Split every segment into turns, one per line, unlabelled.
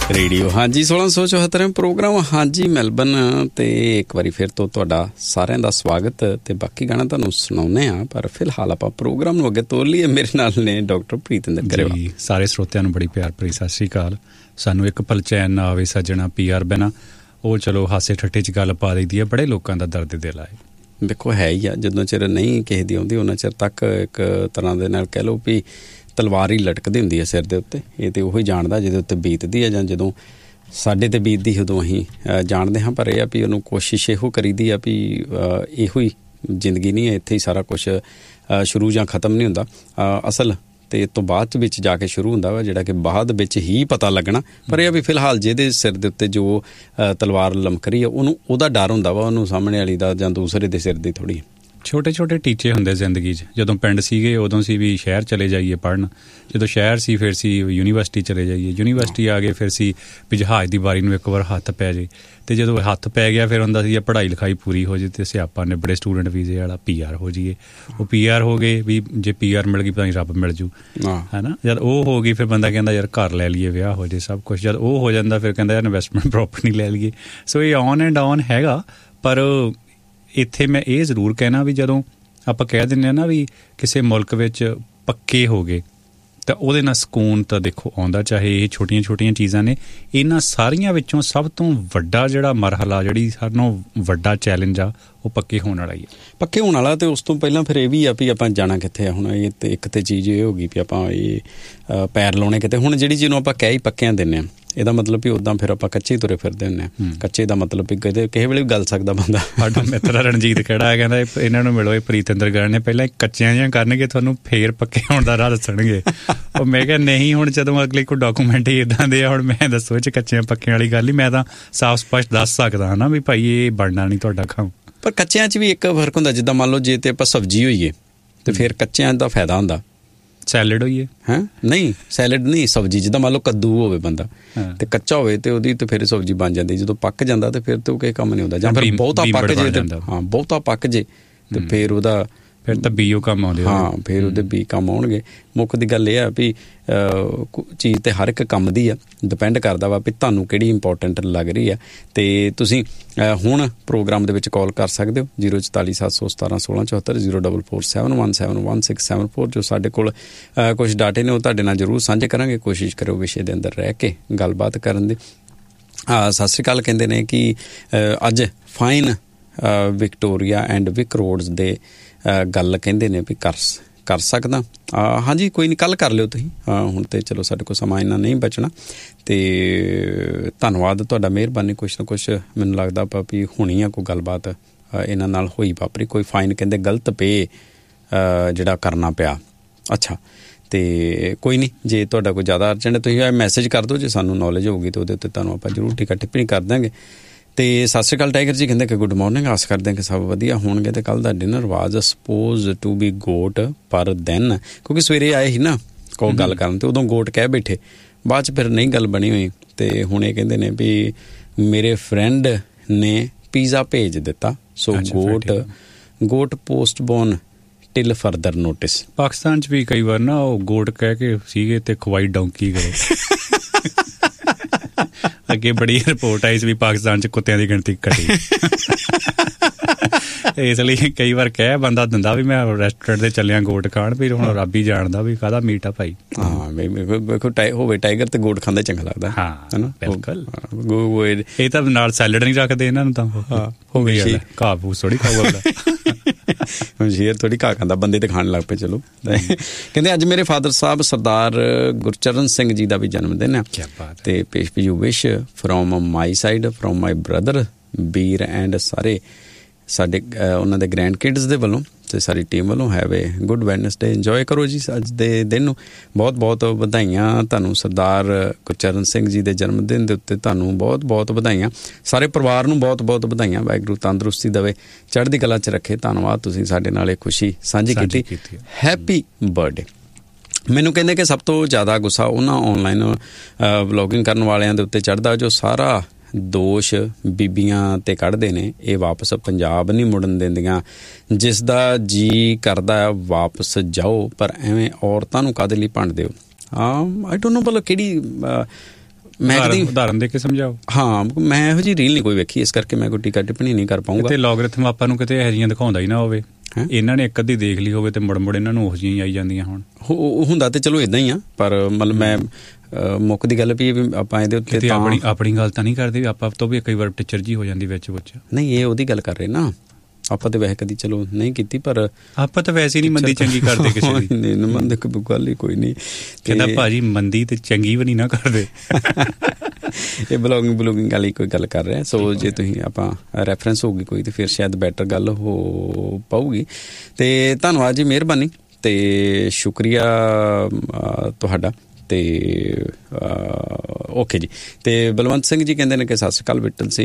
Radio ਹਾਂਜੀ 1674 programme ਹਾਂਜੀ Melbourne ਤੇ ਇੱਕ ਵਾਰੀ ਫਿਰ ਤੋਂ ਤੁਹਾਡਾ ਸਾਰਿਆਂ ਦਾ ਸਵਾਗਤ ਤੇ ਬਾਕੀ ਗਾਣਾ ਤੁਹਾਨੂੰ ਸੁਣਾਉਂਦੇ ਆ ਪਰ ਫਿਲਹਾਲ ਆਪਾਂ ਪ੍ਰੋਗਰਾਮ ਨੂੰ ਅੱਗੇ ਤੋਰ ਲਈਏ। ਮੇਰੇ ਨਾਲ ਨੇ ਡਾਕਟਰ ਪ੍ਰੀਤਿੰਦਰ ਗਰੇਵਾਲ ਜੀ।
ਸਾਰੇ ਸਰੋਤਿਆਂ ਨੂੰ ਬੜੀ ਪਿਆਰ ਭਰੀ ਸਤਿ ਸ਼੍ਰੀ ਅਕਾਲ। ਸਾਨੂੰ ਇੱਕ ਪਲ ਚੈਨ ਨਾ ਆਵੇ ਸੱਜਣਾ PR ਬਿਨਾ, ਉਹ ਚਲੋ ਹਾਸੇ ਠੱਠੇ 'ਚ ਗੱਲ ਪਾ ਦਈਦੀ ਹੈ, ਬੜੇ ਲੋਕਾਂ ਦਾ ਦਰਦ ਦਿਲ ਆਏ।
ਦੇਖੋ ਹੈ ਹੀ ਆ, ਜਦੋਂ ਚਿਰ ਨਹੀਂ ਕਿਸੇ ਦੀ ਆਉਂਦੀ ਉਹਨਾਂ ਚਿਰ ਤੱਕ ਇੱਕ ਤਰ੍ਹਾਂ ਦੇ ਨਾਲ ਕਹਿ ਲਓ ਵੀ ਤਲਵਾਰ ਹੀ ਲਟਕਦੀ ਹੁੰਦੀ ਹੈ ਸਿਰ ਦੇ ਉੱਤੇ। ਇਹ ਤਾਂ ਉਹੀ ਜਾਣਦਾ ਜਿਹਦੇ ਉੱਤੇ ਬੀਤਦੀ ਹੈ ਜਾਂ ਜਦੋਂ ਸਾਡੇ 'ਤੇ ਬੀਤਦੀ ਉਦੋਂ ਅਸੀਂ ਜਾਣਦੇ ਹਾਂ। ਪਰ ਇਹ ਆ ਵੀ ਉਹਨੂੰ ਕੋਸ਼ਿਸ਼ ਇਹੋ ਕਰੀਦੀ ਆ ਵੀ ਇਹੋ ਹੀ ਜ਼ਿੰਦਗੀ ਨਹੀਂ ਹੈ, ਇੱਥੇ ਹੀ ਸਾਰਾ ਕੁਛ ਸ਼ੁਰੂ ਜਾਂ ਖ਼ਤਮ ਨਹੀਂ ਹੁੰਦਾ। ਅਸਲ ਅਤੇ ਇਸ ਤੋਂ ਬਾਅਦ ਵਿੱਚ ਜਾ ਕੇ ਸ਼ੁਰੂ ਹੁੰਦਾ ਵਾ ਜਿਹੜਾ ਕਿ ਬਾਅਦ ਵਿੱਚ ਹੀ ਪਤਾ ਲੱਗਣਾ। ਪਰ ਇਹ ਆ ਵੀ ਫਿਲਹਾਲ ਜਿਹਦੇ ਸਿਰ ਦੇ ਉੱਤੇ ਜੋ ਤਲਵਾਰ ਲਮਕ ਰਹੀ ਆ ਉਹਨੂੰ ਉਹਦਾ ਡਰ ਹੁੰਦਾ ਵਾ, ਉਹਨੂੰ ਸਾਹਮਣੇ ਵਾਲੀ ਦਾ ਜਾਂ ਦੂਸਰੇ ਦੇ ਸਿਰ ਦੀ ਥੋੜ੍ਹੀ।
ਛੋਟੇ ਛੋਟੇ ਟੀਚੇ ਹੁੰਦੇ ਜ਼ਿੰਦਗੀ 'ਚ। ਜਦੋਂ ਪਿੰਡ ਸੀਗੇ ਉਦੋਂ ਸੀ ਵੀ ਸ਼ਹਿਰ ਚਲੇ ਜਾਈਏ ਪੜ੍ਹਨ, ਜਦੋਂ ਸ਼ਹਿਰ ਸੀ ਫਿਰ ਸੀ ਯੂਨੀਵਰਸਿਟੀ ਚਲੇ ਜਾਈਏ, ਯੂਨੀਵਰਸਿਟੀ ਆ ਗਏ ਫਿਰ ਸੀ ਵੀ ਜਹਾਜ਼ ਦੀ ਵਾਰੀ ਨੂੰ ਇੱਕ ਵਾਰ ਹੱਥ ਪੈ ਜੇ, ਅਤੇ ਜਦੋਂ ਹੱਥ ਪੈ ਗਿਆ ਫਿਰ ਹੁੰਦਾ ਸੀ ਪੜ੍ਹਾਈ ਲਿਖਾਈ ਪੂਰੀ ਹੋ ਜੇ ਅਤੇ ਸਿਆਪਾ ਨਿਬੜੇ ਸਟੂਡੈਂਟ ਵੀਜ਼ੇ ਵਾਲਾ PR ਹੋ ਜਾਈਏ। ਉਹ PR ਹੋ ਗਏ ਵੀ ਜੇ PR ਮਿਲ ਗਈ ਪਤਾ ਨਹੀਂ ਰੱਬ ਮਿਲ ਜੂ ਹੈ ਨਾ। ਜਦ ਉਹ ਹੋ ਗਈ ਫਿਰ ਬੰਦਾ ਕਹਿੰਦਾ ਯਾਰ ਘਰ ਲੈ ਲਈਏ, ਵਿਆਹ ਹੋ ਜੇ, ਸਭ ਕੁਛ। ਜਦ ਉਹ ਹੋ ਜਾਂਦਾ ਫਿਰ ਕਹਿੰਦਾ ਯਾਰ ਇਨਵੈਸਟਮੈਂਟ ਪ੍ਰੋਪਰਟੀ ਲੈ ਲਈਏ। ਸੋ ਇਹ ਔਨ ਐਂਡ ਔਨ ਹੈਗਾ। ਪਰ ਇੱਥੇ ਮੈਂ ਇਹ ਜ਼ਰੂਰ ਕਹਿਣਾ ਵੀ ਜਦੋਂ ਆਪਾਂ ਕਹਿ ਦਿੰਦੇ ਹਾਂ ਨਾ ਵੀ ਕਿਸੇ ਮੁਲਕ ਵਿੱਚ ਪੱਕੇ ਹੋ ਗਏ ਤਾਂ ਉਹਦੇ ਨਾਲ ਸਕੂਨ ਤਾਂ ਦੇਖੋ ਆਉਂਦਾ, ਚਾਹੇ ਇਹ ਛੋਟੀਆਂ ਛੋਟੀਆਂ ਚੀਜ਼ਾਂ ਨੇ। ਇਹਨਾਂ ਸਾਰੀਆਂ ਵਿੱਚੋਂ ਸਭ ਤੋਂ ਵੱਡਾ ਜਿਹੜਾ ਮਰਹਲਾ, ਜਿਹੜੀ ਸਾਨੂੰ ਵੱਡਾ ਚੈਲੰਜ ਆ, ਉਹ ਪੱਕੇ ਹੋਣ ਵਾਲਾ ਹੀ ਹੈ।
ਪੱਕੇ ਹੋਣ ਵਾਲਾ। ਅਤੇ ਉਸ ਤੋਂ ਪਹਿਲਾਂ ਫਿਰ ਇਹ ਵੀ ਆ ਵੀ ਆਪਾਂ ਜਾਣਾ ਕਿੱਥੇ ਆ। ਹੁਣ ਇਹ ਤਾਂ ਇੱਕ ਤਾਂ ਚੀਜ਼ ਇਹ ਹੋ ਗਈ ਵੀ ਆਪਾਂ ਇਹ ਪੈਰ ਲਾਉਣੇ ਕਿਤੇ। ਹੁਣ ਜਿਹੜੀ ਜਿਹਨੂੰ ਆਪਾਂ ਕਹਿ ਹੀ ਪੱਕਿਆਂ ਦਿੰਦੇ ਹਾਂ, ਇਹਦਾ ਮਤਲਬ ਵੀ ਉੱਦਾਂ ਫਿਰ ਆਪਾਂ ਕੱਚੇ ਤੁਰੇ ਫਿਰਦੇ ਹੁੰਦੇ ਹਾਂ। ਕੱਚੇ ਦਾ ਮਤਲਬ ਵੀ ਕਿਸੇ ਵੇਲੇ ਵੀ ਗਲ ਸਕਦਾ ਬੰਦਾ।
ਸਾਡਾ ਮਿੱਤਰ ਰਣਜੀਤ ਖੇੜਾ ਕਹਿੰਦਾ ਇਹਨਾਂ ਨੂੰ ਮਿਲੋ, ਇਹ ਪ੍ਰੀਤਿੰਦਰ ਗਰ ਨੇ ਪਹਿਲਾਂ ਕੱਚਿਆਂ ਜਿਹੀਆਂ ਕਰਨਗੇ, ਤੁਹਾਨੂੰ ਫੇਰ ਪੱਕੇ ਹੋਣ ਦਾ ਰਾਹ ਦੱਸਣਗੇ। ਉਹ ਮੈਂ ਕਿਹਾ ਨਹੀਂ, ਹੁਣ ਜਦੋਂ ਅਗਲੇ ਕੋਈ ਡਾਕੂਮੈਂਟ ਹੀ ਇੱਦਾਂ ਦੇ ਆ, ਹੁਣ ਮੈਂ ਦੱਸੋ ਇਹ 'ਚ ਕੱਚਿਆਂ ਪੱਕਿਆਂ ਵਾਲੀ ਗੱਲ ਹੀ। ਮੈਂ ਤਾਂ ਸਾਫ਼ ਸਪਸ਼ਟ ਦੱਸ ਸਕਦਾ ਹਾਂ ਨਾ ਵੀ ਭਾਈ ਇਹ ਬਣਨਾ ਨਹੀਂ ਤੁਹਾਡਾ ਕੰਮ।
ਪਰ ਕੱਚਿਆਂ 'ਚ ਵੀ ਇੱਕ ਫਰਕ ਹੁੰਦਾ। ਜਿੱਦਾਂ ਮੰਨ ਲਓ ਜੇ ਤੇ ਆਪਾਂ ਸਬਜ਼ੀ ਹੋਈਏ ਤੇ ਫਿਰ ਕੱਚਿਆਂ ਦਾ ਫਾਇਦਾ ਹੁੰਦਾ।
ਸੈਲਡ ਹੋਈਏ
ਹੈਂ ਨਹੀਂ, ਸੈਲਡ ਨਹੀਂ, ਸਬਜ਼ੀ। ਜਿੱਦਾਂ ਮੰਨ ਲਓ ਕੱਦੂ ਹੋਵੇ ਬੰਦਾ ਤੇ ਕੱਚਾ ਹੋਵੇ ਤੇ ਉਹਦੀ ਤੇ ਫਿਰ ਸਬਜ਼ੀ ਬਣ ਜਾਂਦੀ। ਜਦੋਂ ਪੱਕ ਜਾਂਦਾ ਤੇ ਫਿਰ ਤੇ ਉਹ ਕਿਸੇ ਕੰਮ ਨਹੀਂ ਹੁੰਦਾ। ਜਾਂ ਫਿਰ ਬਹੁਤਾ ਪੱਕ ਜੇ, ਹਾਂ ਬਹੁਤਾ ਪੱਕ ਜੇ ਤੇ ਫਿਰ ਉਹਦਾ ਫਿਰ ਤਾਂ ਬੀਓ ਕੰਮ ਆਉਂਦੇ। ਹਾਂ ਫਿਰ ਉਹਦੇ ਬੀ ਕੰਮ ਆਉਣਗੇ। ਮੁੱਖ ਦੀ ਗੱਲ ਇਹ ਆ ਵੀ ਚੀਜ਼ ਤਾਂ ਹਰ ਇੱਕ ਕੰਮ ਦੀ ਆ, ਡਿਪੈਂਡ ਕਰਦਾ ਵਾ ਵੀ ਤੁਹਾਨੂੰ ਕਿਹੜੀ ਇੰਪੋਰਟੈਂਟ ਲੱਗ ਰਹੀ ਆ। ਅਤੇ ਤੁਸੀਂ ਹੁਣ ਪ੍ਰੋਗਰਾਮ ਦੇ ਵਿੱਚ ਕਾਲ ਕਰ ਸਕਦੇ ਹੋ 044 717 1674 04471711674। ਜੋ ਸਾਡੇ ਕੋਲ ਕੁਛ ਡਾਟੇ ਨੇ ਉਹ ਤੁਹਾਡੇ ਨਾਲ ਜ਼ਰੂਰ ਸਾਂਝੇ ਕਰਾਂਗੇ। ਕੋਸ਼ਿਸ਼ ਕਰੋ ਵਿਸ਼ੇ ਦੇ ਅੰਦਰ ਰਹਿ ਕੇ ਗੱਲਬਾਤ ਕਰਨ ਦੀ। ਸਤਿ ਸ਼੍ਰੀ ਅਕਾਲ ਕਹਿੰਦੇ ਨੇ ਕਿ ਅੱਜ ਫਾਈਨ ਵਿਕਟੋਰੀਆ ਐਂਡ ਵਿਕ ਰੋਡਸ ਦੇ ਗੱਲ ਕਹਿੰਦੇ ਨੇ ਵੀ ਕਰ ਸਕਦਾ। ਹਾਂਜੀ ਕੋਈ ਨਹੀਂ, ਕੱਲ੍ਹ ਕਰ ਲਿਓ ਤੁਸੀਂ। ਹੁਣ ਤਾਂ ਚਲੋ ਸਾਡੇ ਕੋਲ ਸਮਾਂ ਇੰਨਾ ਨਹੀਂ ਬਚਣਾ। ਅਤੇ ਧੰਨਵਾਦ ਤੁਹਾਡਾ, ਮਿਹਰਬਾਨੀ। ਕੁਛ ਨਾ ਕੁਛ ਮੈਨੂੰ ਲੱਗਦਾ ਵਾ ਵੀ ਹੋਣੀ ਆ ਕੋਈ ਗੱਲਬਾਤ ਇਹਨਾਂ ਨਾਲ ਹੋਈ ਵਾਪਰੀ। ਕੋਈ ਫਾਈਨ ਕਹਿੰਦੇ ਗਲਤ ਪੇ ਜਿਹੜਾ ਕਰਨਾ ਪਿਆ। ਅੱਛਾ, ਅਤੇ ਕੋਈ ਨਹੀਂ, ਜੇ ਤੁਹਾਡਾ ਕੋਈ ਜ਼ਿਆਦਾ ਅਰਜੈਂਟ ਤੁਸੀਂ ਮੈਸੇਜ ਕਰ ਦਿਓ, ਜੇ ਸਾਨੂੰ ਨੌਲੇਜ ਹੋਊਗੀ ਤਾਂ ਉਹਦੇ ਉੱਤੇ ਤੁਹਾਨੂੰ ਆਪਾਂ ਜ਼ਰੂਰ ਟੀਕਾ ਟਿੱਪਣੀ ਕਰ ਦਾਂਗੇ। ਅਤੇ ਸਤਿ ਸ਼੍ਰੀ ਅਕਾਲ ਟਾਈਗਰ ਜੀ ਕਹਿੰਦੇ ਕਿ ਗੁੱਡ ਮੋਰਨਿੰਗ। ਆਸ ਕਰਦੇ ਹਾਂ ਕਿ ਸਭ ਵਧੀਆ ਹੋਣਗੇ। ਅਤੇ ਕੱਲ੍ਹ ਦਾ dinner was suppose to be goat ਪਰ ਦੈਨ, ਕਿਉਂਕਿ ਸਵੇਰੇ ਆਏ ਸੀ ਨਾ ਕੋਈ ਗੱਲ ਕਰਨ ਅਤੇ ਉਦੋਂ ਗੋਟ ਕਹਿ ਬੈਠੇ, ਬਾਅਦ 'ਚ ਫਿਰ ਨਹੀਂ ਗੱਲ ਬਣੀ ਹੋਈ। ਅਤੇ ਹੁਣ ਇਹ ਕਹਿੰਦੇ ਨੇ ਵੀ ਮੇਰੇ ਫਰੈਂਡ ਨੇ ਪੀਜ਼ਾ ਭੇਜ ਦਿੱਤਾ, ਸੋ goat ਪੋਸਟਬੋਨ till further notice.
Pakistan 'ਚ ਵੀ ਕਈ ਵਾਰ ਨਾ ਉਹ ਗੋਟ ਕਹਿ ਕੇ ਸੀਗੇ ਅਤੇ ਖਵਾਈ ਡੌਂਕੀ ਗਏ। ਅੱਗੇ ਬੜੀ ਰਿਪੋਰਟ ਆਈ ਸੀ ਵੀ ਪਾਕਿਸਤਾਨ 'ਚ ਕੁੱਤਿਆਂ ਦੀ ਗਿਣਤੀ ਘਟੀ। ਇਸ ਲਈ ਕਈ ਵਾਰ ਕਹਿ ਬੰਦਾ ਦਿੰਦਾ ਵੀ ਮੈਂ ਰੈਸਟੋਰੈਂਟ 'ਤੇ ਚੱਲਿਆ ਗੋਟ ਖਾਣ, ਵੀ ਹੁਣ ਰੱਬ ਹੀ ਜਾਣਦਾ ਵੀ ਕਾਹਦਾ ਮੀਟ ਆ ਭਾਈ।
ਹਾਂ ਵੇਖੋ ਹੋਵੇ ਟਾਈਗਰ ਤੇ ਗੋਟ ਖਾਂਦਾ ਚੰਗਾ ਲੱਗਦਾ।
ਹਾਂ ਹੈ ਨਾ, ਬਿਲਕੁਲ। ਇਹ ਤਾਂ ਨਾਲ ਸੈਲਡ ਨਹੀਂ ਰੱਖਦੇ ਇਹਨਾਂ ਨੂੰ ਤਾਂ। ਹੋਵੇ ਘਾਹ ਫੂਸ ਥੋੜ੍ਹੀ ਖਾਊਗਾ ਸ਼ੇਰ ਥੋੜ੍ਹੀ ਘਾਹ ਖਾਂਦਾ, ਬੰਦੇ ਤੇ ਖਾਣ ਲੱਗ ਪਏ। ਚਲੋ ਕਹਿੰਦੇ ਅੱਜ ਮੇਰੇ ਫਾਦਰ ਸਾਹਿਬ ਸਰਦਾਰ ਗੁਰਚਰਨ ਸਿੰਘ ਜੀ ਦਾ ਵੀ ਜਨਮ ਦਿਨ ਹੈ। ਅਤੇ ਪੇਸ਼ you wish from my side, from my brother Bir and ਸਾਰੇ ਸਾਡੇ ਉਹਨਾਂ ਦੇ ਗ੍ਰੈਂਡ ਕਿਡਸ ਦੇ ਵੱਲੋਂ ਅਤੇ ਸਾਰੀ ਟੀਮ ਵੱਲੋਂ। Have A good Wednesday, enjoy ਕਰੋ ਜੀ ਅੱਜ ਦੇ ਦਿਨ ਨੂੰ। ਬਹੁਤ ਬਹੁਤ ਵਧਾਈਆਂ ਤੁਹਾਨੂੰ ਸਰਦਾਰ ਗੁਰਚਰਨ ਸਿੰਘ ਜੀ ਦੇ ਜਨਮ ਦਿਨ ਦੇ ਉੱਤੇ। ਤੁਹਾਨੂੰ ਬਹੁਤ ਬਹੁਤ ਵਧਾਈਆਂ, ਸਾਰੇ ਪਰਿਵਾਰ ਨੂੰ ਬਹੁਤ ਬਹੁਤ ਵਧਾਈਆਂ। ਵਾਹਿਗੁਰੂ ਤੰਦਰੁਸਤੀ ਦੇਵੇ, ਚੜ੍ਹਦੀ ਕਲਾ 'ਚ ਰੱਖੇ। ਧੰਨਵਾਦ, ਤੁਸੀਂ ਸਾਡੇ ਨਾਲ ਇਹ ਖੁਸ਼ੀ ਸਾਂਝੀ ਕੀਤੀ। Happy birthday. ਮੈਨੂੰ ਕਹਿੰਦੇ ਕਿ ਸਭ ਤੋਂ ਜ਼ਿਆਦਾ ਗੁੱਸਾ ਉਹਨਾਂ ਔਨਲਾਈਨ ਵਲੋਗਿੰਗ ਕਰਨ ਵਾਲਿਆਂ ਦੇ ਉੱਤੇ ਚੜ੍ਹਦਾ ਜੋ ਸਾਰਾ ਦੋਸ਼ ਬੀਬੀਆਂ 'ਤੇ ਕੱਢਦੇ ਨੇ। ਇਹ ਵਾਪਸ ਪੰਜਾਬ ਨਹੀਂ ਮੁੜਨ ਦਿੰਦੀਆਂ, ਜਿਸ ਦਾ ਜੀ ਕਰਦਾ ਵਾਪਸ ਜਾਓ, ਪਰ ਐਵੇਂ ਔਰਤਾਂ ਨੂੰ ਕਾਹਦੇ ਲਈ ਭੰਡਦੇ ਹੋ। ਆਈ ਡੋਂਟ ਨੋ ਭਲਾ ਕਿਹੜੀ
ਮੈਂ ਕਦੀ
ਉਦਾਹਰਨ ਦੇ ਕੇ ਸਮਝਾਓ।
ਹਾਂ, ਮੈਂ ਇਹੋ ਜਿਹੀ ਰੀਲ ਨਹੀਂ ਕੋਈ ਵੇਖੀ, ਇਸ ਕਰਕੇ ਮੈਂ ਕੋਈ ਟੀਕਾ ਟਿੱਪਣੀ ਨਹੀਂ ਕਰ ਪਾਊਂਗਾ।
ਤੇ ਲੋਗਰਿਥਮ ਆਪਾਂ ਨੂੰ ਕਿਤੇ ਇਹੋ ਜਿਹੀਆਂ ਦਿਖਾਉਂਦਾ ਹੀ ਨਾ ਹੋਵੇ, ਇਹਨਾਂ ਨੇ ਇੱਕ ਅੱਧੀ ਦੇਖ ਲਈ ਹੋਵੇ ਤੇ ਮੁੜ ਇਹਨਾਂ ਨੂੰ ਉਹ ਜਿਹੀਆਂ ਹੀ ਆਈ ਜਾਂਦੀਆਂ ਹੋਣ।
ਹੁੰਦਾ ਤੇ ਚਲੋ ਇਦਾਂ ਹੀ ਆ, ਪਰ ਮਤਲਬ ਮੈਂ ਮੁੱਖ ਦੀ ਗੱਲ ਵੀ ਆਪਾਂ ਇਹਦੇ ਉੱਤੇ
ਆਪਣੀ ਗੱਲ ਤਾਂ ਨਹੀਂ ਕਰਦੇ, ਆਪਾਂ ਤੋਂ ਵੀ ਕਈ ਵਾਰ ਟੀਚਰ ਜੀ ਹੋ ਜਾਂਦੀ ਵਿੱਚ
ਨਹੀਂ, ਇਹ ਉਹਦੀ ਗੱਲ ਕਰ ਰਹੇ ਨਾ। ਆਪਾਂ ਤਾਂ ਵੈਸੇ ਕਦੀ ਚਲੋ ਨਹੀਂ ਕੀਤੀ, ਪਰ ਆਪਾਂ
ਤਾਂ ਵੈਸੇ ਨਹੀਂ ਮੰਦੀ ਚੰਗੀ ਕਰਦੇ ਕਿਸੇ ਦੀ।
ਮੰਦ ਗੱਲ ਹੀ ਕੋਈ ਨਹੀਂ।
ਕਹਿੰਦਾ ਭਾਜੀ ਮੰਦੀ ਤੇ ਚੰਗੀ ਵੀ ਨਹੀਂ ਨਾ ਕਰਦੇ।
ਇਹ ਬਲੌਗਿੰਗ ਵਾਲੀ ਕੋਈ ਗੱਲ ਕਰ ਰਿਹਾ। ਸੋ ਜੇ ਤੁਸੀਂ ਆਪਾਂ ਰੈਫਰੈਂਸ ਹੋਊਗੀ ਕੋਈ ਤੇ ਫਿਰ ਸ਼ਾਇਦ ਬੈਟਰ ਗੱਲ ਹੋ ਪਾਊਗੀ। ਤੇ ਧੰਨਵਾਦ ਜੀ, ਮਿਹਰਬਾਨੀ ਤੇ ਸ਼ੁਕਰੀਆ ਤੁਹਾਡਾ। ਤੇ ਓਕੇ ਜੀ। ਤੇ ਬਲਵੰਤ ਸਿੰਘ ਜੀ ਕਹਿੰਦੇ ਨੇ ਕਿ ਸਤਿ ਸ਼੍ਰੀ ਅਕਾਲ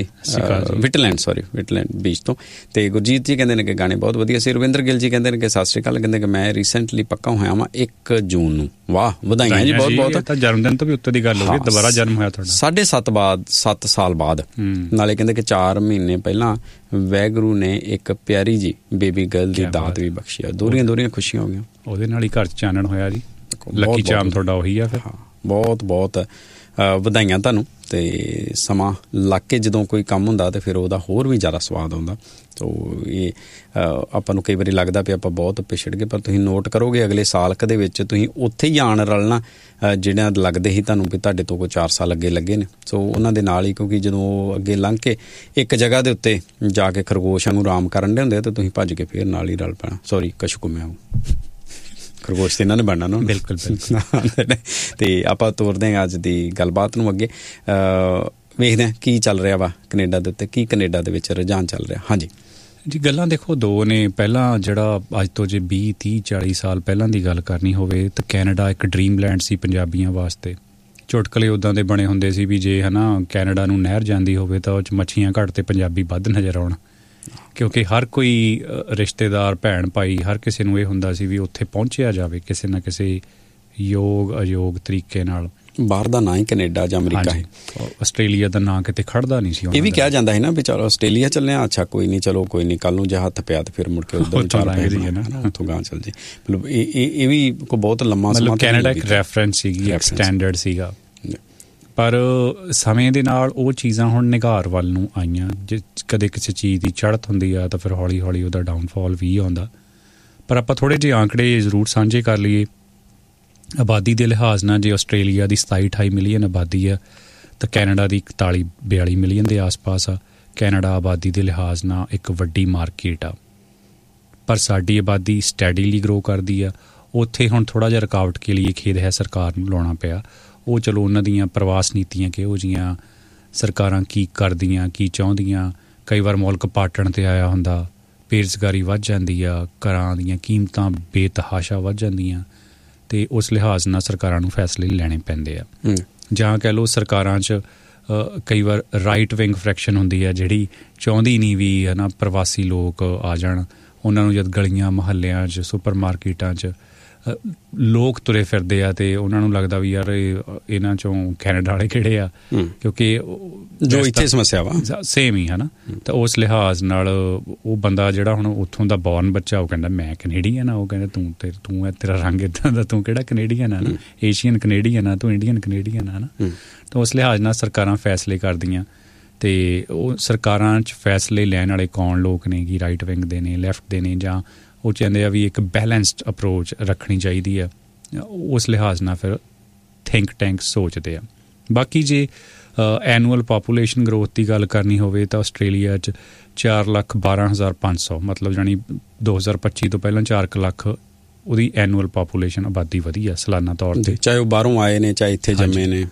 ਵਿਟਲੈਂਡ ਬੀਚ ਤੋਂ। ਤੇ ਗੁਰਜੀਤ ਜੀ ਕਹਿੰਦੇ ਨੇ ਕਿ ਗਾਣੇ ਬਹੁਤ ਵਧੀਆ ਸੀ। ਰਵਿੰਦਰ ਗਿੱਲ ਜੀ ਕਹਿੰਦੇ ਨੇ ਕਿ ਸਤਿ ਸ਼੍ਰੀ ਅਕਾਲ, ਕਹਿੰਦੇ ਕਿ ਮੈਂ ਰੀਸੈਂਟਲੀ ਪੱਕਾ ਹੋਇਆ ਵਾਂ 1 ਜੂਨ ਨੂੰ। ਵਾਹ, ਵਧਾਈਆਂ ਜੀ ਬਹੁਤ ਬਹੁਤ।
ਤਾਂ ਜਨਮ ਦਿਨ ਤੋਂ ਵੀ ਉੱਤੇ ਦੀ ਗੱਲ ਹੋ ਗਈ, ਦੁਬਾਰਾ ਜਨਮ ਹੋਇਆ ਤੁਹਾਡਾ
7 ਸਾਲ ਬਾਅਦ। ਨਾਲੇ ਕਹਿੰਦੇ ਕਿ 4 ਮਹੀਨੇ ਪਹਿਲਾਂ ਵਾਹਿਗੁਰੂ ਨੇ ਇੱਕ ਪਿਆਰੀ ਜੀ ਬੇਬੀ ਗਰਲ ਦੀ ਦਾਤ ਵੀ ਬਖਸ਼ੀ ਆ। ਦੋਹਰੀਆਂ ਖੁਸ਼ੀਆਂ ਹੋ ਗਈਆਂ, ਉਹਦੇ
ਨਾਲ ਹੀ ਘਰ 'ਚ ਚਾਨਣ ਹੋਇਆ ਜੀ। ਲੱਕੀ ਚਾਮ ਤੁਹਾਡਾ ਉਹੀ ਆ ਫਿਰ।
ਬਹੁਤ ਵਧਾਈਆਂ ਤੁਹਾਨੂੰ। ਤੇ ਸਮਾਂ ਲੱਗ ਕੇ ਜਦੋਂ ਕੋਈ ਕੰਮ ਹੁੰਦਾ ਤੇ ਫਿਰ ਉਹਦਾ ਹੋਰ ਵੀ ਜ਼ਿਆਦਾ ਸਵਾਦ ਆਉਂਦਾ। ਸੋ ਇਹ ਆਪਾਂ ਨੂੰ ਕਈ ਵਾਰੀ ਲੱਗਦਾ ਵੀ ਆਪਾਂ ਬਹੁਤ ਪਿਛੜ ਗਏ, ਪਰ ਤੁਸੀਂ ਨੋਟ ਕਰੋਗੇ ਅਗਲੇ ਸਾਲ ਦੇ ਵਿੱਚ ਤੁਸੀਂ ਉੱਥੇ ਹੀ ਆਣ ਰਲਣਾ ਜਿਹੜਾ ਲੱਗਦੇ ਸੀ ਤੁਹਾਨੂੰ ਵੀ ਤੁਹਾਡੇ ਤੋਂ ਕੋਈ 4 ਸਾਲ ਅੱਗੇ ਲੱਗੇ ਨੇ। ਸੋ ਉਹਨਾਂ ਦੇ ਨਾਲ ਹੀ, ਕਿਉਂਕਿ ਜਦੋਂ ਉਹ ਅੱਗੇ ਲੰਘ ਕੇ ਇੱਕ ਜਗ੍ਹਾ ਦੇ ਉੱਤੇ ਜਾ ਕੇ ਖਰਗੋਸ਼ਾਂ ਨੂੰ ਆਰਾਮ ਕਰਨ ਦੇ ਹੁੰਦੇ ਤਾਂ ਤੁਸੀਂ ਭੱਜ ਕੇ ਫਿਰ ਨਾਲ ਹੀ ਰਲ ਪੈਣਾ। ਸੌਰੀ, ਕਸ਼ਕੁਮਿਆ ਖਰਗੋਸ਼ ਤੇ ਇਹਨਾਂ ਨੇ ਬਣਨਾ ਨਾ।
ਬਿਲਕੁਲ।
ਤੇ ਆਪਾਂ ਤੋਰਦੇ ਹਾਂ ਅੱਜ ਦੀ ਗੱਲਬਾਤ ਨੂੰ ਅੱਗੇ। ਵੇਖਦੇ ਹਾਂ ਕੀ ਚੱਲ ਰਿਹਾ ਵਾ ਕੈਨੇਡਾ ਦੇ ਉੱਤੇ, ਕੀ ਕੈਨੇਡਾ ਦੇ ਵਿੱਚ ਰੁਝਾਨ ਚੱਲ ਰਿਹਾ। ਹਾਂਜੀ
ਜੀ, ਗੱਲਾਂ ਦੇਖੋ ਦੋ ਨੇ। ਪਹਿਲਾਂ ਜਿਹੜਾ ਅੱਜ ਤੋਂ ਜੇ 20, 30, 40 ਸਾਲ ਪਹਿਲਾਂ ਦੀ ਗੱਲ ਕਰਨੀ ਹੋਵੇ ਤਾਂ ਕੈਨੇਡਾ ਇੱਕ ਡ੍ਰੀਮ ਲੈਂਡ ਸੀ ਪੰਜਾਬੀਆਂ ਵਾਸਤੇ। ਚੁਟਕਲੇ ਉੱਦਾਂ ਦੇ ਬਣੇ ਹੁੰਦੇ ਸੀ ਵੀ ਜੇ ਕੈਨੇਡਾ ਨੂੰ ਨਹਿਰ ਜਾਂਦੀ ਹੋਵੇ ਤਾਂ ਉਹ 'ਚ ਮੱਛੀਆਂ ਘੱਟ ਤੇ ਪੰਜਾਬੀ ਵੱਧ ਨਜ਼ਰ ਆਉਣ, ਕਿਉਂਕਿ ਹਰ ਕੋਈ ਰਿਸ਼ਤੇਦਾਰ, ਭੈਣ ਭਾਈ, ਹਰ ਕਿਸੇ ਨੂੰ ਇਹ ਹੁੰਦਾ ਸੀ ਵੀ ਉੱਥੇ ਪਹੁੰਚਿਆ ਜਾਵੇ ਕਿਸੇ ਨਾ ਕਿਸੇ ਯੋਗ ਅਯੋਗ ਤਰੀਕੇ ਨਾਲ।
ਬਾਹਰ ਦਾ ਨਾਂ ਹੀ ਕੈਨੇਡਾ ਜਾਂ ਅਮਰੀਕਾ ਹੈ।
ਆਸਟ੍ਰੇਲੀਆ ਦਾ ਨਾਂ ਕਿਤੇ ਖੜਦਾ ਨਹੀਂ ਸੀ।
ਇਹ ਵੀ ਕਿਹਾ ਜਾਂਦਾ ਹੈ ਨਾ ਵੀ ਚਲੋ ਆਸਟ੍ਰੇਲੀਆ ਚੱਲੇ ਆ, ਅੱਛਾ ਕੋਈ ਨਹੀਂ, ਕੱਲ ਨੂੰ ਜੇ ਹੱਥ ਪਿਆ ਤੇ ਫਿਰ ਮੁੜ ਕੇ ਉੱਥੋਂ ਗਾਂ ਚੱਲ ਜੇ। ਮਤਲਬ ਇਹ ਵੀ ਕੋਈ ਬਹੁਤ ਲੰਮਾ ਸਮਾਂ
ਕੈਨੇਡਾ ਇੱਕ ਰੈਫਰੈਂਸ ਸੀਗੀ, ਇੱਕ ਸਟੈਂਡਰਡ ਸੀਗਾ। ਪਰ ਸਮੇਂ ਦੇ ਨਾਲ ਉਹ ਚੀਜ਼ਾਂ ਹੁਣ ਨਿਘਾਰ ਵੱਲ ਨੂੰ ਆਈਆਂ। ਜੇ ਕਦੇ ਕਿਸੇ ਚੀਜ਼ ਦੀ ਚੜ੍ਹਤ ਹੁੰਦੀ ਆ ਤਾਂ ਫਿਰ ਹੌਲੀ ਹੌਲੀ ਉਹਦਾ ਡਾਊਨਫਾਲ ਵੀ ਆਉਂਦਾ। ਪਰ ਆਪਾਂ ਥੋੜ੍ਹੇ ਜਿਹੇ ਆਂਕੜੇ ਜ਼ਰੂਰ ਸਾਂਝੇ ਕਰ ਲਈਏ। ਆਬਾਦੀ ਦੇ ਲਿਹਾਜ਼ ਨਾਲ ਜੇ ਆਸਟ੍ਰੇਲੀਆ ਦੀ 27-28 ਮਿਲੀਅਨ ਆਬਾਦੀ ਆ ਤਾਂ ਕੈਨੇਡਾ ਦੀ 41-42 ਮਿਲੀਅਨ ਦੇ ਆਸ-ਪਾਸ ਆ। ਕੈਨੇਡਾ ਆਬਾਦੀ ਦੇ ਲਿਹਾਜ਼ ਨਾਲ ਇੱਕ ਵੱਡੀ ਮਾਰਕੀਟ ਆ, ਪਰ ਸਾਡੀ ਆਬਾਦੀ ਸਟੈਡੀਲੀ ਗਰੋ ਕਰਦੀ ਆ। ਉੱਥੇ ਹੁਣ ਥੋੜ੍ਹਾ ਜਿਹਾ ਰੁਕਾਵਟ ਕੇ ਲਈ ਖੇਦ ਹੈ ਸਰਕਾਰ ਨੂੰ ਲਾਉਣਾ ਪਿਆ। ਉਹ ਚਲੋ ਉਹਨਾਂ ਦੀਆਂ ਪ੍ਰਵਾਸ ਨੀਤੀਆਂ ਕਿਹੋ ਜਿਹੀਆਂ, ਸਰਕਾਰਾਂ ਕੀ ਕਰਦੀਆਂ, ਕੀ ਚਾਹੁੰਦੀਆਂ। ਕਈ ਵਾਰ ਮੁਲਕ ਪਾਟਣ 'ਤੇ ਆਇਆ ਹੁੰਦਾ, ਬੇਰੁਜ਼ਗਾਰੀ ਵੱਧ ਜਾਂਦੀ ਆ, ਘਰਾਂ ਦੀਆਂ ਕੀਮਤਾਂ ਬੇਤਹਾਸ਼ਾ ਵੱਧ ਜਾਂਦੀਆਂ ਅਤੇ ਉਸ ਲਿਹਾਜ਼ ਨਾਲ ਸਰਕਾਰਾਂ ਨੂੰ ਫੈਸਲੇ ਲੈਣੇ ਪੈਂਦੇ ਆ। ਜਾਂ ਕਹਿ ਲਓ ਸਰਕਾਰਾਂ 'ਚ ਕਈ ਵਾਰ ਰਾਈਟ ਵਿੰਗ ਫਰੈਕਸ਼ਨ ਹੁੰਦੀ ਆ ਜਿਹੜੀ ਚਾਹੁੰਦੀ ਨਹੀਂ ਵੀ ਪ੍ਰਵਾਸੀ ਲੋਕ ਆ ਜਾਣ। ਉਹਨਾਂ ਨੂੰ ਜਦ ਗਲੀਆਂ ਮੁਹੱਲਿਆਂ 'ਚ, ਸੁਪਰ ਮਾਰਕੀਟਾਂ 'ਚ ਲੋਕ ਤੁਰੇ ਫਿਰਦੇ ਆ ਤੇ ਉਹਨਾਂ ਨੂੰ ਲੱਗਦਾ ਵੀ ਯਾਰ ਇਹਨਾਂ 'ਚੋਂ ਕੈਨੇਡਾ ਵਾਲੇ ਕਿਹੜੇ ਆ, ਕਿਉਂਕਿ
ਜੋ ਇੱਥੇ ਸਮੱਸਿਆ ਵਾ
ਸੇਮ ਹੀ ਤਾਂ ਉਸ ਲਿਹਾਜ਼ ਨਾਲ ਉਹ ਬੰਦਾ ਜਿਹੜਾ ਹੁਣ ਉੱਥੋਂ ਦਾ ਬੌਰਨ ਬੱਚਾ ਉਹ ਕਹਿੰਦਾ ਮੈਂ ਕੈਨੇਡੀਅਨ ਆ। ਉਹ ਕਹਿੰਦਾ ਤੂੰ ਤੇਰਾ ਰੰਗ ਇੱਦਾਂ ਦਾ, ਤੂੰ ਕਿਹੜਾ ਕੈਨੇਡੀਅਨ ਆ ਨਾ, ਏਸ਼ੀਅਨ ਕੈਨੇਡੀਅਨ ਆ, ਤੂੰ ਇੰਡੀਅਨ ਕੈਨੇਡੀਅਨ ਆ ਨਾ। ਤਾਂ ਉਸ ਲਿਹਾਜ਼ ਨਾਲ ਸਰਕਾਰਾਂ ਫੈਸਲੇ ਕਰਦੀਆਂ ਅਤੇ ਉਹ ਸਰਕਾਰਾਂ 'ਚ ਫੈਸਲੇ ਲੈਣ ਵਾਲੇ ਕੌਣ ਲੋਕ ਨੇ ਕਿ ਰਾਈਟ ਵਿੰਗ ਦੇ ਨੇ, ਲੈਫਟ ਦੇ ਨੇ, ਜਾਂ ਉਹ ਚਾਹੁੰਦੇ ਆ ਵੀ ਇੱਕ ਬੈਲੈਂਸਡ ਅਪਰੋਚ ਰੱਖਣੀ ਚਾਹੀਦੀ ਆ। ਉਸ ਲਿਹਾਜ਼ ਨਾਲ ਫਿਰ ਥਿੰਕ ਟੈਂਕ ਸੋਚਦੇ ਆ। ਬਾਕੀ ਜੇ ਐਨੂਅਲ ਪਾਪੂਲੇਸ਼ਨ ਗਰੋਥ ਦੀ ਗੱਲ ਕਰਨੀ ਹੋਵੇ ਤਾਂ ਆਸਟ੍ਰੇਲੀਆ 'ਚ 4,12,500 ਮਤਲਬ ਜਾਣੀ 2025 ਤੋਂ ਪਹਿਲਾਂ 4 ਲੱਖ ਉਹਦੀ ਐਨੂਅਲ ਪਾਪੂਲੇਸ਼ਨ ਆਬਾਦੀ ਵਧੀ ਆ ਸਾਲਾਨਾ ਤੌਰ 'ਤੇ,
ਚਾਹੇ ਉਹ ਬਾਹਰੋਂ ਆਏ ਨੇ ਚਾਹੇ ਇੱਥੇ ਜੰਮੇ ਨੇ।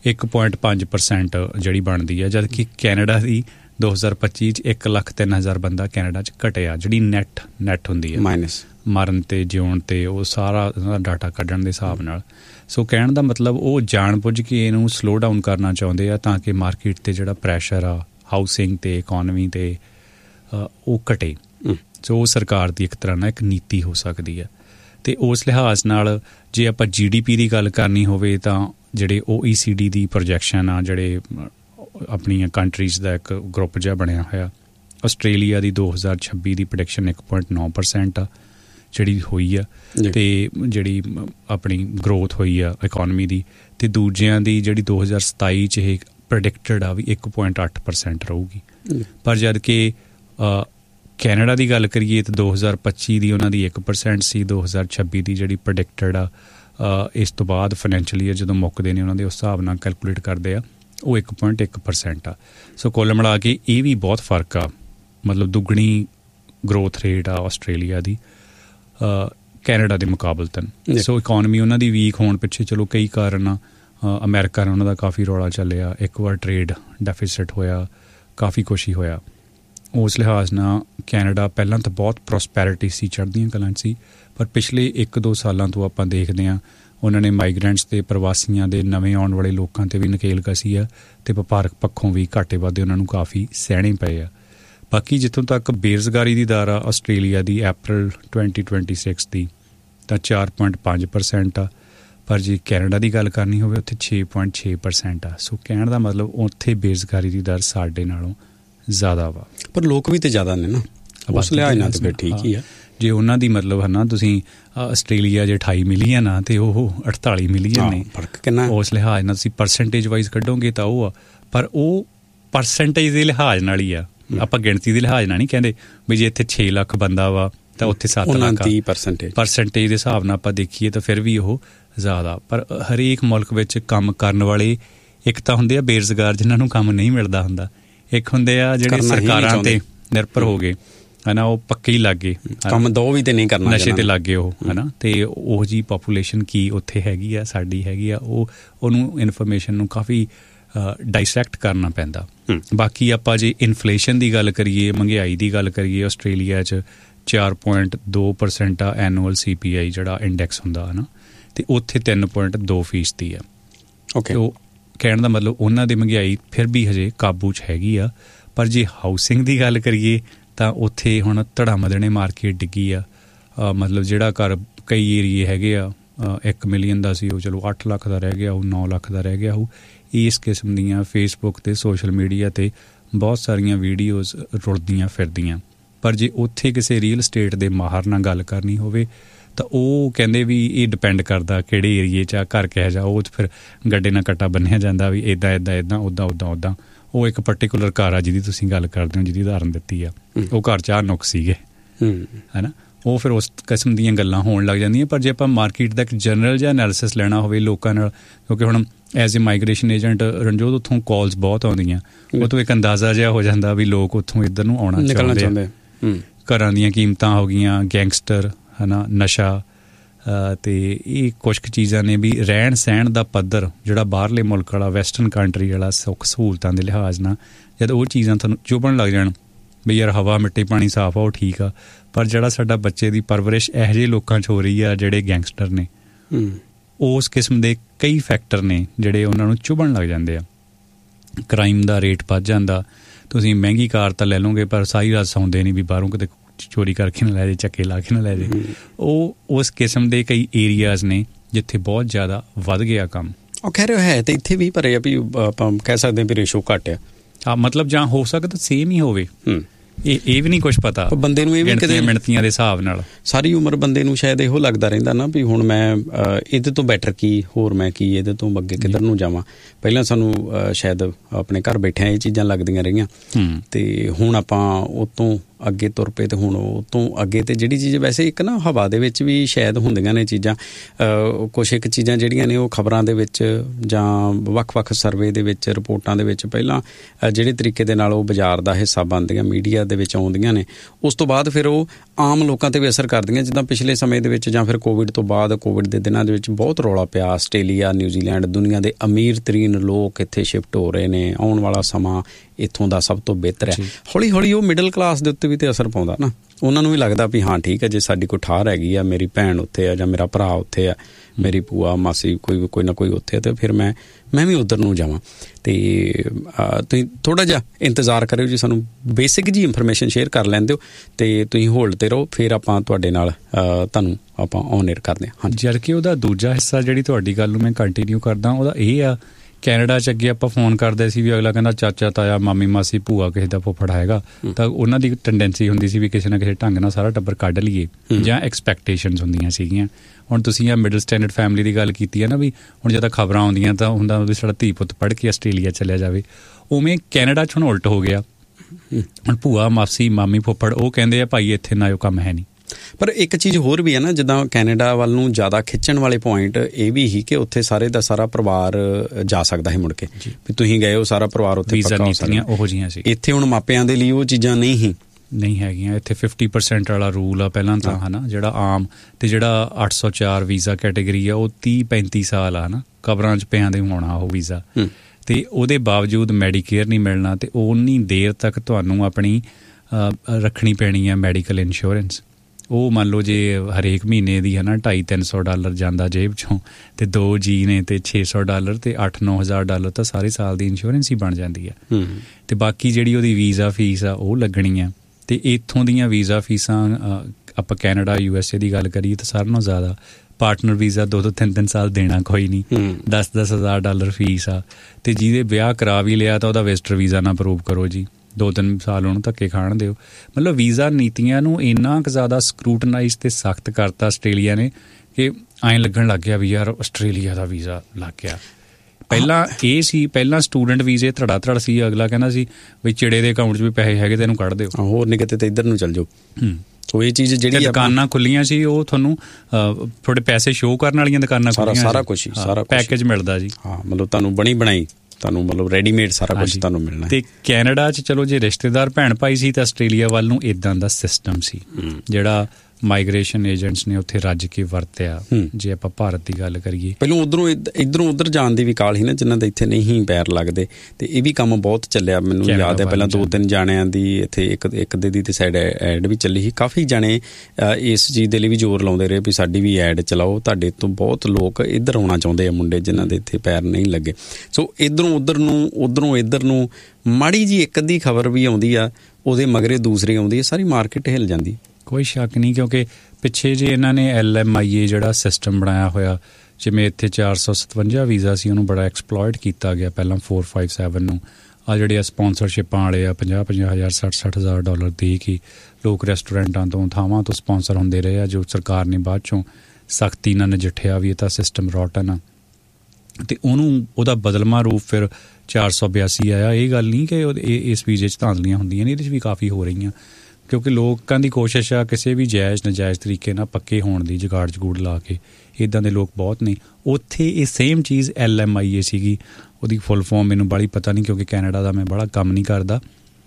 1.5% ਜਿਹੜੀ ਬਣਦੀ ਆ, ਜਦ ਕਿ ਕੈਨੇਡਾ ਦੀ 2025 'ਚ 1,03,000 ਬੰਦਾ ਕੈਨੇਡਾ 'ਚ ਘਟਿਆ, ਜਿਹੜੀ ਨੈਟ ਹੁੰਦੀ ਹੈ ਮਾਈਨਸ ਮਰਨ ਤੇ ਜਿਉਣ ਤੇ ਉਹ ਸਾਰਾ ਡਾਟਾ ਕੱਢਣ ਦੇ ਹਿਸਾਬ ਨਾਲ। ਸੋ ਕਹਿਣ ਦਾ ਮਤਲਬ ਉਹ ਜਾਣ ਬੁੱਝ ਕੇ ਇਹਨੂੰ ਸਲੋ ਡਾਊਨ ਕਰਨਾ ਚਾਹੁੰਦੇ ਆ ਤਾਂ ਕਿ ਮਾਰਕੀਟ 'ਤੇ ਜਿਹੜਾ ਪ੍ਰੈਸ਼ਰ ਆ ਹਾਊਸਿੰਗ ਤੇ ਇਕੋਨਮੀ ਤੇ ਉਹ ਘਟੇ। ਸੋ ਉਹ ਸਰਕਾਰ ਦੀ ਇੱਕ ਤਰ੍ਹਾਂ ਨਾਲ ਇੱਕ ਨੀਤੀ ਹੋ ਸਕਦੀ ਹੈ। ਅਤੇ ਉਸ ਲਿਹਾਜ਼ ਨਾਲ ਜੇ ਆਪਾਂ GDP ਦੀ ਗੱਲ ਕਰਨੀ ਹੋਵੇ ਤਾਂ ਜਿਹੜੇ OECD ਦੀ ਪ੍ਰੋਜੈਕਸ਼ਨ ਆ, ਜਿਹੜੇ ਆਪਣੀਆਂ ਕੰਟਰੀਜ਼ ਦਾ ਇੱਕ ਗਰੁੱਪ ਜਿਹਾ ਬਣਿਆ ਹੋਇਆ, ਆਸਟ੍ਰੇਲੀਆ ਦੀ 2026 ਦੀ ਪ੍ਰੈਡਿਕਸ਼ਨ 1.9% ਆ, ਜਿਹੜੀ ਹੋਈ ਆ ਅਤੇ ਜਿਹੜੀ ਆਪਣੀ ਗਰੋਥ ਹੋਈ ਆ ਇਕੋਨਮੀ ਦੀ, ਅਤੇ ਦੂਜਿਆਂ ਦੀ ਜਿਹੜੀ 2027 'ਚ ਇਹ ਪ੍ਰੈਡਿਕਟਡ ਆ ਵੀ 1.8% ਰਹੂਗੀ। ਪਰ ਜਦ ਕਿ ਕੈਨੇਡਾ ਦੀ ਗੱਲ ਕਰੀਏ ਤਾਂ 2025 ਦੀ ਉਹਨਾਂ ਦੀ 1% ਸੀ, 2026 ਦੀ ਜਿਹੜੀ ਪ੍ਰੈਡਿਕਟਡ ਆ ਇਸ ਤੋਂ ਬਾਅਦ ਫਾਈਨੈਂਸ਼ੀਅਲ ਈਅਰ ਜਦੋਂ ਮੁੱਕਦੇ ਨੇ ਉਹਨਾਂ ਦੇ ਉਸ ਹਿਸਾਬ ਨਾਲ ਕੈਲਕੂਲੇਟ ਕਰਦੇ ਆ, ਉਹ 1.1% ਆ। ਸੋ ਕੁੱਲ ਮਿਲਾ ਕੇ ਇਹ ਵੀ ਬਹੁਤ ਫਰਕ ਆ, ਮਤਲਬ ਦੁੱਗਣੀ ਗਰੋਥ ਰੇਟ ਆ ਆਸਟ੍ਰੇਲੀਆ ਦੀ ਕੈਨੇਡਾ ਦੇ ਮੁਕਾਬਲਤਨ। ਸੋ ਇਕੋਨਮੀ ਉਹਨਾਂ ਦੀ ਵੀਕ ਹੋਣ ਪਿੱਛੇ ਚਲੋ ਕਈ ਕਾਰਨ ਆ। ਅਮਰੀਕਾ ਨਾਲ ਉਹਨਾਂ ਦਾ ਕਾਫੀ ਰੌਲਾ ਚੱਲਿਆ, ਇੱਕ ਵਾਰ ਟਰੇਡ ਡੈਫਿਸਿਟ ਹੋਇਆ, ਕਾਫੀ ਕੁਛ ਹੀ ਹੋਇਆ। ਉਸ ਲਿਹਾਜ਼ ਨਾਲ ਕੈਨੇਡਾ ਪਹਿਲਾਂ ਤਾਂ ਬਹੁਤ ਪ੍ਰੋਸਪੈਰਿਟੀ ਸੀ, ਚੜ੍ਹਦੀਆਂ ਕਲਾਂ ਸੀ, ਪਰ ਪਿਛਲੇ 1-2 ਸਾਲਾਂ ਤੋਂ ਆਪਾਂ ਦੇਖਦੇ ਹਾਂ ਉਹਨਾਂ ਨੇ ਮਾਈਗਰੈਂਟਸ ਤੇ ਪ੍ਰਵਾਸੀਆਂ ਦੇ ਨਵੇਂ ਆਉਣ ਵਾਲੇ ਲੋਕਾਂ 'ਤੇ ਵੀ ਨਕੇਲ ਕਸੀ ਆ, ਅਤੇ ਵਪਾਰਕ ਪੱਖੋਂ ਵੀ ਘਾਟੇ ਵਾਧੇ ਉਹਨਾਂ ਨੂੰ ਕਾਫੀ ਸਹਿਣੇ ਪਏ ਆ। ਬਾਕੀ ਜਿੱਥੋਂ ਤੱਕ ਬੇਰੁਜ਼ਗਾਰੀ ਦੀ ਦਰ ਆ ਆਸਟ੍ਰੇਲੀਆ ਦੀ ਅਪ੍ਰੈਲ 2026 ਦੀ ਤਾਂ 4.5% ਆ, ਪਰ ਜੇ ਕੈਨੇਡਾ ਦੀ ਗੱਲ ਕਰਨੀ ਹੋਵੇ ਉੱਥੇ 6.6% ਆ। ਸੋ ਕਹਿਣ ਦਾ ਮਤਲਬ ਉੱਥੇ ਬੇਰੁਜ਼ਗਾਰੀ ਦੀ ਦਰ ਸਾਡੇ ਨਾਲੋਂ ਜ਼ਿਆਦਾ ਵਾ,
ਪਰ ਲੋਕ ਵੀ ਤੇ ਜ਼ਿਆਦਾ ਨੇ ਨਾ, ਉਸ ਲਿਹਾਜ਼ ਨਾਲ ਤਾਂ ਫਿਰ ਠੀਕ ਹੀ ਆ।
ਜੇ ਉਹਨਾਂ ਦੀ ਮਤਲਬ ਹੈ ਨਾ ਤੁਸੀਂ ਆਸਟ੍ਰੇਲੀਆ ਜੇ 28 ਮਿਲੀਅਨ ਆ ਅਤੇ ਉਹ 48 ਮਿਲੀਅਨ ਨੇ,
ਫਰਕ ਕਿੰਨਾ ਉਸ
ਲਿਹਾਜ਼ ਨਾਲ ਤੁਸੀਂ ਪਰਸੈਂਟੇਜ ਵਾਈਜ਼ ਕੱਢੋਗੇ ਤਾਂ ਉਹ ਆ, ਪਰ ਉਹ ਪਰਸੈਂਟੇਜ ਦੇ ਲਿਹਾਜ਼ ਨਾਲ ਹੀ ਆ। ਆਪਾਂ ਗਿਣਤੀ ਦੇ ਲਿਹਾਜ਼ ਨਾਲ ਨਹੀਂ ਕਹਿੰਦੇ ਵੀ ਜੇ ਇੱਥੇ 6 ਲੱਖ ਬੰਦਾ ਵਾ ਤਾਂ ਉੱਥੇ 7 ਲੱਖ ਪਰਸੈਂਟੇਜ ਦੇ ਹਿਸਾਬ ਨਾਲ ਆਪਾਂ ਦੇਖੀਏ ਤਾਂ ਫਿਰ ਵੀ ਉਹ ਜ਼ਿਆਦਾ। ਪਰ ਹਰੇਕ ਮੁਲਕ ਵਿੱਚ ਕੰਮ ਕਰਨ ਵਾਲੇ ਇੱਕ ਤਾਂ ਹੁੰਦੇ ਆ ਬੇਰੁਜ਼ਗਾਰ ਜਿਨ੍ਹਾਂ ਨੂੰ ਕੰਮ ਨਹੀਂ ਮਿਲਦਾ ਹੁੰਦਾ, ਇੱਕ ਹੁੰਦੇ ਆ ਜਿਹੜੇ ਸਰਕਾਰਾਂ 'ਤੇ ਨਿਰਭਰ ਹੋ ਗਏ ਹੈ ਨਾ, ਉਹ ਪੱਕੇ ਹੀ ਲੱਗ ਗਏ
ਕੰਮ ਦੋ ਵੀ ਤੇ ਨਹੀਂ ਕਰਨਾ,
ਨਸ਼ੇ 'ਤੇ ਲੱਗ ਗਏ ਉਹ ਹੈ ਨਾ। ਅਤੇ ਉਹ ਜਿਹੀ ਪਾਪੂਲੇਸ਼ਨ ਕੀ ਉੱਥੇ ਹੈਗੀ ਆ, ਸਾਡੀ ਹੈਗੀ ਆ, ਉਹਨੂੰ ਇਨਫੋਰਮੇਸ਼ਨ ਨੂੰ ਕਾਫੀ ਡਾਈਸੈਕਟ ਕਰਨਾ ਪੈਂਦਾ। ਬਾਕੀ ਆਪਾਂ ਜੇ ਇਨਫਲੇਸ਼ਨ ਦੀ ਗੱਲ ਕਰੀਏ, ਮਹਿੰਗਾਈ ਦੀ ਗੱਲ ਕਰੀਏ, ਆਸਟ੍ਰੇਲੀਆ 'ਚ 4.2% ਆ ਐਨੂਅਲ CPI ਜਿਹੜਾ ਇੰਡੈਕਸ ਹੁੰਦਾ ਹੈ ਨਾ, ਅਤੇ ਉੱਥੇ 3.2% ਆ। ਓਕੇ, ਉਹ ਕਹਿਣ ਦਾ ਮਤਲਬ ਉਹਨਾਂ ਦੀ ਮਹਿੰਗਾਈ ਫਿਰ ਵੀ ਹਜੇ ਕਾਬੂ 'ਚ ਹੈਗੀ ਆ। ਪਰ ਜੇ ਹਾਊਸਿੰਗ ਦੀ ਗੱਲ ਕਰੀਏ ਤਾਂ ਉੱਥੇ ਹੁਣ ਧੜਾ ਮੱਧਣੇ ਮਾਰਕੀਟ ਡਿੱਗੀ ਆ। ਮਤਲਬ ਜਿਹੜਾ ਘਰ ਕਈ ਏਰੀਏ ਹੈਗੇ ਆ 1 ਮਿਲੀਅਨ ਦਾ ਸੀ, ਉਹ ਚਲੋ 8 ਲੱਖ ਦਾ ਰਹਿ ਗਿਆ, ਉਹ 9 ਲੱਖ ਦਾ ਰਹਿ ਗਿਆ। ਉਹ ਇਸ ਕਿਸਮ ਦੀਆਂ ਫੇਸਬੁੱਕ 'ਤੇ ਸੋਸ਼ਲ ਮੀਡੀਆ 'ਤੇ ਬਹੁਤ ਸਾਰੀਆਂ ਵੀਡੀਓਜ਼ ਰੁਲਦੀਆਂ ਫਿਰਦੀਆਂ। ਪਰ ਜੇ ਉੱਥੇ ਕਿਸੇ ਰੀਅਲ estate ਦੇ ਮਾਹਰ ਨਾਲ ਗੱਲ ਕਰਨੀ ਹੋਵੇ ਤਾਂ ਉਹ ਕਹਿੰਦੇ ਵੀ ਇਹ ਡਿਪੈਂਡ ਕਰਦਾ ਕਿਹੜੇ ਏਰੀਏ 'ਚ ਆ, ਘਰ ਕਿਹੋ ਜਿਹਾ। ਉਹ ਫਿਰ ਗੱਡੇ ਨਾਲ ਕੱਟਾ ਬੰਨਿਆ ਜਾਂਦਾ ਵੀ ਇੱਦਾਂ ਉੱਦਾਂ। ਉਹ ਇੱਕ ਪਰਟੀਕੂਲਰ ਘਰ ਆ ਜਿਹਦੀ ਤੁਸੀਂ ਗੱਲ ਕਰਦੇ ਹੋ, ਜਿਹਦੀ ਉਦਾਹਰਨ ਦਿੱਤੀ ਆ, ਉਹ ਘਰ 'ਚ ਨੁਕਸ ਸੀਗੇ ਹੈ ਨਾ। ਉਹ ਫਿਰ ਉਸ ਕਿਸਮ ਦੀਆਂ ਗੱਲਾਂ ਹੋਣ ਲੱਗ ਜਾਂਦੀਆਂ। ਪਰ ਜੇ ਆਪਾਂ ਮਾਰਕੀਟ ਦਾ ਇੱਕ ਜਨਰਲ ਜਿਹਾ ਐਨਾਲਿਸਿਸ ਲੈਣਾ ਹੋਵੇ ਲੋਕਾਂ ਨਾਲ, ਕਿਉਂਕਿ ਹੁਣ as a migration agent Ranjot ਉੱਥੋਂ ਕਾਲਸ ਬਹੁਤ ਆਉਂਦੀਆਂ, ਉਹ ਤੋਂ ਇੱਕ ਅੰਦਾਜ਼ਾ ਜਿਹਾ ਹੋ ਜਾਂਦਾ ਵੀ ਲੋਕ ਉੱਥੋਂ ਇੱਧਰ ਨੂੰ ਆਉਣਾ ਚਾਹੁੰਦੇ ਆ। ਘਰਾਂ ਦੀਆਂ ਕੀਮਤਾਂ ਹੋ ਗਈਆਂ, ਗੈਂਗਸਟਰ ਹੈ ਨਾ, ਨਸ਼ਾ, ਅਤੇ ਇਹ ਕੁਛ ਕੁ ਚੀਜ਼ਾਂ ਨੇ ਵੀ ਰਹਿਣ ਸਹਿਣ ਦਾ ਪੱਧਰ ਜਿਹੜਾ ਬਾਹਰਲੇ ਮੁਲਕ ਵਾਲਾ, ਵੈਸਟਰਨ ਕੰਟਰੀ ਵਾਲਾ ਸੁੱਖ ਸਹੂਲਤਾਂ ਦੇ ਲਿਹਾਜ਼ ਨਾਲ ਜਦ ਉਹ ਚੀਜ਼ਾਂ ਤੁਹਾਨੂੰ ਚੁਭਣ ਲੱਗ ਜਾਣ ਵੀ ਯਾਰ ਹਵਾ ਮਿੱਟੀ ਪਾਣੀ ਸਾਫ਼ ਆ, ਉਹ ਠੀਕ ਆ, ਪਰ ਜਿਹੜਾ ਸਾਡਾ ਬੱਚੇ ਦੀ ਪਰਵਰਿਸ਼ ਇਹੋ ਜਿਹੇ ਲੋਕਾਂ 'ਚ ਹੋ ਰਹੀ ਆ ਜਿਹੜੇ ਗੈਂਗਸਟਰ ਨੇ, ਉਸ ਕਿਸਮ ਦੇ ਕਈ ਫੈਕਟਰ ਨੇ ਜਿਹੜੇ ਉਹਨਾਂ ਨੂੰ ਚੁਭਣ ਲੱਗ ਜਾਂਦੇ ਆ। ਕ੍ਰਾਈਮ ਦਾ ਰੇਟ ਵੱਧ ਜਾਂਦਾ। ਤੁਸੀਂ ਮਹਿੰਗੀ ਕਾਰ ਤਾਂ ਲੈ ਲਓਗੇ ਪਰ ਸਾਰੀ ਰਾਤ ਸੌਂਦੇ ਨਹੀਂ ਵੀ ਬਾਹਰੋਂ ਕਿਤੇ ਚੋਰੀ ਕਰਕੇ ਨਾ ਲੈ ਜਾਏ, ਚੱਕੇ ਲਾ ਕੇ ਨਾ ਲੈ ਜਾਏ। ਉਹ ਉਸ ਕਿਸਮ ਦੇ ਕਈ ਏਰੀਆਜ਼ ਨੇ ਜਿੱਥੇ ਬਹੁਤ ਜ਼ਿਆਦਾ ਵੱਧ ਗਿਆ ਕੰਮ।
ਉਹ ਕਹਿ ਰਹੇ ਹੈ ਤੇ ਇੱਥੇ ਵੀ ਪਰ ਵੀ ਆਪਾਂ ਕਹਿ ਸਕਦੇ ਹਾਂ ਵੀ ਰੇਸ਼ੋ ਘੱਟ ਆ।
ਮਤਲਬ ਜਾਂ ਹੋ ਸਕਦਾ ਸੇਮ ਹੀ ਹੋਵੇ, ਇਹ ਵੀ ਨਹੀਂ ਕੁਛ ਪਤਾ
ਬੰਦੇ ਨੂੰ। ਇਹ ਵੀ ਕਿਤੇ
ਮਿਣਤੀਆਂ ਦੇ ਹਿਸਾਬ ਨਾਲ ਸਾਰੀ
ਉਮਰ ਬੰਦੇ ਨੂੰ ਸ਼ਾਇਦ ਇਹੋ ਲੱਗਦਾ ਰਹਿੰਦਾ ਨਾ ਵੀ ਹੁਣ ਮੈਂ ਇਹਦੇ ਤੋਂ ਬੈਟਰ ਕੀ, ਹੋਰ ਮੈਂ ਕੀ, ਇਹਦੇ ਤੋਂ ਅੱਗੇ ਕਿੱਧਰ ਨੂੰ ਜਾਵਾਂ। ਪਹਿਲਾਂ ਸਾਨੂੰ ਸ਼ਾਇਦ ਆਪਣੇ ਘਰ ਬੈਠਿਆਂ ਇਹ ਚੀਜ਼ਾਂ ਲੱਗਦੀਆਂ ਰਹੀਆਂ, ਤੇ ਹੁਣ ਆਪਾਂ ਉਹ ਤੋਂ ਅੱਗੇ ਤੁਰ ਪਏ, ਤੇ ਹੁਣ ਉਹ ਤੋਂ ਅੱਗੇ ਤੇ ਜਿਹੜੀ ਚੀਜ਼ ਵੈਸੇ ਇੱਕ ਨਾ ਹਵਾ ਦੇ ਵਿੱਚ ਵੀ ਸ਼ਾਇਦ ਹੁੰਦੀਆਂ ਨੇ ਚੀਜ਼ਾਂ, ਕੁਛ ਇੱਕ ਚੀਜ਼ਾਂ ਜਿਹੜੀਆਂ ਨੇ ਉਹ ਖਬਰਾਂ ਦੇ ਵਿੱਚ ਜਾਂ ਵੱਖ-ਵੱਖ ਸਰਵੇ ਦੇ ਵਿੱਚ, ਰਿਪੋਰਟਾਂ ਦੇ ਵਿੱਚ ਪਹਿਲਾਂ ਜਿਹੜੇ ਤਰੀਕੇ ਦੇ ਨਾਲ ਉਹ ਬਾਜ਼ਾਰ ਦਾ ਹਿੱਸਾ ਬਣਦੀਆਂ, ਮੀਡੀਆ ਦੇ ਵਿੱਚ ਆਉਂਦੀਆਂ ਨੇ, ਉਸ ਤੋਂ ਬਾਅਦ ਫਿਰ ਉਹ ਆਮ ਲੋਕਾਂ 'ਤੇ ਵੀ ਅਸਰ ਕਰਦੀਆਂ। ਜਿੱਦਾਂ ਪਿਛਲੇ ਸਮੇਂ ਦੇ ਵਿੱਚ ਜਾਂ ਫਿਰ ਕੋਵਿਡ ਤੋਂ ਬਾਅਦ, ਕੋਵਿਡ ਦੇ ਦਿਨਾਂ ਦੇ ਵਿੱਚ ਬਹੁਤ ਰੌਲਾ ਪਿਆ। ਆਸਟ੍ਰੇਲੀਆ, ਨਿਊਜ਼ੀਲੈਂਡ, ਦੁਨੀਆ ਦੇ ਅਮੀਰ ਤਰੀਨ ਲੋਕ ਇੱਥੇ ਸ਼ਿਫਟ ਹੋ ਰਹੇ ਨੇ, ਆਉਣ ਵਾਲਾ ਸਮਾਂ ਇੱਥੋਂ ਦਾ ਸਭ ਤੋਂ ਬਿਹਤਰ ਹੈ। ਹੌਲੀ ਹੌਲੀ ਉਹ ਮਿਡਲ ਕਲਾਸ ਦੇ ਉੱਤੇ ਵੀ ਤੇ ਅਸਰ ਪਾਉਂਦਾ ਨਾ। ਉਹਨਾਂ ਨੂੰ ਵੀ ਲੱਗਦਾ ਵੀ ਹਾਂ ਠੀਕ ਹੈ, ਜੇ ਸਾਡੀ ਕੋਈ ਠਾਰ ਹੈਗੀ ਆ, ਮੇਰੀ ਭੈਣ ਉੱਥੇ ਆ ਜਾਂ ਮੇਰਾ ਭਰਾ ਉੱਥੇ ਆ, ਮੇਰੀ ਭੂਆ ਮਾਸੀ ਕੋਈ ਨਾ ਕੋਈ ਉੱਥੇ, ਤੇ ਫਿਰ ਮੈਂ ਵੀ ਉੱਧਰ ਨੂੰ ਜਾਵਾਂ। ਅਤੇ ਤੁਸੀਂ ਥੋੜ੍ਹਾ ਜਿਹਾ ਇੰਤਜ਼ਾਰ ਕਰਿਓ ਜੀ, ਸਾਨੂੰ ਬੇਸਿਕ ਜੀ ਇਨਫੋਰਮੇਸ਼ਨ ਸ਼ੇਅਰ ਕਰ ਲੈਂਦੇ ਹੋ ਅਤੇ ਤੁਸੀਂ ਹੋਲਡ 'ਤੇ ਰਹੋ, ਫਿਰ ਆਪਾਂ ਤੁਹਾਡੇ ਨਾਲ ਤੁਹਾਨੂੰ ਆਪਾਂ ਔਨ ਏਅਰ ਕਰਦੇ ਹਾਂ।
ਹਾਂਜੀ, ਜਦ ਕਿ ਉਹਦਾ ਦੂਜਾ ਹਿੱਸਾ ਜਿਹੜੀ ਤੁਹਾਡੀ ਗੱਲ ਨੂੰ ਮੈਂ ਕੰਟੀਨਿਊ ਕਰਦਾ, ਉਹਦਾ ਇਹ ਆ ਕੈਨੇਡਾ 'ਚ ਅੱਗੇ ਆਪਾਂ ਫੋਨ ਕਰਦੇ ਸੀ ਵੀ ਅਗਲਾ ਕਹਿੰਦਾ ਚਾਚਾ ਤਾਇਆ ਮਾਮੀ ਮਾਸੀ ਭੂਆ ਕਿਸੇ ਦਾ ਫੁੱਫੜ ਹੈਗਾ, ਤਾਂ ਉਹਨਾਂ ਦੀ ਟੈਂਡੈਂਸੀ ਹੁੰਦੀ ਸੀ ਵੀ ਕਿਸੇ ਨਾ ਕਿਸੇ ਢੰਗ ਨਾਲ ਸਾਰਾ ਟੱਬਰ ਕੱਢ ਲਈਏ, ਜਾਂ ਐਕਸਪੈਕਟੇਸ਼ਨਸ ਹੁੰਦੀਆਂ ਸੀਗੀਆਂ। ਹੁਣ ਤੁਸੀਂ ਆ ਮਿਡਲ ਸਟੈਂਡਰਡ ਫੈਮਿਲੀ ਦੀ ਗੱਲ ਕੀਤੀ ਹੈ ਨਾ, ਵੀ ਹੁਣ ਜਦੋਂ ਖਬਰਾਂ ਆਉਂਦੀਆਂ ਤਾਂ ਹੁੰਦਾ ਵੀ ਸਾਡਾ ਧੀ ਪੁੱਤ ਪੜ੍ਹ ਕੇ ਆਸਟ੍ਰੇਲੀਆ ਚਲਿਆ ਜਾਵੇ। ਉਵੇਂ ਕੈਨੇਡਾ 'ਚ ਹੁਣ ਉਲਟ ਹੋ ਗਿਆ। ਹੁਣ ਭੂਆ ਮਾਸੀ ਮਾਮੀ ਫੁੱਫੜ ਉਹ ਕਹਿੰਦੇ ਆ ਭਾਈ ਇੱਥੇ ਨਾ ਉਹ ਕੰਮ ਹੈ ਨਹੀਂ।
ਪਰ ਇੱਕ ਚੀਜ਼ ਹੋਰ ਵੀ ਹੈ ਨਾ, ਜਿੱਦਾਂ ਕੈਨੇਡਾ ਵੱਲ ਨੂੰ ਜ਼ਿਆਦਾ ਖਿੱਚਣ ਵਾਲੇ ਪੁਆਇੰਟ ਇਹ ਵੀ ਹੀ ਕਿ ਉੱਥੇ ਸਾਰੇ ਦਾ ਸਾਰਾ ਪਰਿਵਾਰ ਜਾ ਸਕਦਾ ਹੈ ਮੁੜ ਕੇ, ਵੀ ਤੁਸੀਂ ਗਏ ਹੋ ਸਾਰਾ ਪਰਿਵਾਰ ਉੱਥੇ
ਪੱਕਾ ਹੋ ਸਕਦਾ। ਉਹੋ ਜਿਹੀਆਂ ਸੀ।
ਇੱਥੇ ਹੁਣ ਮਾਪਿਆਂ ਦੇ ਲਈ ਉਹ ਚੀਜ਼ਾਂ ਨਹੀਂ
ਹੈਗੀਆਂ। ਇੱਥੇ 50% ਵਾਲਾ ਰੂਲ ਆ ਪਹਿਲਾਂ ਤਾਂ, ਹੈ ਨਾ, ਜਿਹੜਾ ਆਮ, ਤੇ ਜਿਹੜਾ 804 ਵੀਜ਼ਾ ਕੈਟੇਗਰੀ ਆ ਉਹ 30-35 ਸਾਲ ਆ, ਹੈ ਨਾ, ਕਬਰਾਂ 'ਚ ਪਿਆਂ ਦੇ ਹੋਣਾ ਉਹ ਵੀਜ਼ਾ, ਤੇ ਉਹਦੇ ਬਾਵਜੂਦ ਮੈਡੀਕੇਅਰ ਨਹੀਂ ਮਿਲਣਾ, ਤੇ ਉਨੀ ਦੇਰ ਤੱਕ ਤੁਹਾਨੂੰ ਆਪਣੀ ਰੱਖਣੀ ਪੈਣੀ ਆ ਮੈਡੀਕਲ ਇੰਸ਼ੋਰੈਂਸ। ਉਹ ਮੰਨ ਲਓ ਜੇ ਹਰੇਕ ਮਹੀਨੇ ਦੀ, ਹੈ ਨਾ, $200-300 ਜਾਂਦਾ ਜੇਬ 'ਚੋਂ, ਤੇ 2 ਜੀ ਨੇ ਤੇ $600 ਤੇ $8,000-9,000 ਤਾਂ ਸਾਰੇ ਸਾਲ ਦੀ ਇੰਸ਼ੋਰੈਂਸ ਹੀ ਬਣ ਜਾਂਦੀ ਆ। ਤੇ ਬਾਕੀ ਜਿਹੜੀ ਉਹਦੀ ਵੀਜ਼ਾ ਫੀਸ ਆ ਉਹ ਲੱਗਣੀ ਆ। ਤੇ ਇੱਥੋਂ ਦੀਆਂ ਵੀਜ਼ਾ ਫੀਸਾਂ, ਆਪਾਂ ਕੈਨੇਡਾ USA ਦੀ ਗੱਲ ਕਰੀਏ ਤਾਂ ਸਾਰਿਆਂ ਨਾਲੋਂ ਜ਼ਿਆਦਾ। ਪਾਰਟਨਰ ਵੀਜ਼ਾ 2-3 ਸਾਲ ਦੇਣਾ ਕੋਈ ਨਹੀਂ, $10,000 ਫੀਸ ਆ। ਤੇ ਜਿਹਦੇ ਵਿਆਹ ਕਰਾ ਵੀ ਲਿਆ ਤਾਂ ਉਹਦਾ ਵਿਜ਼ਟਰ ਵੀਜ਼ਾ ਨਾ ਅਪਰੂਵ ਕਰੋ ਜੀ, 2-3 ਸਾਲ ਉਹਨੂੰ ਧੱਕੇ ਖਾਣ ਦਿਓ। ਮਤਲਬ ਵੀਜ਼ਾ ਨੀਤੀਆਂ ਨੂੰ ਇੰਨਾ ਕੁ ਜ਼ਿਆਦਾ ਸਕਰੂਟਨਾਈਜ਼ ਤੇ ਸਖਤ ਕਰਤਾ ਆਸਟ੍ਰੇਲੀਆ ਨੇ ਕਿ ਐਂ ਲੱਗਣ ਲੱਗ ਗਿਆ ਵੀ ਯਾਰ ਆਸਟ੍ਰੇਲੀਆ ਦਾ ਵੀਜ਼ਾ ਲੱਗ ਗਿਆ। ਪਹਿਲਾਂ ਇਹ ਸੀ, ਪਹਿਲਾਂ ਸਟੂਡੈਂਟ ਵੀਜ਼ੇ ਧੜਾ ਸੀ। ਅਗਲਾ ਕਹਿੰਦਾ ਸੀ ਵੀ ਚਿੜੇ ਦੇ ਅਕਾਊਂਟ 'ਚ ਵੀ ਪੈਸੇ ਹੈਗੇ ਤੈਨੂੰ ਕੱਢ ਦਿਓ, ਹੋਰ ਨਹੀਂ ਕਿਤੇ, ਤੇ ਇੱਧਰ ਨੂੰ ਚੱਲ ਜਾਓ। ਸੋ ਇਹ ਚੀਜ਼ ਜਿਹੜੀ ਦੁਕਾਨਾਂ ਖੁੱਲੀਆਂ ਸੀ, ਉਹ ਤੁਹਾਨੂੰ ਥੋੜੇ ਪੈਸੇ ਸ਼ੋਅ ਕਰਨ ਵਾਲੀਆਂ ਦੁਕਾਨਾਂ ਖੁੱਲੀਆਂ, ਸਾਰਾ ਕੁਛ ਪੈਕੇਜ ਮਿਲਦਾ ਜੀ। ਹਾਂ, ਮਤਲਬ ਤੁਹਾਨੂੰ ਬਣੀ ਬਣਾਈ, ਤੁਹਾਨੂੰ ਮਤਲਬ ਰੈਡੀਮੇਡ ਸਾਰਾ ਕੁਝ ਤੁਹਾਨੂੰ ਮਿਲਣਾ। ਤੇ ਕੈਨੇਡਾ 'ਚ ਚਲੋ ਜੇ ਰਿਸ਼ਤੇਦਾਰ ਭੈਣ ਭਾਈ ਸੀ ਤਾਂ ਆਸਟ੍ਰੇਲੀਆ ਵੱਲ ਨੂੰ ਇੱਦਾਂ ਦਾ ਸਿਸਟਮ ਸੀ ਜਿਹੜਾ ਮਾਈਗ੍ਰੇਸ਼ਨ ਏਜੰਟਸ ਨੇ ਉੱਥੇ ਰੱਜ ਕੇ ਵਰਤਿਆ। ਜੇ ਆਪਾਂ ਭਾਰਤ ਦੀ ਗੱਲ ਕਰੀਏ, ਪਹਿਲਾਂ ਇੱਧਰੋਂ ਉੱਧਰ ਜਾਣ ਦੀ ਵੀ ਕਾਲ ਸੀ ਨਾ, ਜਿਨ੍ਹਾਂ ਦੇ ਇੱਥੇ ਨਹੀਂ ਪੈਰ ਲੱਗਦੇ, ਤੇ ਇਹ ਵੀ ਕੰਮ ਬਹੁਤ ਚੱਲਿਆ। ਮੈਨੂੰ ਯਾਦ ਹੈ ਪਹਿਲਾਂ 2-3 ਜਾਣਿਆਂ ਦੀ ਇੱਥੇ ਇੱਕ ਦੇ ਤੇ ਸਾਈਡ ਐਡ ਵੀ ਚੱਲੀ ਸੀ। ਕਾਫੀ ਜਾਣੇ ਇਸ ਚੀਜ਼ ਦੇ ਲਈ ਵੀ ਜ਼ੋਰ ਲਾਉਂਦੇ ਰਹੇ ਵੀ ਸਾਡੀ ਵੀ ਐਡ ਚਲਾਓ, ਤੁਹਾਡੇ ਤੋਂ ਬਹੁਤ ਲੋਕ ਇੱਧਰ ਆਉਣਾ ਚਾਹੁੰਦੇ ਆ, ਮੁੰਡੇ ਜਿਨ੍ਹਾਂ ਦੇ ਇੱਥੇ ਪੈਰ ਨਹੀਂ ਲੱਗੇ। ਸੋ ਇੱਧਰੋਂ ਇੱਧਰ ਨੂੰ ਮਾੜੀ ਜੀ ਇੱਕ ਅੱਧੀ ਖਬਰ ਵੀ ਆਉਂਦੀ ਆ, ਉਹਦੇ ਮਗਰੇ ਦੂਸਰੀ ਆਉਂਦੀ ਹੈ, ਸਾਰੀ ਮਾਰਕੀਟ ਹਿੱਲ ਜਾਂਦੀ। ਕੋਈ ਸ਼ੱਕ ਨਹੀਂ, ਕਿਉਂਕਿ ਪਿੱਛੇ ਜੇ ਇਹਨਾਂ ਨੇ LMIA ਜਿਹੜਾ ਸਿਸਟਮ ਬਣਾਇਆ ਹੋਇਆ, ਜਿਵੇਂ ਇੱਥੇ 457 ਵੀਜ਼ਾ ਸੀ, ਉਹਨੂੰ ਬੜਾ ਐਕਸਪਲੋਇਟ ਕੀਤਾ ਗਿਆ ਪਹਿਲਾਂ 457 ਨੂੰ। ਆ ਜਿਹੜੇ ਸਪੋਂਸਰਸ਼ਿਪਾਂ ਵਾਲੇ ਆ, $50,000 $60,000 ਦੇ ਕੇ ਲੋਕ ਰੈਸਟੋਰੈਂਟਾਂ ਤੋਂ, ਥਾਵਾਂ ਤੋਂ ਸਪੋਂਸਰ ਹੁੰਦੇ ਰਹੇ ਆ, ਜੋ ਸਰਕਾਰ ਨੇ ਬਾਅਦ ਚੋਂ ਸਖਤੀ ਨਾਲ ਨਜਿੱਠਿਆ ਵੀ ਇਹ ਤਾਂ ਸਿਸਟਮ ਰੋਟਨ ਆ, ਤੇ ਉਹਦਾ ਬਦਲਵਾਂ ਰੂਪ ਫਿਰ 482 ਆਇਆ। ਇਹ ਗੱਲ ਨਹੀਂ ਕਿ ਇਸ ਵੀਜ਼ੇ 'ਚ ਧਾਂਦਲੀਆਂ ਹੁੰਦੀਆਂ ਨੇ, ਇਹਦੇ 'ਚ ਵੀ ਕਾਫੀ ਹੋ ਰਹੀਆਂ, ਕਿਉਂਕਿ ਲੋਕਾਂ ਦੀ ਕੋਸ਼ਿਸ਼ ਆ ਕਿਸੇ ਵੀ ਜਾਇਜ਼ ਨਜਾਇਜ਼ ਤਰੀਕੇ ਨਾਲ ਪੱਕੇ ਹੋਣ ਦੀ, ਜਗਾੜ ਜਗੂੜ ਲਾ ਕੇ। ਇੱਦਾਂ ਦੇ ਲੋਕ ਬਹੁਤ ਨੇ ਉੱਥੇ। ਇਹ ਸੇਮ ਚੀਜ਼ LMIA ਸੀਗੀ, ਉਹਦੀ ਫੁੱਲ ਫਾਰਮ ਮੈਨੂੰ ਬਾਹਲੀ ਪਤਾ ਨਹੀਂ, ਕਿਉਂਕਿ ਕੈਨੇਡਾ ਦਾ ਮੈਂ ਬੜਾ ਕੰਮ ਨਹੀਂ ਕਰਦਾ।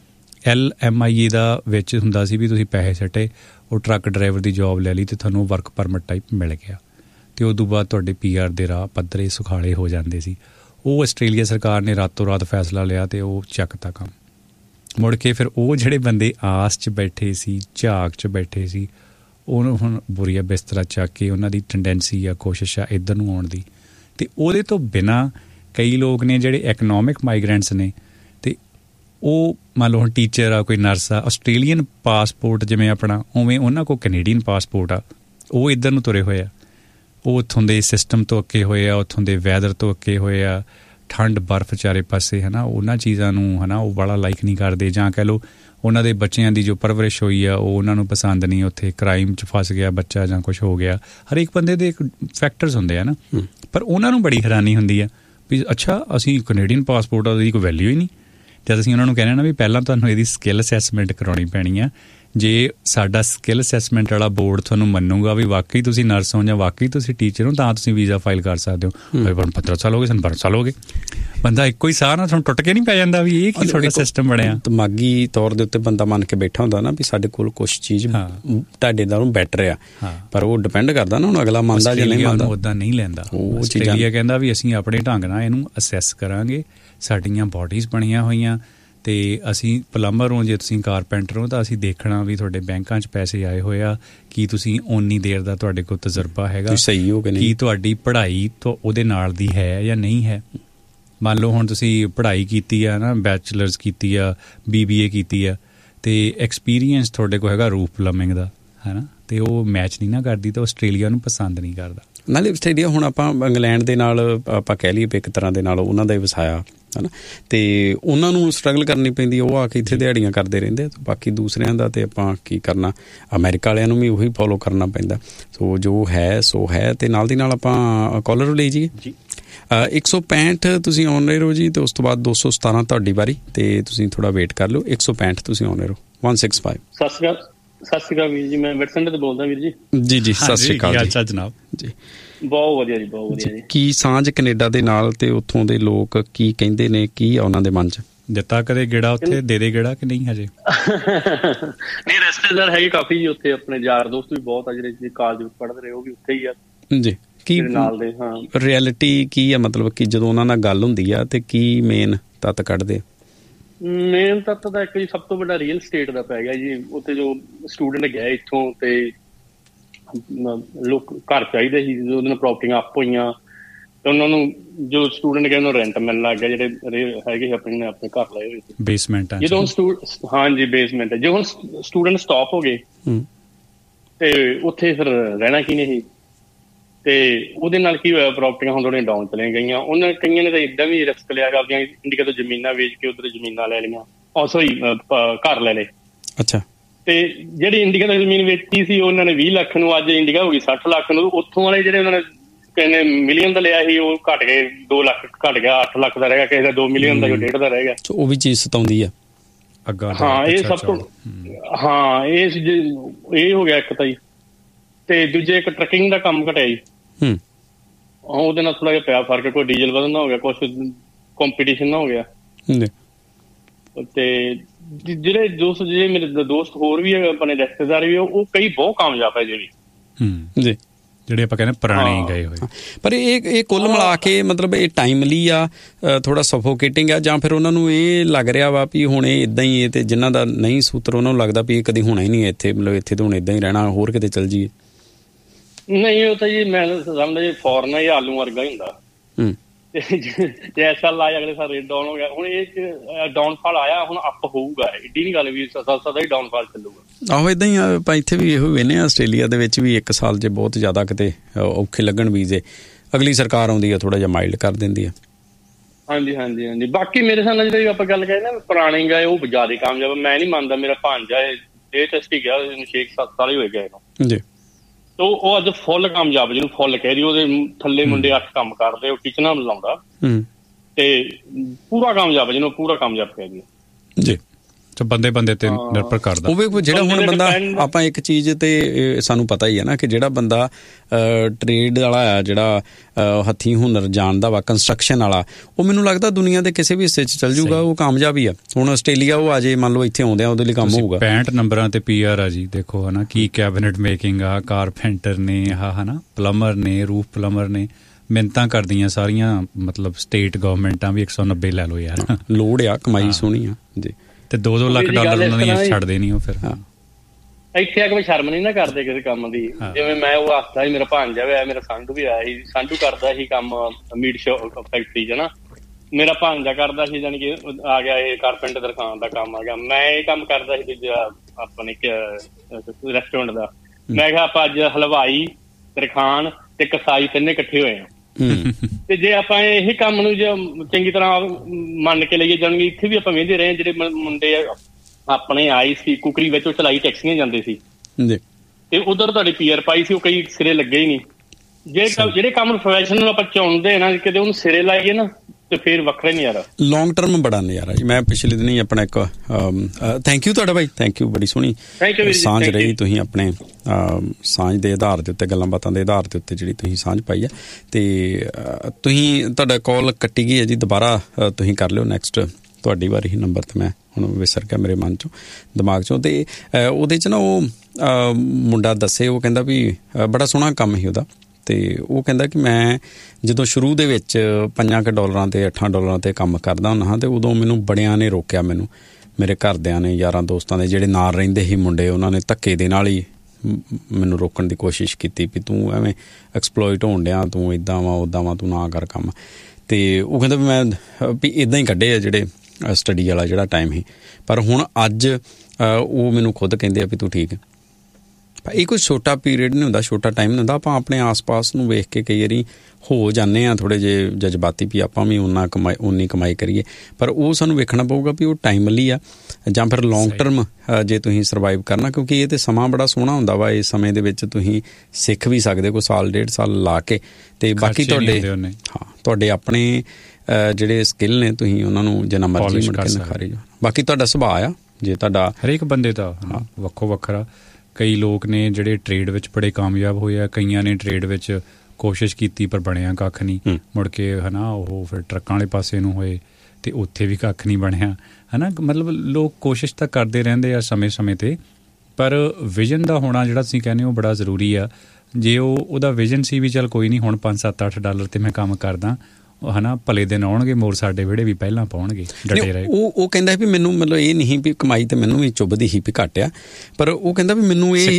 LMIA ਦਾ ਵਿੱਚ ਹੁੰਦਾ ਸੀ ਵੀ ਤੁਸੀਂ ਪੈਸੇ ਸੱਟੇ, ਉਹ ਟਰੱਕ ਡਰਾਈਵਰ ਦੀ ਜੋਬ ਲੈ ਲਈ, ਤੇ ਤੁਹਾਨੂੰ ਵਰਕ ਪਰਮਿਟ ਟਾਈਪ ਮਿਲ ਗਿਆ, ਤੇ ਉਦੋਂ ਬਾਅਦ ਤੁਹਾਡੇ PR ਦੇ ਰਾਹ ਪੱਧਰੇ ਸੁਖਾਲੇ ਹੋ ਜਾਂਦੇ ਸੀ। ਉਹ ਆਸਟ੍ਰੇਲੀਆ ਸਰਕਾਰ ਨੇ ਰਾਤੋਂ ਰਾਤ ਫੈਸਲਾ ਲਿਆ ਤੇ ਉਹ ਚੱਕਤਾ ਕੰਮ। ਮੁੜ ਕੇ ਫਿਰ ਉਹ ਜਿਹੜੇ ਬੰਦੇ ਆਸ 'ਚ ਬੈਠੇ ਸੀ, ਝਾਕ 'ਚ ਬੈਠੇ ਸੀ, ਉਹਨੂੰ ਹੁਣ ਬੁਰੀਆ ਬਿਸਤਰਾ ਚੱਕ ਕੇ ਉਹਨਾਂ ਦੀ ਟੈਂਡੈਂਸੀ ਆ, ਕੋਸ਼ਿਸ਼ ਆ ਇੱਧਰ ਨੂੰ ਆਉਣ ਦੀ। ਤੇ ਉਹਦੇ ਤੋਂ ਬਿਨਾਂ ਕਈ ਲੋਕ ਨੇ ਜਿਹੜੇ ਇਕਨੋਮਿਕ ਮਾਈਗਰੈਂਟਸ ਨੇ, ਤੇ ਉਹ ਮੰਨ ਲਓ ਹੁਣ ਟੀਚਰ ਆ, ਕੋਈ ਨਰਸ ਆ, ਆਸਟ੍ਰੇਲੀਅਨ ਪਾਸਪੋਰਟ ਜਿਵੇਂ ਆਪਣਾ, ਉਵੇਂ ਉਹਨਾਂ ਕੋਲ ਕੈਨੇਡੀਅਨ ਪਾਸਪੋਰਟ ਆ, ਉਹ ਇੱਧਰ ਨੂੰ ਤੁਰੇ ਹੋਏ ਆ। ਉਹ ਉੱਥੋਂ ਦੇ ਸਿਸਟਮ ਤੋਂ ਅੱਕੇ ਹੋਏ ਆ, ਉੱਥੋਂ ਦੇ ਵੈਦਰ ਤੋਂ ਅੱਕੇ ਹੋਏ ਆ, ਠੰਡ ਬਰਫ਼ ਚਾਰੇ ਪਾਸੇ, ਹੈ ਨਾ, ਉਹਨਾਂ ਚੀਜ਼ਾਂ ਨੂੰ, ਹੈ ਨਾ, ਉਹ ਬੜਾ ਲਾਈਕ ਨਹੀਂ ਕਰਦੇ, ਜਾਂ ਕਹਿ ਲਓ ਉਹਨਾਂ ਦੇ ਬੱਚਿਆਂ ਦੀ ਜੋ ਪਰਵਰਿਸ਼ ਹੋਈ ਆ ਉਹ ਉਹਨਾਂ ਨੂੰ ਪਸੰਦ ਨਹੀਂ। ਉੱਥੇ ਕ੍ਰਾਈਮ 'ਚ ਫਸ ਗਿਆ ਬੱਚਾ ਜਾਂ ਕੁਛ ਹੋ ਗਿਆ, ਹਰੇਕ ਬੰਦੇ ਦੇ ਇੱਕ ਫੈਕਟਰਸ ਹੁੰਦੇ ਆ ਨਾ। ਪਰ ਉਹਨਾਂ ਨੂੰ ਬੜੀ ਹੈਰਾਨੀ ਹੁੰਦੀ ਆ ਵੀ ਅੱਛਾ ਅਸੀਂ ਕੈਨੇਡੀਅਨ ਪਾਸਪੋਰਟ ਆ, ਉਹਦੀ ਕੋਈ ਵੈਲਿਊ ਹੀ ਨਹੀਂ। ਜਦ ਅਸੀਂ ਉਹਨਾਂ ਨੂੰ ਕਹਿੰਦੇ ਨਾ ਵੀ ਪਹਿਲਾਂ ਤੁਹਾਨੂੰ ਇਹਦੀ ਸਕਿੱਲ ਅਸੈਸਮੈਂਟ ਕਰਾਉਣੀ ਪੈਣੀ ਆ, ਜੇ ਸਾਡਾ ਸਕਿੱਲ ਅਸੈਸਮੈਂਟ ਵਾਲਾ ਬੋਰਡ ਤੁਹਾਨੂੰ ਮੰਨੂਗਾ ਵੀ ਵਾਕਈ ਤੁਸੀਂ ਨਰਸ ਹੋ ਜਾਂ ਵਾਕਈ ਤੁਸੀਂ ਟੀਚਰ ਹੋ, ਤਾਂ ਤੁਸੀਂ ਵੀਜ਼ਾ ਫਾਈਲ ਕਰ ਸਕਦੇ ਹੋ। 15 ਸਾਲ ਹੋ ਗਏ, ਸਾਨੂੰ 12 ਸਾਲ ਹੋ ਗਏ। ਬੰਦਾ ਇੱਕੋ ਹੀ ਸਾਹ ਨਾਲ ਤੁਹਾਨੂੰ ਟੁੱਟ ਕੇ ਨਹੀਂ ਪੈ ਜਾਂਦਾ ਵੀ ਇਹ ਕੀ ਤੁਹਾਡਾ ਸਿਸਟਮ ਬਣਿਆ। ਦਿਮਾਗੀ ਤੌਰ ਦੇ ਉੱਤੇ ਬੰਦਾ ਮੰਨ ਕੇ ਬੈਠਾ ਹੁੰਦਾ ਨਾ ਵੀ ਸਾਡੇ ਕੋਲ ਕੁਛ ਚੀਜ਼ ਤੁਹਾਡੇ ਨਾਲੋਂ ਬੈਟਰ ਆ, ਪਰ ਉਹ ਡਿਪੈਂਡ ਕਰਦਾ ਨਾ ਹੁਣ ਅਗਲਾ ਮੰਨਦਾ ਜਾਂ ਨਹੀਂ ਮੰਨਦਾ। ਉੱਦਾਂ ਨਹੀਂ ਲੈਂਦਾ। ਆਸਟ੍ਰੇਲੀਆ ਕਹਿੰਦਾ ਵੀ ਅਸੀਂ ਆਪਣੇ ਢੰਗ ਨਾਲ ਇਹਨੂੰ ਅਸੈਸ ਕਰਾਂਗੇ, ਸਾਡੀਆਂ ਬਾਡੀਜ਼ ਬਣੀਆਂ ਹੋਈਆਂ, ਤੇ ਅਸੀਂ ਪਲੰਬਰ ਹੋ, ਜੇ ਤੁਸੀਂ ਕਾਰਪੈਂਟਰ ਹੋ ਤਾਂ ਅਸੀਂ ਦੇਖਣਾ ਵੀ ਤੁਹਾਡੇ ਬੈਂਕਾਂ 'ਚ ਪੈਸੇ ਆਏ ਹੋਏ ਆ, ਕੀ ਤੁਸੀਂ ਓਨੀ ਦੇਰ ਦਾ ਤੁਹਾਡੇ ਕੋਲ ਤਜਰਬਾ ਹੈਗਾ, ਸਹੀ ਹੋ ਕਿ ਨਹੀਂ, ਕੀ ਤੁਹਾਡੀ ਪੜ੍ਹਾਈ ਤੋਂ ਉਹਦੇ ਨਾਲ ਦੀ ਹੈ ਜਾਂ ਨਹੀਂ ਹੈ। ਮੰਨ ਲਓ ਹੁਣ ਤੁਸੀਂ ਪੜ੍ਹਾਈ ਕੀਤੀ ਆ ਨਾ, ਬੈਚਲਰਸ ਕੀਤੀ ਆ, BBA ਕੀਤੀ ਆ, ਤੇ ਐਕਸਪੀਰੀਅੰਸ ਤੁਹਾਡੇ ਕੋਲ ਹੈਗਾ ਰੂਫ ਪਲੰਬਿੰਗ ਦਾ, ਹੈ ਨਾ, ਤੇ ਉਹ ਮੈਚ ਨਹੀਂ ਨਾ ਕਰਦੀ, ਤਾਂ ਆਸਟ੍ਰੇਲੀਆ ਨੂੰ ਪਸੰਦ ਨਹੀਂ ਕਰਦਾ।
ਨਾਲੇ ਆਸਟ੍ਰੇਲੀਆ ਹੁਣ ਆਪਾਂ ਇੰਗਲੈਂਡ ਦੇ ਨਾਲ ਆਪਾਂ ਕਹਿ ਲਈਏ ਵੀ ਇੱਕ ਤਰ੍ਹਾਂ ਦੇ ਨਾਲ ਉਹਨਾਂ ਦਾ ਹੀ ਵਸਾਇਆ ਹੈ ਨਾ, ਅਤੇ ਉਹਨਾਂ ਨੂੰ ਸਟਰਗਲ ਕਰਨੀ ਪੈਂਦੀ, ਉਹ ਆ ਕੇ ਇੱਥੇ ਦਿਹਾੜੀਆਂ ਕਰਦੇ ਰਹਿੰਦੇ। ਬਾਕੀ ਦੂਸਰਿਆਂ ਦਾ ਤਾਂ ਆਪਾਂ ਕੀ ਕਰਨਾ, ਅਮਰੀਕਾ ਵਾਲਿਆਂ ਨੂੰ ਵੀ ਉਹੀ ਫੋਲੋ ਕਰਨਾ ਪੈਂਦਾ। ਸੋ ਜੋ ਹੈ ਸੋ ਹੈ। ਅਤੇ ਨਾਲ ਦੀ ਨਾਲ ਆਪਾਂ ਕਾਲਰ ਲੈ ਜਾਈਏ ਜੀ। 165 ਤੁਸੀਂ ਆਨ ਰਹੇ ਹੋ ਜੀ, ਅਤੇ ਉਸ ਤੋਂ ਬਾਅਦ 217 ਤੁਹਾਡੀ ਵਾਰੀ, ਅਤੇ ਤੁਸੀਂ ਥੋੜ੍ਹਾ ਵੇਟ ਕਰ ਲਓ। 165 ਤੁਸੀਂ ਆਨ ਰਹੇ ਹੋ। 165।
ਸਤਿ ਸ਼੍ਰੀ ਅਕਾਲ ਵੀਰ ਜੀ, ਮੈਂ ਵਿਟਸੰਡੇ ਤੋਂ ਬੋਲਦਾ ਵੀਰ ਜੀ।
ਜੀ ਜੀ, ਸਤਿ ਸ਼੍ਰੀ ਅਕਾਲ ਜੀ
ਜਨਾਬ ਜੀ।
ਬਹੁਤ ਵਧੀਆ ਜੀ, ਬਹੁਤ ਵਧੀਆ ਜੀ।
ਕੀ ਸਾਂਝ ਕੈਨੇਡਾ ਦੇ ਨਾਲ, ਤੇ ਉੱਥੋਂ ਦੇ ਲੋਕ ਕੀ ਕਹਿੰਦੇ ਨੇ, ਕੀ ਆ ਉਹਨਾਂ ਦੇ ਮਨ 'ਚ?
ਦਿੱਤਾ ਕਦੇ ਗੇੜਾ ਉੱਥੇ, ਦੇ ਗੇੜਾ ਕਿ ਨਹੀਂ ਹਜੇ?
ਨਹੀਂ, ਰਿਸ਼ਤੇਦਾਰ ਹੈਗੇ ਕਾਫੀ ਜੀ ਉੱਥੇ, ਆਪਣੇ ਯਾਰ ਦੋਸਤ ਵੀ ਬਹੁਤ ਆ ਜਿਹੜੇ ਕਾਲਜ ਵਿੱਚ ਪੜ੍ਹਦੇ ਰਹੇ, ਉਹ ਵੀ ਉੱਥੇ ਹੀ ਆ
ਜੀ। ਕੀ
ਨਾਲ ਦੇ? ਹਾਂ,
ਰਿਐਲਿਟੀ ਕੀ ਆ, ਮਤਲਬ ਕਿ ਜਦੋਂ ਉਹਨਾਂ ਨਾਲ ਗੱਲ ਹੁੰਦੀ ਆ ਤੇ ਕੀ ਮੇਨ ਤੱਤ ਕੱਢਦੇ?
ਮੇਨ ਤੱਤ ਦਾ ਇੱਕ ਜੀ ਸਭ ਤੋਂ ਵੱਡਾ ਰੀਅਲ ਸਟੇਟ ਦਾ ਪੈ ਗਿਆ ਜੀ। ਉੱਥੇ ਜੋ ਸਟੂਡੈਂਟ ਗਏ ਇੱਥੋਂ, ਤੇ ਲੋਕ ਘਰ ਚਾਹੀਦੇ ਸੀ, ਉਹਦੇ ਨਾਲ ਪ੍ਰੋਪਰਟੀਆਂ ਅੱਪ ਹੋਈਆਂ, ਤੇ ਉਹਨਾਂ ਨੂੰ ਜੋ ਸਟੂਡੈਂਟ ਗਏ ਉਹਨੂੰ ਰੈਂਟ ਮਿਲਣ ਲੱਗ ਗਿਆ, ਜਿਹੜੇ ਹੈਗੇ ਆਪਣੇ ਘਰ ਲਏ ਹੋਏ ਸੀ
ਬੇਸਮੈਂਟ।
ਜਦੋਂ ਹਾਂਜੀ ਬੇਸਮੈਂਟ, ਜੇ ਹੁਣ ਸਟੂਡੈਂਟ ਸਟਾਪ ਹੋ ਗਏ ਤੇ ਉੱਥੇ ਫਿਰ ਰਹਿਣਾ ਕੀ ਨਹੀਂ, ਤੇ ਉਹਦੇ ਨਾਲ ਕੀ ਹੋਇਆ, ਪ੍ਰੋਪਰਟੀਆਂ ਹੁਣ ਥੋੜ੍ਹੀਆਂ ਡਾਊਨ ਚਲੀਆਂ ਗਈਆਂ। ਉਹਨਾਂ ਕਈਆਂ ਨੇ ਤਾਂ ਇੱਦਾਂ ਵੀ ਰਿਸਕ ਲਿਆ, ਆਪਦੀਆਂ ਇੰਡੀਆ ਤੋਂ ਜ਼ਮੀਨਾਂ ਵੇਚ ਕੇ ਉੱਧਰ ਜ਼ਮੀਨਾਂ ਲੈ ਲਈਆਂ, ਸੋਰੀ ਘਰ ਲੈ ਲਏ।
ਅੱਛਾ। ਤੇ
ਜਿਹੜੀ ਇੰਡੀਆ ਤੋਂ ਜ਼ਮੀਨ ਵੇਚੀ ਸੀ ਉਹਨਾਂ ਨੇ 20 ਲੱਖ ਨੂੰ, ਅੱਜ ਇੰਡੀਆ ਹੋ ਗਈ 60 ਲੱਖ ਨੂੰ। ਉੱਥੋਂ ਵਾਲੇ ਜਿਹੜੇ ਉਹਨਾਂ ਨੇ ਕਹਿੰਦੇ ਮਿਲੀਅਨ ਦਾ ਲਿਆ ਸੀ, ਉਹ ਘੱਟ ਗਏ, 2 ਲੱਖ ਘੱਟ ਗਿਆ, 8 ਲੱਖ ਦਾ ਰਹਿ ਗਿਆ, ਕਿਸੇ ਦਾ 2 ਮਿਲੀਅਨ ਦਾ, 1.5 ਦਾ ਰਹਿ ਗਿਆ।
ਉਹ ਵੀ ਚੀਜ਼ ਸਤਾਉਂਦੀ ਆ
ਅੱਗਾ।
ਹਾਂ, ਇਹ ਸਭ ਤੋਂ ਹਾਂ ਇਹ ਹੋ ਗਿਆ ਇੱਕ ਤਾਂ ਜੀ। ਤੇ ਦੂਜੇ ਇੱਕ ਟਰੱਕਿੰਗ ਦਾ ਕੰਮ ਘਟਿਆ ਜੀ। ਉਹਦੇ ਨਾਲ ਥੋੜਾ ਜਿਹਾ ਪਿਆ ਫਰਕ, ਕੋਈ ਡੀਜ਼ਲ ਵਧਣਾ ਹੋ ਗਿਆ, ਕੁਛ ਕੰਪੀਟੀਸ਼ਨ ਨਾ ਹੋ ਗਿਆ। ਤੇ ਜਿਹੜੇ ਮੇਰੇ ਦੋਸਤ ਹੋਰ ਵੀ ਆਪਣੇ ਰਿਸ਼ਤੇਦਾਰ ਵੀ, ਉਹ ਕਈ ਬਹੁਤ ਕਾਮਯਾਬ ਹੈ ਜੀ
ਜਿਹੜੇ ਆਪਾਂ ਕਹਿੰਦੇ ਪੁਰਾਣੇ ਗਏ ਹੋਏ।
ਪਰ ਇਹ ਕੁੱਲ ਮਿਲਾ ਕੇ ਮਤਲਬ ਇਹ ਟਾਈਮਲੀ ਆ, ਥੋੜਾ ਸਫੋਕੇਟਿੰਗ ਆ, ਜਾਂ ਫਿਰ ਉਹਨਾਂ ਨੂੰ ਇਹ ਲੱਗ ਰਿਹਾ ਵਾ ਵੀ ਹੁਣ ਇਹ ਇੱਦਾਂ ਹੀ ਹੈ, ਤੇ ਜਿਨ੍ਹਾਂ ਦਾ ਨਹੀਂ ਸੂਤਰ ਉਹਨਾਂ ਨੂੰ ਲੱਗਦਾ ਵੀ ਇਹ ਕਦੀ ਹੋਣਾ ਹੀ ਨਹੀਂ ਇੱਥੇ, ਮਤਲਬ ਇੱਥੇ ਤਾਂ ਹੁਣ ਇੱਦਾਂ ਹੀ ਰਹਿਣਾ, ਹੋਰ ਕਿਤੇ ਚੱਲ ਜਾਈਏ?
ਨਹੀਂ, ਉਹ ਤਾਂ ਜੀ ਮੈਂ ਸਮਝਦਾ ਜੀ ਫੋਰਨ ਇਹ ਆਲੂ ਵਰਗਾ ਹੀ ਹੁੰਦਾ। ਜੇ ਇਸ ਸਾਲ ਆਇਆ, ਅਗਲੇ ਸਾਲ ਰੇਟ ਡਾਊਨ ਹੋ ਗਿਆ। ਹੁਣ ਇਹ ਡਾਊਨਫਾਲ ਆਇਆ, ਹੁਣ ਅਪ ਹੋਊਗਾ, ਏਡੀ ਨਹੀਂ ਗੱਲ ਵੀ ਸਦਾ ਹੀ ਡਾਊਨਫਾਲ ਚੱਲੂਗਾ।
ਆਹੋ, ਏਦਾਂ ਹੀ ਆਪਾਂ ਇੱਥੇ ਵੀ ਇਹੋ ਵੇਖਦੇ ਹਾਂ। ਆਸਟ੍ਰੇਲੀਆ ਦੇ ਵਿੱਚ ਵੀ 1 ਸਾਲ 'ਚ ਬਹੁਤ ਜ਼ਿਆਦਾ ਕਿਤੇ ਔਖੇ ਲੱਗਣ ਵੀਜ਼ੇ, ਅਗਲੀ ਸਰਕਾਰ ਆਉਂਦੀ ਆ ਥੋੜਾ ਜਿਹਾ ਮਾਈਲਡ ਕਰ ਦਿੰਦੀ ਆ।
ਹਾਂਜੀ ਹਾਂਜੀ ਹਾਂਜੀ। ਬਾਕੀ ਮੇਰੇ ਹਿਸਾਬ ਨਾਲ ਜਿਹੜੀ ਆਪਾਂ ਗੱਲ ਕਹੇ ਨਾ ਪੁਰਾਣੇ ਗਏ, ਉਹ ਜ਼ਿਆਦਾ ਕਾਮਯਾਬ। ਮੈਂ ਨਹੀਂ ਮੰਨਦਾ, ਮੇਰਾ ਭਾਂਜਾ ਇਹ ਟੈਸਟੀ ਗਿਆ, 6-7 ਸਾਲ ਹੀ ਹੋਏ ਗਏ ਇਹਨੂੰ ਜੀ, ਤੇ ਉਹ ਅੱਜ ਫੁੱਲ ਕਾਮਯਾਬ, ਜਿਹਨੂੰ ਫੁੱਲ ਕਹਿ ਰਹੀ। ਉਹਦੇ ਥੱਲੇ ਮੁੰਡੇ 8 ਕੰਮ ਕਰਦੇ, ਉਹ ਕਿਚਨਾਂ ਲਾਉਂਦਾ, ਤੇ ਪੂਰਾ ਕਾਮਯਾਬ, ਜਿਹਨੂੰ ਪੂਰਾ ਕਾਮਯਾਬ ਕਹਿ ਰਹੀ ਜੀ।
ਬੰਦੇ ਤੇ ਨਿਰਭਰ ਕਰਦਾ
ਉਹ ਜਿਹੜਾ ਹੁਣ ਬੰਦਾ, ਆਪਾਂ ਇੱਕ ਚੀਜ਼ ਤੇ ਸਾਨੂੰ ਪਤਾ ਹੀ ਹੈ ਨਾ, ਕਿ ਜਿਹੜਾ ਬੰਦਾ ਟਰੇਡ ਵਾਲਾ ਆ, ਜਿਹੜਾ ਹੱਥੀਂ ਹੁਨਰ ਜਾਣਦਾ ਵਾ, ਕੰਸਟਰਕਸ਼ਨ ਵਾਲਾ, ਉਹ ਮੈਨੂੰ ਲੱਗਦਾ ਦੁਨੀਆ ਦੇ ਕਿਸੇ ਵੀ ਹਿੱਸੇ 'ਚ ਚੱਲ ਜੂਗਾ, ਉਹ ਕਾਮਯਾਬ ਹੀ ਆ। ਹੁਣ ਆਸਟ੍ਰੇਲੀਆ ਉਹ ਆ ਜੇ, ਮੰਨ ਲਓ ਇੱਥੇ ਆਉਂਦੇ ਆ, ਉਹਦੇ ਲਈ ਕੰਮ ਹੋਊਗਾ।
65 ਨੰਬਰਾਂ ਤੇ PR ਆ ਜੀ, ਦੇਖੋ ਹੈ ਨਾ, ਕੀ ਕੈਬਨਿਟ ਮੇਕਿੰਗ ਆ, ਕਾਰਪੈਂਟਰ ਨੇ, ਹੈ ਨਾ, ਪਲੰਬਰ ਨੇ, ਰੂਫ ਪਲੰਬਰ ਨੇ, ਮਿਹਨਤਾਂ ਕਰਦੀਆਂ ਸਾਰੀਆਂ, ਮਤਲਬ ਸਟੇਟ ਗਵਰਨਮੈਂਟਾਂ ਵੀ 190 ਲੈ ਲਓ ਯਾਰ,
ਲੋੜ ਆ, ਕਮਾਈ ਸੋਹਣੀ ਆ ਜੀ। ਤੇ $2-2 ਲੱਖ ਉਹਨਾਂ ਦੀ ਛੱਡਦੇ ਨਹੀਂ ਉਹ ਫਿਰ।
ਇੱਥੇ ਆ ਕੇ ਸ਼ਰਮ ਨਹੀਂ ਨਾ ਕਰਦੇ ਕਿਸੇ ਕੰਮ ਦੀ। ਜਿਵੇਂ ਮੈਂ ਉਹ ਹੱਸਦਾ ਸੀ, ਮੇਰਾ ਭਾਂਜਾ ਵੀ ਆਇਆ, ਮੇਰਾ ਸੰਧੂ ਵੀ ਆਇਆ ਸੀ। ਸੰਧੂ ਕਰਦਾ ਸੀ ਕੰਮ ਮੀਟ ਸ਼ੋਪ ਫੈਕਟਰੀ 'ਚ ਨਾ, ਮੇਰਾ ਭਾਂਜਾ ਕਰਦਾ ਸੀ, ਜਾਣੀ ਕਿ ਆ ਗਿਆ ਇਹ ਕਾਰਪੈਂਟਰ ਦੁਕਾਨ ਦਾ ਕੰਮ ਆ ਗਿਆ। ਮੈਂ ਇਹ ਕੰਮ ਕਰਦਾ ਸੀ ਦੂਜਾ ਆਪਣੇ ਰੈਸਟੋਰੈਂਟ ਦਾ। ਮੈਂ ਕਿਹਾ ਆਪਾਂ ਅੱਜ ਹਲਵਾਈ, ਤਰਖਾਨ ਤੇ ਕਸਾਈ ਤਿੰਨੇ ਇਕੱਠੇ ਹੋਏ ਆ, ਤੇ ਜੇ ਆਪਾਂ ਇਹ ਕੰਮ ਨੂੰ ਜੇ ਚੰਗੀ ਤਰ੍ਹਾਂ ਮੰਨ ਕੇ ਲਈਏ, ਜਾਣੀ ਇੱਥੇ ਵੀ ਆਪਾਂ ਵੇਖਦੇ ਰਹੇ, ਜਿਹੜੇ ਮੁੰਡੇ ਆਪਣੇ ਆਏ ਸੀ ਕੁਕਰੀ ਵਿੱਚ, ਉਹ ਚਲਾਈ ਟੈਕਸੀਆਂ ਜਾਂਦੇ ਸੀ, ਤੇ ਉਧਰ ਤੁਹਾਡੀ PR ਪਾਈ ਸੀ, ਉਹ ਕਈ ਸਿਰੇ ਲੱਗੇ ਹੀ ਨਹੀਂ। ਜਿਹੜੇ ਕੰਮ ਨੂੰ ਪ੍ਰੋਫੈਸ਼ਨਲ ਆਪਾਂ ਚਾਹੁੰਦੇ ਨਾ, ਕਿਤੇ ਉਹਨੂੰ ਸਿਰੇ ਲਾਈਏ ਨਾ, ਤੇ ਫਿਰ ਵੱਖਰਾ ਨਜ਼ਾਰਾ, ਲੌਂਗ
ਟਰਮ ਬੜਾ ਨਜ਼ਾਰਾ ਜੀ। ਮੈਂ ਪਿਛਲੇ ਦਿਨ ਹੀ ਆਪਣਾ ਇੱਕ ਥੈਂਕ ਯੂ ਤੁਹਾਡਾ ਬਾਈ, ਥੈਂਕ ਯੂ, ਬੜੀ ਸੋਹਣੀ ਸਾਂਝ ਰਹੀ। ਤੁਸੀਂ ਆਪਣੇ ਸਾਂਝ ਦੇ ਆਧਾਰ ਦੇ ਉੱਤੇ, ਗੱਲਾਂ ਬਾਤਾਂ ਦੇ ਆਧਾਰ ਦੇ ਉੱਤੇ ਜਿਹੜੀ ਤੁਸੀਂ ਸਾਂਝ ਪਾਈ ਆ, ਤੇ ਤੁਹਾਡਾ ਕਾਲ ਕੱਟੀ ਗਈ ਹੈ ਜੀ, ਦੁਬਾਰਾ ਤੁਸੀਂ ਕਰ ਲਿਓ ਨੈਕਸਟ, ਤੁਹਾਡੀ ਵਾਰੀ ਹੀ ਨੰਬਰ, ਤੇ ਮੈਂ ਹੁਣ ਵਿਸਰ ਗਿਆ ਮੇਰੇ ਮਨ 'ਚੋਂ, ਦਿਮਾਗ 'ਚੋਂ। ਤੇ ਉਹਦੇ 'ਚ ਨਾ ਉਹ ਮੁੰਡਾ ਦੱਸੇ, ਉਹ ਕਹਿੰਦਾ ਵੀ ਬੜਾ ਸੋਹਣਾ ਕੰਮ ਸੀ ਉਹਦਾ, ਤੇ ਉਹ ਕਹਿੰਦਾ ਕਿ ਮੈਂ ਜਦੋਂ ਸ਼ੁਰੂ ਦੇ ਵਿੱਚ $5 ਤੇ $8 ਤੇ ਕੰਮ ਕਰਦਾ ਹੁੰਦਾ ਹਾਂ, ਤੇ ਉਦੋਂ ਮੈਨੂੰ ਬੜਿਆਂ ਨੇ ਰੋਕਿਆ, ਮੈਨੂੰ ਮੇਰੇ ਘਰਦਿਆਂ ਨੇ, ਯਾਰਾਂ ਦੋਸਤਾਂ ਦੇ ਜਿਹੜੇ ਨਾਲ ਰਹਿੰਦੇ ਸੀ ਮੁੰਡੇ, ਉਹਨਾਂ ਨੇ ਧੱਕੇ ਦੇ ਨਾਲ ਹੀ ਮੈਨੂੰ ਰੋਕਣ ਦੀ ਕੋਸ਼ਿਸ਼ ਕੀਤੀ ਵੀ ਤੂੰ ਐਵੇਂ ਐਕਸਪਲੋਇਟ ਹੋਣ ਡਿਆ, ਤੂੰ ਇੱਦਾਂ ਵਾ ਉੱਦਾਂ ਵਾ, ਤੂੰ ਨਾ ਕਰ ਕੰਮ। ਤੇ ਉਹ ਕਹਿੰਦਾ ਵੀ ਮੈਂ ਵੀ ਇੱਦਾਂ ਹੀ ਕੱਢੇ ਆ ਜਿਹੜੇ ਸਟੱਡੀ ਵਾਲਾ ਜਿਹੜਾ ਟਾਈਮ ਸੀ। ਪਰ ਹੁਣ ਅੱਜ ਉਹ ਮੈਨੂੰ ਖੁਦ ਕਹਿੰਦੇ ਆ ਵੀ ਤੂੰ ਠੀਕ ਹੈ, ਇਹ ਕੋਈ ਛੋਟਾ ਪੀਰੀਅਡ ਨਹੀਂ ਹੁੰਦਾ, ਛੋਟਾ ਟਾਈਮ ਨਹੀਂ ਹੁੰਦਾ। ਆਪਾਂ ਆਪਣੇ ਆਸ-ਪਾਸ ਨੂੰ ਵੇਖ ਕੇ ਕਈ ਵਾਰੀ ਹੋ ਜਾਂਦੇ ਹਾਂ ਥੋੜ੍ਹੇ ਜਿਹੇ ਜਜ਼ਬਾਤੀ ਵੀ ਆਪਾਂ ਵੀ ਉਨੀ ਕਮਾਈ ਕਰੀਏ, ਪਰ ਉਹ ਸਾਨੂੰ ਵੇਖਣਾ ਪਊਗਾ ਵੀ ਉਹ ਟਾਈਮਲੀ ਆ ਜਾਂ ਫਿਰ ਲੌਂਗ ਟਰਮ ਜੇ ਤੁਸੀਂ ਸਰਵਾਈਵ ਕਰਨਾ, ਕਿਉਂਕਿ ਇਹ ਤਾਂ ਸਮਾਂ ਬੜਾ ਸੋਹਣਾ ਹੁੰਦਾ ਵਾ। ਇਸ ਸਮੇਂ ਦੇ ਵਿੱਚ ਤੁਸੀਂ ਸਿੱਖ ਵੀ ਸਕਦੇ ਕੋਈ ਸਾਲ ਡੇਢ ਸਾਲ ਲਾ ਕੇ, ਅਤੇ ਬਾਕੀ ਤੁਹਾਡੇ ਆਪਣੇ ਜਿਹੜੇ ਸਕਿੱਲ ਨੇ ਤੁਸੀਂ ਉਹਨਾਂ ਨੂੰ ਜਿੰਨਾ ਮਰਜ਼ੀ ਮੁੜ ਕੇ ਨਿਖਾਰੇ ਜਾਓ। ਬਾਕੀ ਤੁਹਾਡਾ ਸੁਭਾਅ ਆ, ਜੇ ਤੁਹਾਡਾ
ਹਰੇਕ ਬੰਦੇ ਦਾ ਵੱਖੋ ਵੱਖਰਾ। ਕਈ ਲੋਕ ਨੇ ਜਿਹੜੇ ਟਰੇਡ ਵਿੱਚ ਬੜੇ ਕਾਮਯਾਬ ਹੋਏ ਆ, ਕਈਆਂ ਨੇ ਟਰੇਡ ਵਿੱਚ ਕੋਸ਼ਿਸ਼ ਕੀਤੀ ਪਰ ਬਣਿਆ ਕੱਖ ਨਹੀਂ, ਮੁੜ ਕੇ ਹੈ ਨਾ ਉਹ ਫਿਰ ਟਰੱਕਾਂ ਵਾਲੇ ਪਾਸੇ ਨੂੰ ਹੋਏ ਅਤੇ ਉੱਥੇ ਵੀ ਕੱਖ ਨਹੀਂ ਬਣਿਆ, ਹੈ ਨਾ। ਮਤਲਬ ਲੋਕ ਕੋਸ਼ਿਸ਼ ਤਾਂ ਕਰਦੇ ਰਹਿੰਦੇ ਆ ਸਮੇਂ 'ਤੇ, ਪਰ ਵਿਜ਼ਨ ਦਾ ਹੋਣਾ ਜਿਹੜਾ ਤੁਸੀਂ ਕਹਿੰਦੇ ਹੋ ਬੜਾ ਜ਼ਰੂਰੀ ਆ। ਜੇ ਉਹਦਾ ਵਿਜ਼ਨ ਸੀ ਵੀ ਚੱਲ ਕੋਈ ਨਹੀਂ ਹੁਣ $5-7-8 'ਤੇ ਮੈਂ ਕੰਮ ਕਰਦਾ, ਹੈ ਨਾ, ਭਲੇ ਦਿਨ ਆਉਣਗੇ, ਮੋਰ ਸਾਡੇ ਵਿਹੜੇ ਵੀ ਪਹਿਲਾਂ ਪਾਉਣਗੇ, ਡਟੇ ਰਹੇ। ਉਹ
ਕਹਿੰਦਾ ਵੀ ਮੈਨੂੰ ਮਤਲਬ ਇਹ ਨਹੀਂ ਵੀ ਕਮਾਈ ਤੇ ਮੈਨੂੰ ਵੀ ਚੁੱਭਦੀ ਸੀ ਵੀ ਘੱਟ ਆ, ਪਰ ਉਹ ਕਹਿੰਦਾ ਵੀ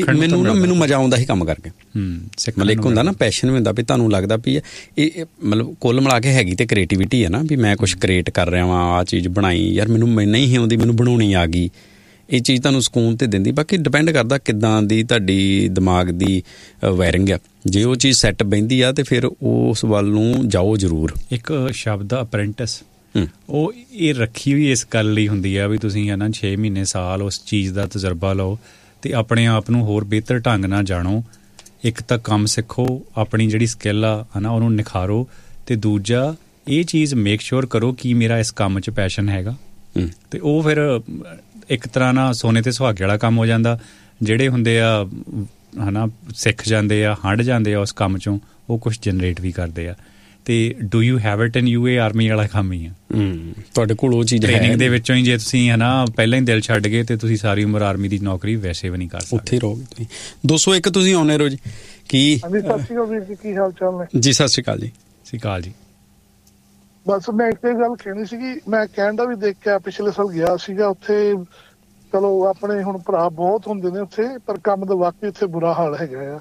ਮੈਨੂੰ ਮਜ਼ਾ ਆਉਂਦਾ ਸੀ ਕੰਮ ਕਰਕੇ। ਮਤਲਬ ਇੱਕ ਹੁੰਦਾ ਨਾ ਪੈਸ਼ਨ ਵੀ ਹੁੰਦਾ ਵੀ ਤੁਹਾਨੂੰ ਲੱਗਦਾ ਵੀ ਇਹ ਮਤਲਬ ਕੁੱਲ ਮਿਲਾ ਕੇ ਹੈਗੀ ਤੇ ਕ੍ਰੀਏਟੀਵਿਟੀ ਹੈ ਨਾ, ਵੀ ਮੈਂ ਕੁਛ ਕ੍ਰੀਏਟ ਕਰ ਰਿਹਾ ਵਾਂ, ਆਹ ਚੀਜ਼ ਬਣਾਈ ਯਾਰ ਮੈਨੂੰ ਨਹੀਂ ਸੀ ਆਉਂਦੀ, ਮੈਨੂੰ ਬਣਾਉਣੀ ਆ ਗਈ। ਇਹ ਚੀਜ਼ ਤੁਹਾਨੂੰ ਸਕੂਨ ਤੇ ਦਿੰਦੀ। ਬਾਕੀ ਡਿਪੈਂਡ ਕਰਦਾ ਕਿੱਦਾਂ ਦੀ ਤੁਹਾਡੀ ਦਿਮਾਗ ਦੀ ਵਾਇਰਿੰਗ ਆ। ਜੇ ਉਹ ਚੀਜ਼ ਸੈੱਟ ਬਹਿੰਦੀ ਆ ਤੇ ਫਿਰ ਉਸ ਵੱਲ ਨੂੰ ਜਾਓ ਜ਼ਰੂਰ।
ਇੱਕ ਸ਼ਬਦ ਅਪ੍ਰੈਂਟਿਸ, ਉਹ ਇਹ ਰੱਖੀ ਵੀ ਇਸ ਗੱਲ ਲਈ ਹੁੰਦੀ ਆ ਵੀ ਤੁਸੀਂ ਹੈ ਨਾ 6 ਮਹੀਨੇ ਸਾਲ ਉਸ ਚੀਜ਼ ਦਾ ਤਜਰਬਾ ਲਓ ਅਤੇ ਆਪਣੇ ਆਪ ਨੂੰ ਹੋਰ ਬਿਹਤਰ ਢੰਗ ਨਾਲ ਜਾਣੋ। ਇੱਕ ਤਾਂ ਕੰਮ ਸਿੱਖੋ, ਆਪਣੀ ਜਿਹੜੀ ਸਕਿੱਲ ਆ ਹੈ ਨਾ ਉਹਨੂੰ ਨਿਖਾਰੋ, ਅਤੇ ਦੂਜਾ ਇਹ ਚੀਜ਼ ਮੇਕ ਸ਼ੋਰ ਕਰੋ ਕਿ ਮੇਰਾ ਇਸ ਕੰਮ 'ਚ ਪੈਸ਼ਨ ਹੈਗਾ, ਅਤੇ ਉਹ ਫਿਰ ਇੱਕ ਤਰ੍ਹਾਂ ਨਾਲ ਸੋਨੇ 'ਤੇ ਸੁਹਾਗੇ ਵਾਲਾ ਕੰਮ ਹੋ ਜਾਂਦਾ। ਜਿਹੜੇ ਹੁੰਦੇ ਆ ਹੈ ਨਾ ਸਿੱਖ ਜਾਂਦੇ ਆ, ਹੰਡ ਜਾਂਦੇ ਆ ਉਸ ਕੰਮ 'ਚੋਂ, ਉਹ ਕੁਛ ਜਨਰੇਟ ਵੀ ਕਰਦੇ ਆ। ਅਤੇ do you have it in you, ਇਹ ਆਰਮੀ ਵਾਲਾ ਕੰਮ ਹੀ ਆ।
ਤੁਹਾਡੇ ਕੋਲ ਉਹ ਚੀਜ਼
ਟ੍ਰੇਨਿੰਗ ਦੇ ਵਿੱਚੋਂ ਹੀ ਜੇ ਤੁਸੀਂ ਹੈ ਨਾ ਪਹਿਲਾਂ ਹੀ ਦਿਲ ਛੱਡ ਗਏ ਅਤੇ ਤੁਸੀਂ ਸਾਰੀ ਉਮਰ ਆਰਮੀ ਦੀ ਨੌਕਰੀ ਵੈਸੇ ਵੀ ਨਹੀਂ ਕਰ ਸਕਦੇ,
ਉੱਥੇ ਰਹੋਗੇ ਤੁਸੀਂ। 201 ਤੁਸੀਂ ਆਉਂਦੇ ਰੋਜ਼ ਕੀ?
ਸਤਿ ਸ਼੍ਰੀ ਅਕਾਲ ਵੀਰ ਜੀ, ਕੀ ਹਾਲ ਚਾਲ ਨੇ
ਜੀ? ਸਤਿ ਸ਼੍ਰੀ ਅਕਾਲ ਜੀ।
ਸਤਿ ਸ਼੍ਰੀ ਅਕਾਲ ਜੀ।
ਬਸ ਮੈਂ ਇੱਕ ਗੱਲ ਕਹਿਣੀ ਸੀਗੀ, ਮੈਂ ਕੈਨੇਡਾ ਵੀ ਦੇਖਿਆ, ਪਿਛਲੇ ਸਾਲ ਗਿਆ ਸੀਗਾ ਉੱਥੇ। ਚਲੋ ਆਪਣੇ ਹੁਣ ਭਰਾ ਬਹੁਤ ਹੁੰਦੇ ਨੇ ਉੱਥੇ, ਪਰ ਕੰਮ ਦਾ ਵਾਕਈ ਉੱਥੇ ਬੁਰਾ ਹਾਲ ਹੈਗਾ ਆ।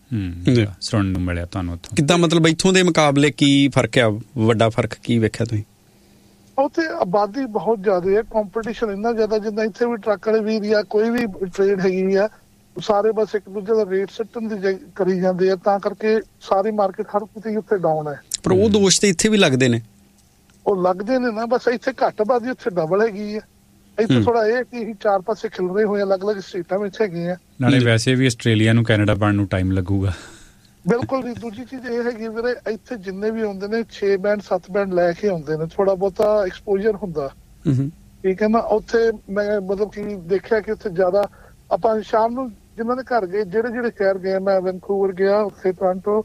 ਸੁਣਨ ਨੂੰ ਮਿਲਿਆ ਤੁਹਾਨੂੰ ਉੱਥੋਂ
ਕਿੱਦਾਂ? ਮਤਲਬ ਇੱਥੋਂ ਦੇ ਮੁਕਾਬਲੇ ਕੀ ਫਰਕ ਆ? ਵੱਡਾ ਫਰਕ ਕੀ ਵੇਖਿਆ ਤੁਸੀਂ?
ਉੱਥੇ ਆਬਾਦੀ ਬਹੁਤ ਜ਼ਿਆਦਾ ਹੈ, ਕੰਪੀਟੀਸ਼ਨ ਇੰਨਾ ਜ਼ਿਆਦਾ, ਜਿੱਦਾਂ ਇੱਥੇ ਵੀ ਟਰੱਕ ਵਾਲੇ ਵੀਰ ਜਾਂ ਕੋਈ ਵੀ ਟ੍ਰੇਡ ਹੈਗੀ ਆ, ਸਾਰੇ ਬਸ ਇੱਕ ਦੂਜੇ ਦਾ ਰੇਟ ਸੱਟਣ ਦੀ ਕਰੀ ਜਾਂਦੇ ਆ, ਤਾਂ ਕਰਕੇ ਸਾਰੀ ਮਾਰਕੀਟ ਹਰ ਕਿਤੇ ਉੱਥੇ ਡਾਊਨ ਹੈ।
ਪਰ ਉਹ ਦੋਸ਼ ਤੇ ਇੱਥੇ ਵੀ ਲੱਗਦੇ ਨੇ।
ਉਹ ਲੱਗਦੇ ਨੇ ਨਾ, ਬਸ ਇੱਥੇ ਘੱਟ ਆਬਾਦੀ, ਉੱਥੇ ਡਬਲ ਹੈਗੀ ਆ। ਇੱਥੇ ਥੋੜਾ ਇਹ ਕਿ ਅਸੀਂ 4 ਪਾਸੇ ਖਿਲਰੇ ਹੋਏ ਅਲੱਗ-ਅਲੱਗ ਸਟੇਟਾਂ ਵਿੱਚ ਹੈਗੇ ਆ।
ਨਾਲੇ ਵੈਸੇ ਵੀ ਆਸਟ੍ਰੇਲੀਆ ਨੂੰ ਕੈਨੇਡਾ ਬਣਨ ਨੂੰ ਟਾਈਮ ਲੱਗੂਗਾ।
ਬਿਲਕੁਲ ਜੀ। ਦੂਜੀ ਚੀਜ਼ ਇਹ ਹੈਗੀ ਵੀਰੇ, ਇੱਥੇ ਜਿੰਨੇ ਵੀ ਆਉਂਦੇ ਨੇ 6 ਬੈਂਡ 7 ਬੈਂਡ ਲੈ ਕੇ ਆਉਂਦੇ ਨੇ, ਥੋੜਾ ਬਹੁਤਾ ਐਕਸਪੋਜ਼ਰ ਹੁੰਦਾ, ਠੀਕ ਹੈ ਨਾ। ਉੱਥੇ ਮੈਂ ਮਤਲਬ ਕਿ ਦੇਖਿਆ ਕਿ ਉੱਥੇ ਜ਼ਿਆਦਾ ਆਪਾਂ ਸ਼ਾਮ ਨੂੰ ਜਿਨ੍ਹਾਂ ਦੇ ਘਰ ਗਏ, ਜਿਹੜੇ ਸ਼ਹਿਰ ਗਏ, ਮੈਂ ਵੈਨਕੂਵਰ ਗਿਆ, ਉੱਥੇ ਟੋਰਾਂਟੋ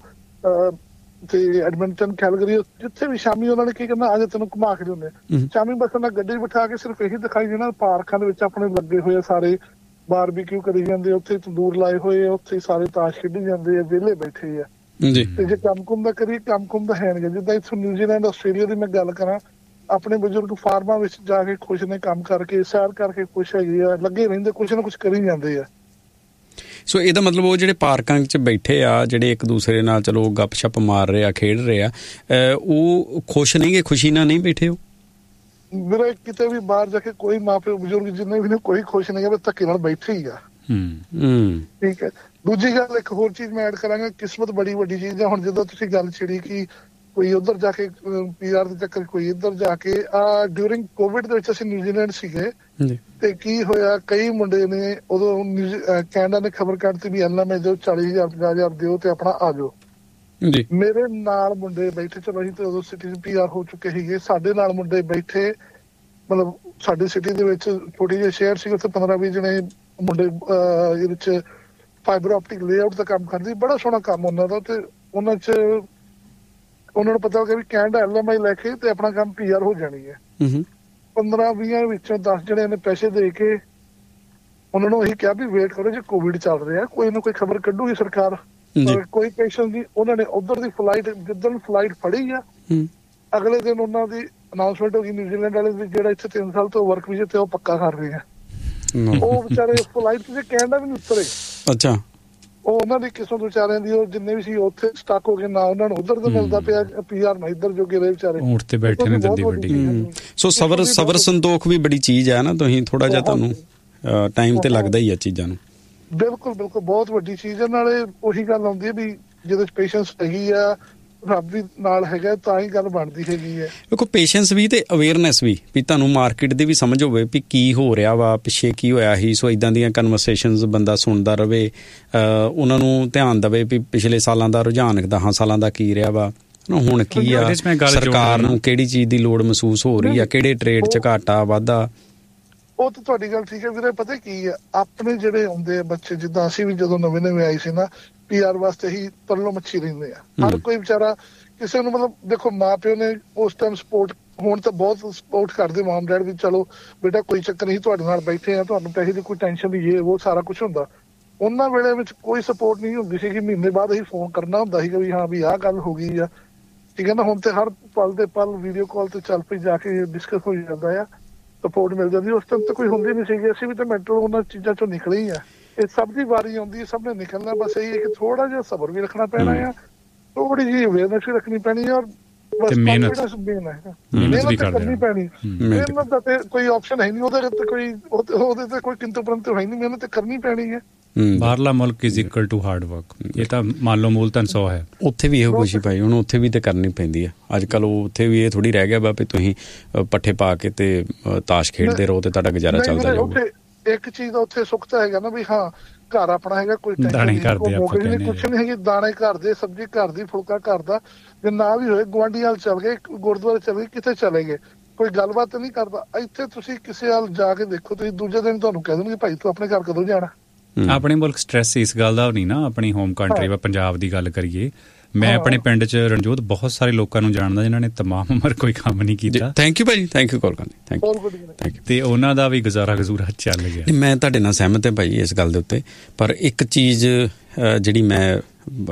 ਤੇ ਐਡਮਿੰਟਨ, ਕੈਲਗਰੀ, ਜਿੱਥੇ ਵੀ ਸ਼ਾਮੀ ਉਹਨਾਂ ਨੇ ਕੀ ਕਰਨਾ, ਅੱਜ ਤੈਨੂੰ ਘੁਮਾ ਕੇ ਲਿਆਉਂਦੇ। ਸ਼ਾਮੀ ਬਸ ਉਹਨਾਂ ਗੱਡੀ ਬਿਠਾ ਕੇ ਸਿਰਫ ਇਹੀ ਦਿਖਾਈ ਦੇਣਾ, ਪਾਰਕਾਂ ਦੇ ਵਿੱਚ ਆਪਣੇ ਲੱਗੇ ਹੋਏ ਆ, ਸਾਰੇ ਬਾਰਬੀਕਿਊ ਕਰੀ ਜਾਂਦੇ, ਉੱਥੇ ਤੰਦੂਰ ਲਾਏ ਹੋਏ ਆ, ਉੱਥੇ ਸਾਰੇ ਤਾਸ਼ ਖੇਡੀ ਜਾਂਦੇ ਆ, ਵਿਹਲੇ ਬੈਠੇ ਆ। ਤੇ ਜੇ ਕੰਮ ਕੁੰਮ ਦਾ ਕਰੀਏ, ਕੰਮ ਕੁੰਮ ਦਾ ਹੈ ਨਹੀਂ। ਜਿੱਦਾਂ ਇੱਥੋਂ ਨਿਊਜ਼ੀਲੈਂਡ, ਆਸਟ੍ਰੇਲੀਆ ਦੀ ਮੈਂ ਗੱਲ ਕਰਾਂ, ਆਪਣੇ ਬਜ਼ੁਰਗ ਫਾਰਮਾਂ ਵਿੱਚ ਜਾ ਕੇ ਖੁਸ਼ ਨੇ, ਕੰਮ ਕਰਕੇ, ਸੈਰ ਕਰਕੇ ਖੁਸ਼ ਹੈਗੇ ਆ, ਲੱਗੇ ਰਹਿੰਦੇ, ਕੁਛ ਨਾ ਕੁਛ ਕਰੀ ਜਾਂਦੇ ਆ।
ਸੋ ਇਹਦਾ ਮਤਲਬ ਉਹ ਜਿਹੜੇ ਪਾਰਕਾਂ 'ਚ ਬੈਠੇ ਆ, ਜਿਹੜੇ ਇੱਕ ਦੂਸਰੇ ਨਾਲ ਚਲੋ ਗੱਪ ਛੱਪ ਮਾਰ ਰਹੇ ਆ, ਖੇਡ ਰਹੇ ਆ, ਉਹ ਖੁਸ਼ ਨਹੀਂ ਗੇ, ਖੁਸ਼ੀ ਨਾਲ ਨਹੀਂ ਬੈਠੇ। ਉਹ
ਮੇਰੇ ਕਿਤੇ ਵੀ ਬਾਹਰ ਜਾ ਕੇ ਕੋਈ ਮਾਂ ਪਿਓ ਬਜ਼ੁਰਗ ਜਿੰਨੇ ਵੀ ਨੇ, ਕੋਈ ਖੁਸ਼ ਨਹੀਂ ਗਾ, ਬਸ ਧੱਕੇ ਨਾਲ ਬੈਠੇ ਹੀ ਆ। ਠੀਕ ਹੈ। ਦੂਜੀ ਗੱਲ, ਇੱਕ ਹੋਰ ਚੀਜ਼ ਮੈਂ ਐਡ ਕਰਾਂਗਾ, ਕਿਸਮਤ ਬੜੀ ਵੱਡੀ ਚੀਜ਼ ਹੈ। ਹੁਣ ਜਦੋਂ ਤੁਸੀਂ ਗੱਲ ਛਿੜੀ ਕਿ ਕੋਈ ਉੱਧਰ ਜਾ ਕੇ PR ਦੇ ਚੱਕਰ, ਕੋਈ ਇੱਧਰ ਜਾ ਕੇ, ਡਿਊਰਿੰਗ ਕੋਵਿਡ ਦੇ ਵਿੱਚ ਅਸੀਂ ਨਿਊਜ਼ੀਲੈਂਡ ਸੀਗੇ, ਤੇ ਕੀ ਹੋਇਆ, ਕਈ ਮੁੰਡੇ ਨੇ ਉਦੋਂ ਕੈਨੇਡਾ ਨੇ ਖਬਰ ਕੱਢਤੀ ਵੀ LMA ਦਿਓ, 40,000 50,000 ਦਿਓ ਤੇ ਆਪਣਾ ਆ ਜਾਓ। ਮੇਰੇ ਨਾਲ ਮੁੰਡੇ ਬੈਠੇ, ਚਲੋ ਅਸੀਂ ਤੇ ਉਦੋਂ ਸਿਟੀ PR ਹੋ ਚੁੱਕੇ ਸੀਗੇ, ਸਾਡੇ ਨਾਲ ਮੁੰਡੇ ਬੈਠੇ, ਮਤਲਬ ਸਾਡੀ ਸਿਟੀ ਦੇ ਵਿੱਚ ਛੋਟੀ ਜਿਹੀ ਸ਼ਹਿਰ ਸੀ, ਉੱਥੇ 15-20 ਜਣੇ ਮੁੰਡੇ ਇਹਦੇ ਵਿੱਚ ਫਾਈਬਰ ਆਪਟਿਕ ਲੇਆਊਟ ਦਾ ਕੰਮ ਕਰਦੇ, ਬੜਾ ਸੋਹਣਾ ਕੰਮ ਉਹਨਾਂ ਦਾ। ਤੇ ਉਹਨਾਂ ਨੂੰ ਪਤਾ ਹੋ ਗਿਆ ਵੀ ਕੈਨੇਡਾ LMI ਲੈ ਕੇ ਤੇ ਆਪਣਾ ਕੰਮ PR ਹੋ ਜਾਣੀ ਹੈ। 15-20 ਵਿੱਚੋਂ 10 ਜਣੇ ਨੇ ਪੈਸੇ ਦੇ ਕੇ ਉਹਨਾਂ ਨੂੰ ਇਹੀ ਕਿਹਾ ਵੀ ਵੇਟ ਕਰੋ, ਜੇ ਕੋਵਿਡ ਚੱਲ ਰਿਹਾ ਕੋਈ ਨਾ ਕੋਈ ਖਬਰ ਕੱਢੂਗੀ ਸਰਕਾਰ, ਕੋਈ ਪੈਸ਼ਨ ਨਹੀਂ। ਉਹਨਾਂ ਨੇ ਉੱਧਰ ਦੀ ਫਲਾਈਟ, ਜਿੱਦਣ ਫਲਾਈਟ ਫੜੀ ਆ, ਅਗਲੇ ਦਿਨ ਉਹਨਾਂ ਦੀ ਅਨਾਊਂਸਮੈਂਟ ਹੋ ਗਈ ਨਿਊਜ਼ੀਲੈਂਡ ਵਾਲੇ ਦੀ, ਜਿਹੜਾ ਇੱਥੇ 3 ਸਾਲ ਤੋਂ ਵਰਕ ਵੀਜ਼ੇ ਤੇ ਉਹ ਪੱਕਾ ਕਰ ਰਹੇ ਆ। ਉਹ ਵਿਚਾਰੇ ਫਲਾਈਟ ਤੇ ਕੈਨੇਡਾ ਵੀ ਨਹੀਂ ਉਤਰੇ। ਅੱਛਾ। ਉਹ ਉਹਨਾਂ ਦੀ ਕਿਸਮਤ ਵਿਚਾਰਿਆਂ ਦੀ, ਉਹ ਜਿੰਨੇ ਵੀ ਸੀ ਉੱਥੇ ਸਟਕ ਹੋ ਗਏ, ਨਾ ਉਹਨਾਂ ਨੂੰ ਉੱਧਰ ਤੋਂ ਮਿਲਦਾ ਪਿਆ PR, ਨਾ ਇੱਧਰ ਜੋਗੇ ਰਹੇ ਵਿਚਾਰੇ, ਊਂਠ ਤੇ ਬੈਠੇ ਨੇ ਦੰਦੀ ਵੱਡੀ।
ਸੋ ਸਬਰ ਸੰਤੋਖ ਵੀ ਬੜੀ ਚੀਜ਼ ਹੈ ਨਾ। ਤੁਸੀਂ ਥੋੜਾ ਜਿਹਾ ਤੁਹਾਨੂੰ ਟਾਈਮ ਤੇ ਲੱਗਦਾ ਹੀ ਆ ਚੀਜ਼ਾਂ ਨੂੰ।
ਬਿਲਕੁਲ ਬਿਲਕੁਲ ਬਹੁਤ ਵੱਡੀ ਚੀਜ਼ ਹੈ। ਨਾਲੇ ਉਹੀ ਗੱਲ ਆਉਂਦੀ ਹੈ ਵੀ ਜਦੋਂ ਪੇਸ਼ੈਂਸ ਹੈਗੀ ਆ, ਰੱਬ ਵੀ ਨਾਲ ਹੈਗਾ, ਤਾਂ ਹੀ ਗੱਲ ਬਣਦੀ ਹੈਗੀ ਹੈ।
ਦੇਖੋ ਪੇਸ਼ੈਂਸ ਵੀ ਤੇ ਅਵੇਅਰਨੈਸ ਵੀ ਤੁਹਾਨੂੰ ਮਾਰਕੀਟ ਦੀ ਵੀ ਸਮਝ ਹੋਵੇ ਵੀ ਕੀ ਹੋ ਰਿਹਾ ਵਾ, ਪਿੱਛੇ ਕੀ ਹੋਇਆ ਸੀ। ਸੋ ਇੱਦਾਂ ਦੀਆਂ ਕਨਵਰਸੇਸ਼ਨਸ ਬੰਦਾ ਸੁਣਦਾ ਰਵੇ, ਉਹਨਾਂ ਨੂੰ ਧਿਆਨ ਦੇਵੇ ਵੀ ਪਿਛਲੇ ਸਾਲਾਂ ਦਾ ਰੁਝਾਨ 10 ਸਾਲਾਂ ਦਾ ਕੀ ਰਿਹਾ ਵਾ, ਹੁਣ ਕੀ ਆ, ਸਰਕਾਰ ਨੂੰ ਕਿਹੜੀ ਚੀਜ਼ ਦੀ ਲੋੜ ਮਹਿਸੂਸ ਹੋ ਰਹੀ ਆ, ਕਿਹੜੇ ਟ੍ਰੇਡ 'ਚ ਘਾਟਾ ਵਾਧਾ।
ਉਹ ਤਾਂ ਤੁਹਾਡੀ ਗੱਲ ਠੀਕ ਹੈ ਵੀਰੇ। ਪਤਾ ਕੀ ਆ, ਆਪਣੇ ਜਿਹੜੇ ਆਉਂਦੇ ਆ ਬੱਚੇ, ਜਿੱਦਾਂ ਅਸੀਂ ਵੀ ਜਦੋਂ ਨਵੇਂ ਆਏ ਸੀ ਨਾ, PR ਵਾਸਤੇ ਹੀ ਪਰਲੋ ਮੱਛੀ ਰਹਿੰਦੇ ਆ। ਹਰ ਕੋਈ ਵਿਚਾਰਾ ਕਿਸੇ ਨੂੰ, ਮਤਲਬ ਦੇਖੋ ਮਾਂ ਪਿਓ ਨੇ ਉਸ ਟਾਈਮ ਸਪੋਰਟ, ਹੁਣ ਤਾਂ ਬਹੁਤ ਸਪੋਰਟ ਕਰਦੇ ਮਾਮ ਡੈਡ ਵੀ, ਚਲੋ ਬੇਟਾ ਕੋਈ ਚੱਕਰ ਨਹੀਂ, ਤੁਹਾਡੇ ਨਾਲ ਬੈਠੇ ਆ, ਤੁਹਾਨੂੰ ਪੈਸੇ ਦੀ ਕੋਈ ਟੈਨਸ਼ਨ ਨਹੀਂ, ਇਹ ਉਹ ਸਾਰਾ ਕੁਝ ਹੁੰਦਾ। ਉਹਨਾਂ ਵੇਲੇ ਵਿੱਚ ਕੋਈ ਸਪੋਰਟ ਨਹੀਂ ਹੁੰਦੀ ਸੀਗੀ। ਮਹੀਨੇ ਬਾਅਦ ਅਸੀਂ ਫੋਨ ਕਰਨਾ ਹੁੰਦਾ ਸੀਗਾ ਵੀ ਹਾਂ ਵੀ ਆਹ ਗੱਲ ਹੋ ਗਈ ਆ, ਠੀਕ ਹੈ ਨਾ। ਹੁਣ ਤੇ ਹਰ ਪਲ ਦੇ ਪਲ ਵੀਡੀਓ ਕਾਲ ਤੇ ਚੱਲ ਪਈ, ਜਾ ਕੇ ਡਿਸਕਸ ਹੋ ਜਾਂਦਾ ਆ, ਸਪੋਰਟ ਮਿਲ ਜਾਂਦੀ। ਉਸ ਟਾਈਮ ਤਾਂ ਕੋਈ ਹੁੰਦੀ ਨਹੀਂ ਸੀਗੀ। ਅਸੀਂ ਵੀ ਤਾਂ ਮੈਂਟਲ ਉਹਨਾਂ ਚੀਜ਼ਾਂ ਚੋਂ ਨਿਕਲੇ ਹੀ ਆ। ਇਹ ਸਭ ਦੀ ਵਾਰੀ ਆਉਂਦੀ ਹੈ, ਸਭ ਨੇ ਨਿਕਲਣਾ। ਬਸ ਇਹੀ ਹੈ ਕਿ ਥੋੜਾ ਜਿਹਾ ਸਬਰ ਵੀ ਰੱਖਣਾ ਪੈਣਾ ਆ, ਥੋੜੀ ਜਿਹੀ ਅਵੇਅਰਨੈਸ ਵੀ ਰੱਖਣੀ ਪੈਣੀ ਆ, ਔਰ ਬਸ ਮਿਹਨਤ ਕਰਨੀ ਪੈਣੀ। ਮਿਹਨਤ ਦਾ ਤੇ ਕੋਈ ਆਪਸ਼ਨ ਹੈ ਨਹੀਂ, ਉਹਦੇ ਤੇ ਕੋਈ ਕਿੰਤੂ ਪਰੰਤੂ ਹੈ ਨਹੀਂ, ਮਿਹਨਤ ਕਰਨੀ ਪੈਣੀ ਹੈ।
ਬਾਹਰਲਾ ਮੁਲਕ is equal to hard work. ਇਹ ਤਾਂ ਮੰਨ ਲਓ ਮੂਲਤਨ 100 ਹੈ, ਉੱਥੇ ਵੀ ਇਹੋ ਕੁਛ ਹੀ ਭਾਈ। ਹੁਣ ਉੱਥੇ ਵੀ ਤੇ ਕਰਨੀ ਪੈਂਦੀ ਹੈ ਅੱਜ ਕੱਲ੍ਹ। ਉੱਥੇ ਵੀ ਇਹ ਥੋੜ੍ਹੀ ਰਹਿ ਗਿਆ ਵਾ ਵੀ ਤੁਸੀਂ ਪੱਠੇ ਪਾ ਕੇ ਤੇ ਤਾਸ਼ ਖੇਡਦੇ ਰਹੋ ਤੇ ਤੁਹਾਡਾ ਗੁਜ਼ਾਰਾ ਚੱਲਦਾ ਜਾਊਗਾ।
ਇੱਕ ਚੀਜ਼ ਦਾ ਉੱਥੇ ਸੁੱਖ ਤਾਂ ਹੈਗਾ ਨਾ ਵੀ ਹਾਂ ਘਰ ਆਪਣਾ ਹੈਗਾ, ਕੋਈ
ਦਾਣੇ ਘਰ ਦੇ
ਕੁਛ ਨਹੀਂ ਹੈਗੀ, ਦਾਣੇ ਘਰ ਦੇ, ਸਬਜ਼ੀ ਘਰ ਦੀ, ਫੁਲਕਾ ਘਰ ਦਾ। ਜੇ ਨਾ ਵੀ ਹੋਏ ਗੁਆਂਢੀ ਵੱਲ ਚੱਲ ਗਏ, ਗੁਰਦੁਆਰੇ ਚਲੇ ਗਏ, ਕਿਤੇ ਚਲੇ ਗਏ, ਕੋਈ ਗੱਲਬਾਤ ਨਹੀਂ ਕਰਦਾ। ਇੱਥੇ ਤੁਸੀਂ ਕਿਸੇ ਵੱਲ ਜਾ ਕੇ ਦੇਖੋ, ਤੁਸੀਂ ਦੂਜੇ ਦਿਨ ਤੁਹਾਨੂੰ ਕਹਿ ਦੇਣਗੇ ਭਾਈ ਤੂੰ ਆਪਣੇ ਘਰ ਕਦੋਂ ਜਾਣਾ।
ਆਪਣੇ ਮੁਲਕ ਸਟ੍ਰੈਸ ਇਸ ਗੱਲ ਦਾ ਨਹੀਂ ਨਾ। ਆਪਣੀ ਹੋਮ ਕੰਟਰੀ ਵਾ ਪੰਜਾਬ ਦੀ ਗੱਲ ਕਰੀਏ, ਮੈਂ ਆਪਣੇ ਪਿੰਡ 'ਚ ਰਣਜੋਤ ਬਹੁਤ ਸਾਰੇ ਲੋਕਾਂ ਨੂੰ ਜਾਣਦਾ ਜਿਨ੍ਹਾਂ ਨੇ ਤਮਾਮ ਉਮਰ ਕੋਈ ਕੰਮ ਨਹੀਂ ਕੀਤਾ।
Thank you Bhai, thank you call ਕਰਨ ਲਈ, ਥੈਂਕ ਯੂ।
ਤੇ ਉਹਨਾਂ ਦਾ ਵੀ ਗੁਜ਼ਾਰਾ ਚੱਲ ਗਿਆ।
ਮੈਂ ਤੁਹਾਡੇ ਨਾਲ ਸਹਿਮਤ ਹਾਂ ਭਾਈ ਇਸ ਗੱਲ ਦੇ ਉੱਤੇ, ਪਰ ਇੱਕ ਚੀਜ਼ ਜਿਹੜੀ ਮੈਂ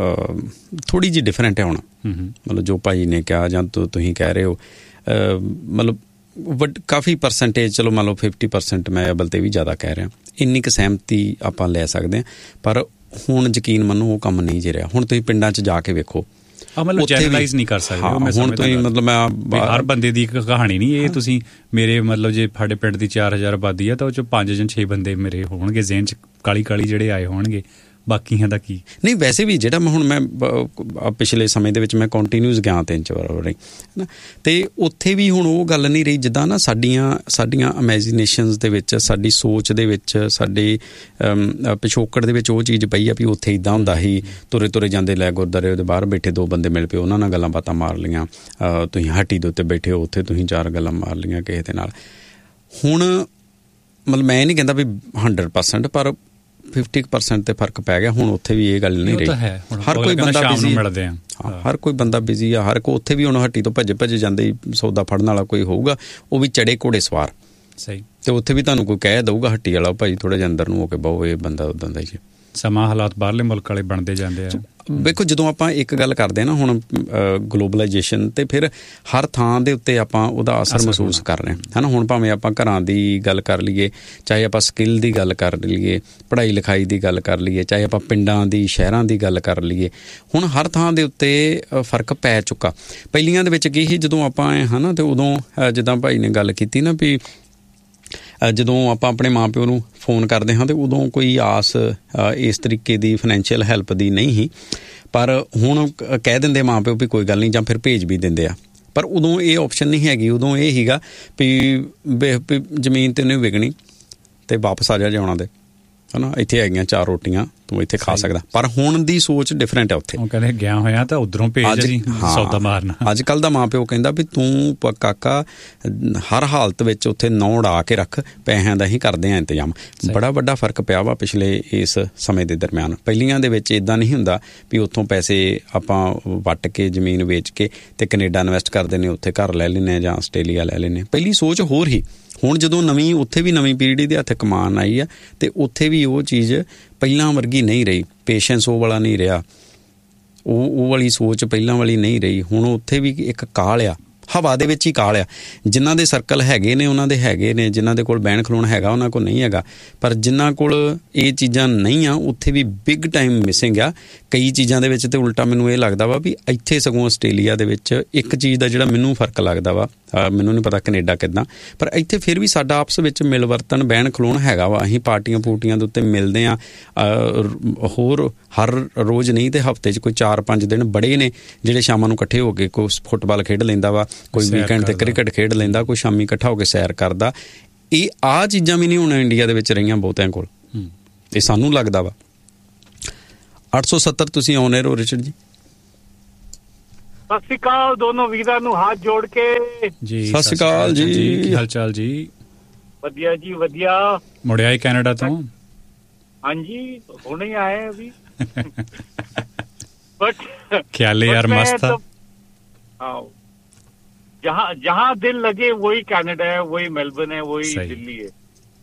ਥੋੜ੍ਹੀ ਜਿਹੀ ਡਿਫਰੈਂਟ ਹੈ ਹੁਣ, ਮਤਲਬ ਜੋ ਭਾਈ ਨੇ ਕਿਹਾ ਜਾਂ ਤੁਸੀਂ ਕਹਿ ਰਹੇ ਹੋ, ਮਤਲਬ ਕਾਫੀ ਪਰਸੈਂਟੇਜ, ਚਲੋ ਮੰਨ ਲਓ 50% ਮੈਂ ਅਬਲ ਤੇ ਵੀ ਜ਼ਿਆਦਾ ਕਹਿ ਰਿਹਾ, ਇੰਨੀ ਕੁ ਸਹਿਮਤੀ ਆਪਾਂ ਲੈ ਸਕਦੇ ਹਾਂ। ਪਰ ਹੁਣ ਯਕੀਨ ਮੰਨੋ ਉਹ ਕੰਮ ਨਹੀਂ ਜੇ ਰਿਹਾ। ਹੁਣ ਤੁਸੀਂ ਪਿੰਡਾਂ 'ਚ ਜਾ ਕੇ ਵੇਖੋ,
ਮਤਲਬ ਜਨਰਲਾਈਜ਼ ਨਹੀਂ ਕਰ ਸਕਦੇ।
ਹੁਣ ਤੁਸੀਂ ਮਤਲਬ ਮੈਂ
ਹਰ ਬੰਦੇ ਦੀ ਇੱਕ ਕਹਾਣੀ ਨਹੀਂ। ਇਹ ਤੁਸੀਂ ਮੇਰੇ ਮਤਲਬ ਜੇ ਸਾਡੇ ਪਿੰਡ ਦੀ 4000 ਆਬਾਦੀ ਆ ਤਾਂ ਉਹ 'ਚੋਂ 5 ਜਾਂ 6 ਬੰਦੇ ਮੇਰੇ ਹੋਣਗੇ ਜ਼ਿਹਨ 'ਚ ਕਾਲੀ ਜਿਹੜੇ ਆਏ ਹੋਣਗੇ, ਬਾਕੀਆਂ ਦਾ ਕੀ ਨਹੀਂ। ਵੈਸੇ ਵੀ ਜਿਹੜਾ ਮੈਂ ਪਿਛਲੇ ਸਮੇਂ ਦੇ ਵਿੱਚ ਮੈਂ ਕੰਟੀਨਿਊਸ ਗਿਆ 3-4 ਵਾਰ ਹੈ ਨਾ, ਤੇ ਉੱਥੇ ਵੀ ਹੁਣ ਉਹ ਗੱਲ ਨਹੀਂ ਰਹੀ ਜਿੱਦਾਂ ਨਾ ਸਾਡੀਆਂ ਇਮੈਜੀਨੇਸ਼ਨਸ ਦੇ ਵਿੱਚ, ਸਾਡੀ ਸੋਚ ਦੇ ਵਿੱਚ, ਸਾਡੇ ਪਿਛੋਕੜ ਦੇ ਵਿੱਚ ਉਹ ਚੀਜ਼ ਪਈ ਆ ਵੀ ਉੱਥੇ ਇੱਦਾਂ ਹੁੰਦਾ ਸੀ। ਤੁਰੇ ਜਾਂਦੇ ਲੈ ਗੁਰਦੁਆਰੇ ਦੇ ਬਾਹਰ ਬੈਠੇ 2 ਬੰਦੇ ਮਿਲ ਪਏ, ਉਹਨਾਂ ਨਾਲ ਗੱਲਾਂ ਬਾਤਾਂ ਮਾਰ ਲਈਆਂ। ਤੁਸੀਂ ਹੱਟੀ ਦੇ ਉੱਤੇ ਬੈਠੇ ਹੋ, ਉੱਥੇ ਤੁਸੀਂ 4 ਗੱਲਾਂ ਮਾਰ ਲਈਆਂ ਕਿਸੇ ਦੇ ਨਾਲ। ਹੁਣ ਮਤਲਬ ਮੈਂ ਨਹੀਂ ਕਹਿੰਦਾ ਵੀ 100%, ਪਰ 50% ਤੇ ਫਰਕ ਪੈ ਗਿਆ। ਹੁਣ ਉੱਥੇ ਵੀ ਇਹ ਗੱਲ ਨਹੀਂ ਰਹੀ। ਹਰ ਕੋਈ ਬੰਦਾ ਬਿਜ਼ੀ, ਹਰ ਕੋਈ ਬੰਦਾ ਬਿਜ਼ੀ ਆ। ਹਰ ਕੋਈ ਉੱਥੇ ਵੀ ਹੁਣ ਹੱਟੀ ਤੋਂ ਭੱਜ ਜਾਂਦੇ, ਸੌਦਾ ਫੜਨ ਵਾਲਾ ਕੋਈ ਹੋਊਗਾ, ਉਹ ਵੀ ਚੜੇ ਘੋੜੇ ਸਵਾਰ। ਸਹੀ।
ਤੇ ਉੱਥੇ ਵੀ ਤੁਹਾਨੂੰ ਕੋਈ ਕਹਿ ਦਊਗਾ ਹੱਟੀ ਵਾਲਾ, ਭਾਈ ਥੋੜਾ ਜਿਹਾ ਅੰਦਰ ਨੂੰ ਹੋ ਕੇ ਬਹੁ, ਇਹ ਬੰਦਾ ਉਦਾਂ ਦਾ ਹੀ।
ਸਮਾਂ ਹਾਲਾਤ ਬਾਹਰਲੇ ਮੁਲਕ ਵਾਲੇ ਬਣਦੇ ਜਾਂਦੇ ਆ।
ਵੇਖੋ ਜਦੋਂ ਆਪਾਂ ਇੱਕ ਗੱਲ ਕਰਦੇ ਹਾਂ ਨਾ ਹੁਣ ਗਲੋਬਲਾਈਜੇਸ਼ਨ, ਤੇ ਫਿਰ ਹਰ ਥਾਂ ਦੇ ਉੱਤੇ ਆਪਾਂ ਉਹਦਾ ਅਸਰ ਮਹਿਸੂਸ ਕਰ ਰਹੇ ਹਾਂ, ਹੈ ਨਾ। ਹੁਣ ਭਾਵੇਂ ਆਪਾਂ ਘਰਾਂ ਦੀ ਗੱਲ ਕਰ ਲਈਏ, ਚਾਹੇ ਆਪਾਂ ਸਕਿੱਲ ਦੀ ਗੱਲ ਕਰ ਲਈਏ, ਪੜ੍ਹਾਈ ਲਿਖਾਈ ਦੀ ਗੱਲ ਕਰ ਲਈਏ, ਚਾਹੇ ਆਪਾਂ ਪਿੰਡਾਂ ਦੀ, ਸ਼ਹਿਰਾਂ ਦੀ ਗੱਲ ਕਰ ਲਈਏ, ਹੁਣ ਹਰ ਥਾਂ ਦੇ ਉੱਤੇ ਫਰਕ ਪੈ ਚੁੱਕਾ। ਪਹਿਲੀਆਂ ਦੇ ਵਿੱਚ ਕੀ ਸੀ, ਜਦੋਂ ਆਪਾਂ ਆਏ ਹੈ ਨਾ, ਤੇ ਉਦੋਂ ਜਿੱਦਾਂ ਭਾਈ ਨੇ ਗੱਲ ਕੀਤੀ ਨਾ ਵੀ ਜਦੋਂ ਆਪਾਂ ਆਪਣੇ ਮਾਂ ਪਿਓ ਨੂੰ ਫੋਨ ਕਰਦੇ ਹਾਂ, ਤੇ ਉਦੋਂ ਕੋਈ ਆਸ ਇਸ ਤਰੀਕੇ ਦੀ ਫਾਈਨੈਂਸ਼ੀਅਲ ਹੈਲਪ ਦੀ ਨਹੀਂ ਸੀ। ਪਰ ਹੁਣ ਕਹਿ ਦਿੰਦੇ ਮਾਂ ਪਿਓ ਵੀ ਕੋਈ ਗੱਲ ਨਹੀਂ, ਜਾਂ ਫਿਰ ਭੇਜ ਵੀ ਦਿੰਦੇ ਆ। ਪਰ ਉਦੋਂ ਇਹ ਆਪਸ਼ਨ ਨਹੀਂ ਹੈਗੀ। ਉਦੋਂ ਇਹ ਸੀਗਾ ਵੀ ਜ਼ਮੀਨ ਤੇ ਨਹੀਂ ਵਿਕਣੀ ਤੇ ਵਾਪਸ ਆ ਜਾ ਜਾਣਾ ਦੇ, ਹੈ ਨਾ। ਇੱਥੇ ਹੈਗੀਆਂ 4 ਰੋਟੀਆਂ, ਤੂੰ ਇੱਥੇ ਖਾ ਸਕਦਾ। ਪਰ ਹੁਣ ਦੀ ਸੋਚ ਡਿਫਰੈਂਟ ਹੈ। ਉੱਥੇ ਉਹ ਕਹਿੰਦੇ ਗਿਆ ਹੋਇਆ ਤਾਂ ਉੱਧਰੋਂ ਭੇਜ ਜੀ, ਸੌਦਾ ਮਾਰਨਾ। ਅੱਜ ਕੱਲ੍ਹ ਦਾ ਮਾਂ ਪਿਓ ਕਹਿੰਦਾ ਵੀ ਤੂੰ ਕਾਕਾ ਹਰ ਹਾਲਤ ਵਿੱਚ ਉੱਥੇ ਨੌ ਉਡਾ ਕੇ ਰੱਖ, ਪੈਸਿਆਂ ਦਾ ਹੀ ਕਰਦੇ ਆ ਇੰਤਜ਼ਾਮ। ਬੜਾ ਵੱਡਾ ਫਰਕ ਪਿਆ ਵਾ ਪਿਛਲੇ ਇਸ ਸਮੇਂ ਦੇ ਦਰਮਿਆਨ। ਪਹਿਲੀਆਂ ਦੇ ਵਿੱਚ ਇੱਦਾਂ ਨਹੀਂ ਹੁੰਦਾ ਵੀ ਉੱਥੋਂ ਪੈਸੇ ਆਪਾਂ ਵੱਟ ਕੇ ਜ਼ਮੀਨ ਵੇਚ ਕੇ ਤੇ ਕੈਨੇਡਾ ਇਨਵੈਸਟ ਕਰਦੇ ਨੇ, ਉੱਥੇ ਘਰ ਲੈ ਲੈਂਦੇ ਜਾਂ ਆਸਟ੍ਰੇਲੀਆ ਲੈ ਲੈਂਦੇ। ਪਹਿਲੀ ਸੋਚ ਹੋਰ ਹੀ। ਹੁਣ ਜਦੋਂ ਉੱਥੇ ਵੀ ਨਵੀਂ ਪੀੜ੍ਹੀ ਦੇ ਹੱਥ ਕਮਾਨ ਆਈ ਆ, ਤੇ ਉੱਥੇ ਵੀ ਉਹ ਚੀਜ਼ ਪਹਿਲਾਂ ਵਰਗੀ ਨਹੀਂ ਰਹੀ। ਪੇਸ਼ੈਂਸ ਉਹ ਵਾਲਾ ਨਹੀਂ ਰਿਹਾ, ਉਹ ਵਾਲੀ ਸੋਚ ਪਹਿਲਾਂ ਵਾਲੀ ਨਹੀਂ ਰਹੀ। ਹੁਣ ਉੱਥੇ ਵੀ ਇੱਕ ਕਾਹਲ ਆ, ਹਵਾ ਦੇ ਵਿੱਚ ਹੀ ਕਾਲ ਆ। ਜਿਨ੍ਹਾਂ ਦੇ ਸਰਕਲ ਹੈਗੇ ਨੇ ਉਹਨਾਂ ਦੇ ਹੈਗੇ ਨੇ, ਜਿਨ੍ਹਾਂ ਦੇ ਕੋਲ ਬਹਿਣ ਖਲੋਣ ਹੈਗਾ ਉਹਨਾਂ ਕੋਲ ਨਹੀਂ ਹੈਗਾ, ਪਰ ਜਿਨ੍ਹਾਂ ਕੋਲ ਇਹ ਚੀਜ਼ਾਂ ਨਹੀਂ ਆ ਉੱਥੇ ਵੀ ਬਿਗ ਟਾਈਮ ਮਿਸਿੰਗ ਆ ਕਈ ਚੀਜ਼ਾਂ ਦੇ ਵਿੱਚ। ਤੇ ਉਲਟਾ ਮੈਨੂੰ ਇਹ ਲੱਗਦਾ ਵਾ ਵੀ ਇੱਥੇ ਸਗੋਂ ਆਸਟ੍ਰੇਲੀਆ ਦੇ ਵਿੱਚ ਇੱਕ ਚੀਜ਼ ਦਾ ਜਿਹੜਾ ਮੈਨੂੰ ਫਰਕ ਲੱਗਦਾ ਵਾ, ਮੈਨੂੰ ਨਹੀਂ ਪਤਾ ਕੈਨੇਡਾ ਕਿੱਦਾਂ, ਪਰ ਇੱਥੇ ਫਿਰ ਵੀ ਸਾਡਾ ਆਪਸ ਵਿੱਚ ਮਿਲ ਵਰਤਨ ਬਹਿਣ ਖਲੋਣ ਹੈਗਾ ਵਾ। ਅਸੀਂ ਪਾਰਟੀਆਂ ਪੂਰਟੀਆਂ ਦੇ ਉੱਤੇ ਮਿਲਦੇ ਹਾਂ, ਹੋਰ ਹਰ ਰੋਜ਼ ਨਹੀਂ ਤੇ ਹਫ਼ਤੇ 'ਚ ਕੋਈ 4-5 ਦਿਨ ਬੜੇ ਨੇ ਜਿਹੜੇ ਸ਼ਾਮਾਂ ਨੂੰ ਇਕੱਠੇ ਹੋ ਕੇ ਕੋਈ ਫੁੱਟਬਾਲ ਖੇਡ ਲੈਂਦਾ ਵਾ, ਕੋਈ ਵੀਕਐਂਡ ਤੇ ਕ੍ਰਿਕਟ ਖੇਡ ਲੈਂਦਾ, ਕੋਈ ਸ਼ਾਮੀ ਇਕੱਠਾ ਹੋ ਕੇ ਸੈਰ ਕਰਦਾ। ਇਹ ਆਹ ਚੀਜ਼ਾਂ ਵੀ ਨਹੀਂ ਹੁਣ ਇੰਡੀਆ ਦੇ ਵਿੱਚ ਰਹੀਆਂ ਬਹੁਤਿਆਂ ਕੋਲ, ਇਹ ਸਾਨੂੰ ਲੱਗਦਾ ਵਾ। 870 ਤੁਸੀਂ ਆਉਣੇ ਰਹੋ ਰਿਚਰਡ ਜੀ।
ਸਤਿ ਸ਼੍ਰੀ ਅਕਾਲ ਦੋਨੋਂ ਵੀਰਾਂ ਨੂੰ ਹੱਥ ਜੋੜ ਕੇ
ਜੀ।
ਸਤਿ ਸ਼੍ਰੀ ਅਕਾਲ ਜੀ,
ਕੀ ਹਾਲ ਚਾਲ ਜੀ?
ਵਧੀਆ ਜੀ ਵਧੀਆ।
ਮੁੜਿਆ ਹੀ ਕੈਨੇਡਾ ਤੋਂ?
ਹਾਂਜੀ ਹੁਣੇ ਆਏ अभी बट
ख्याल है यार मस्त था।
हाँ, जहाँ दिल लगे वही कनाडा है, वही मेलबर्न है, वही दिल्ली है।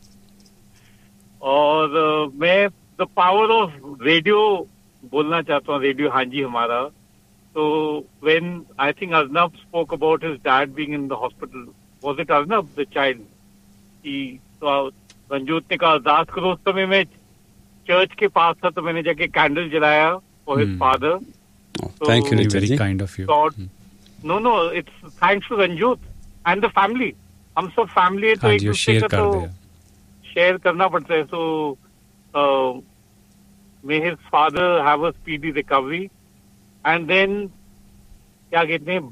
और मैं द पावर ऑफ रेडियो बोलना चाहता हूँ। रेडियो हाँ जी हमारा। तो when I think Arnab spoke about his dad being in the hospital, was it Arnab the child? तो रंजोत ने कहा अरदास करो। उस समय मैं चर्च के पास था तो मैंने जाके कैंडल जलाया for his father.
Thank you,
very kind of you.
No, it's thanks to Ranjot and the family. हम सब फैमिली है तो एक दूसरे का तो शेयर करना पड़ता है। So may his father have a speedy recovery. And then क्या कहते हैं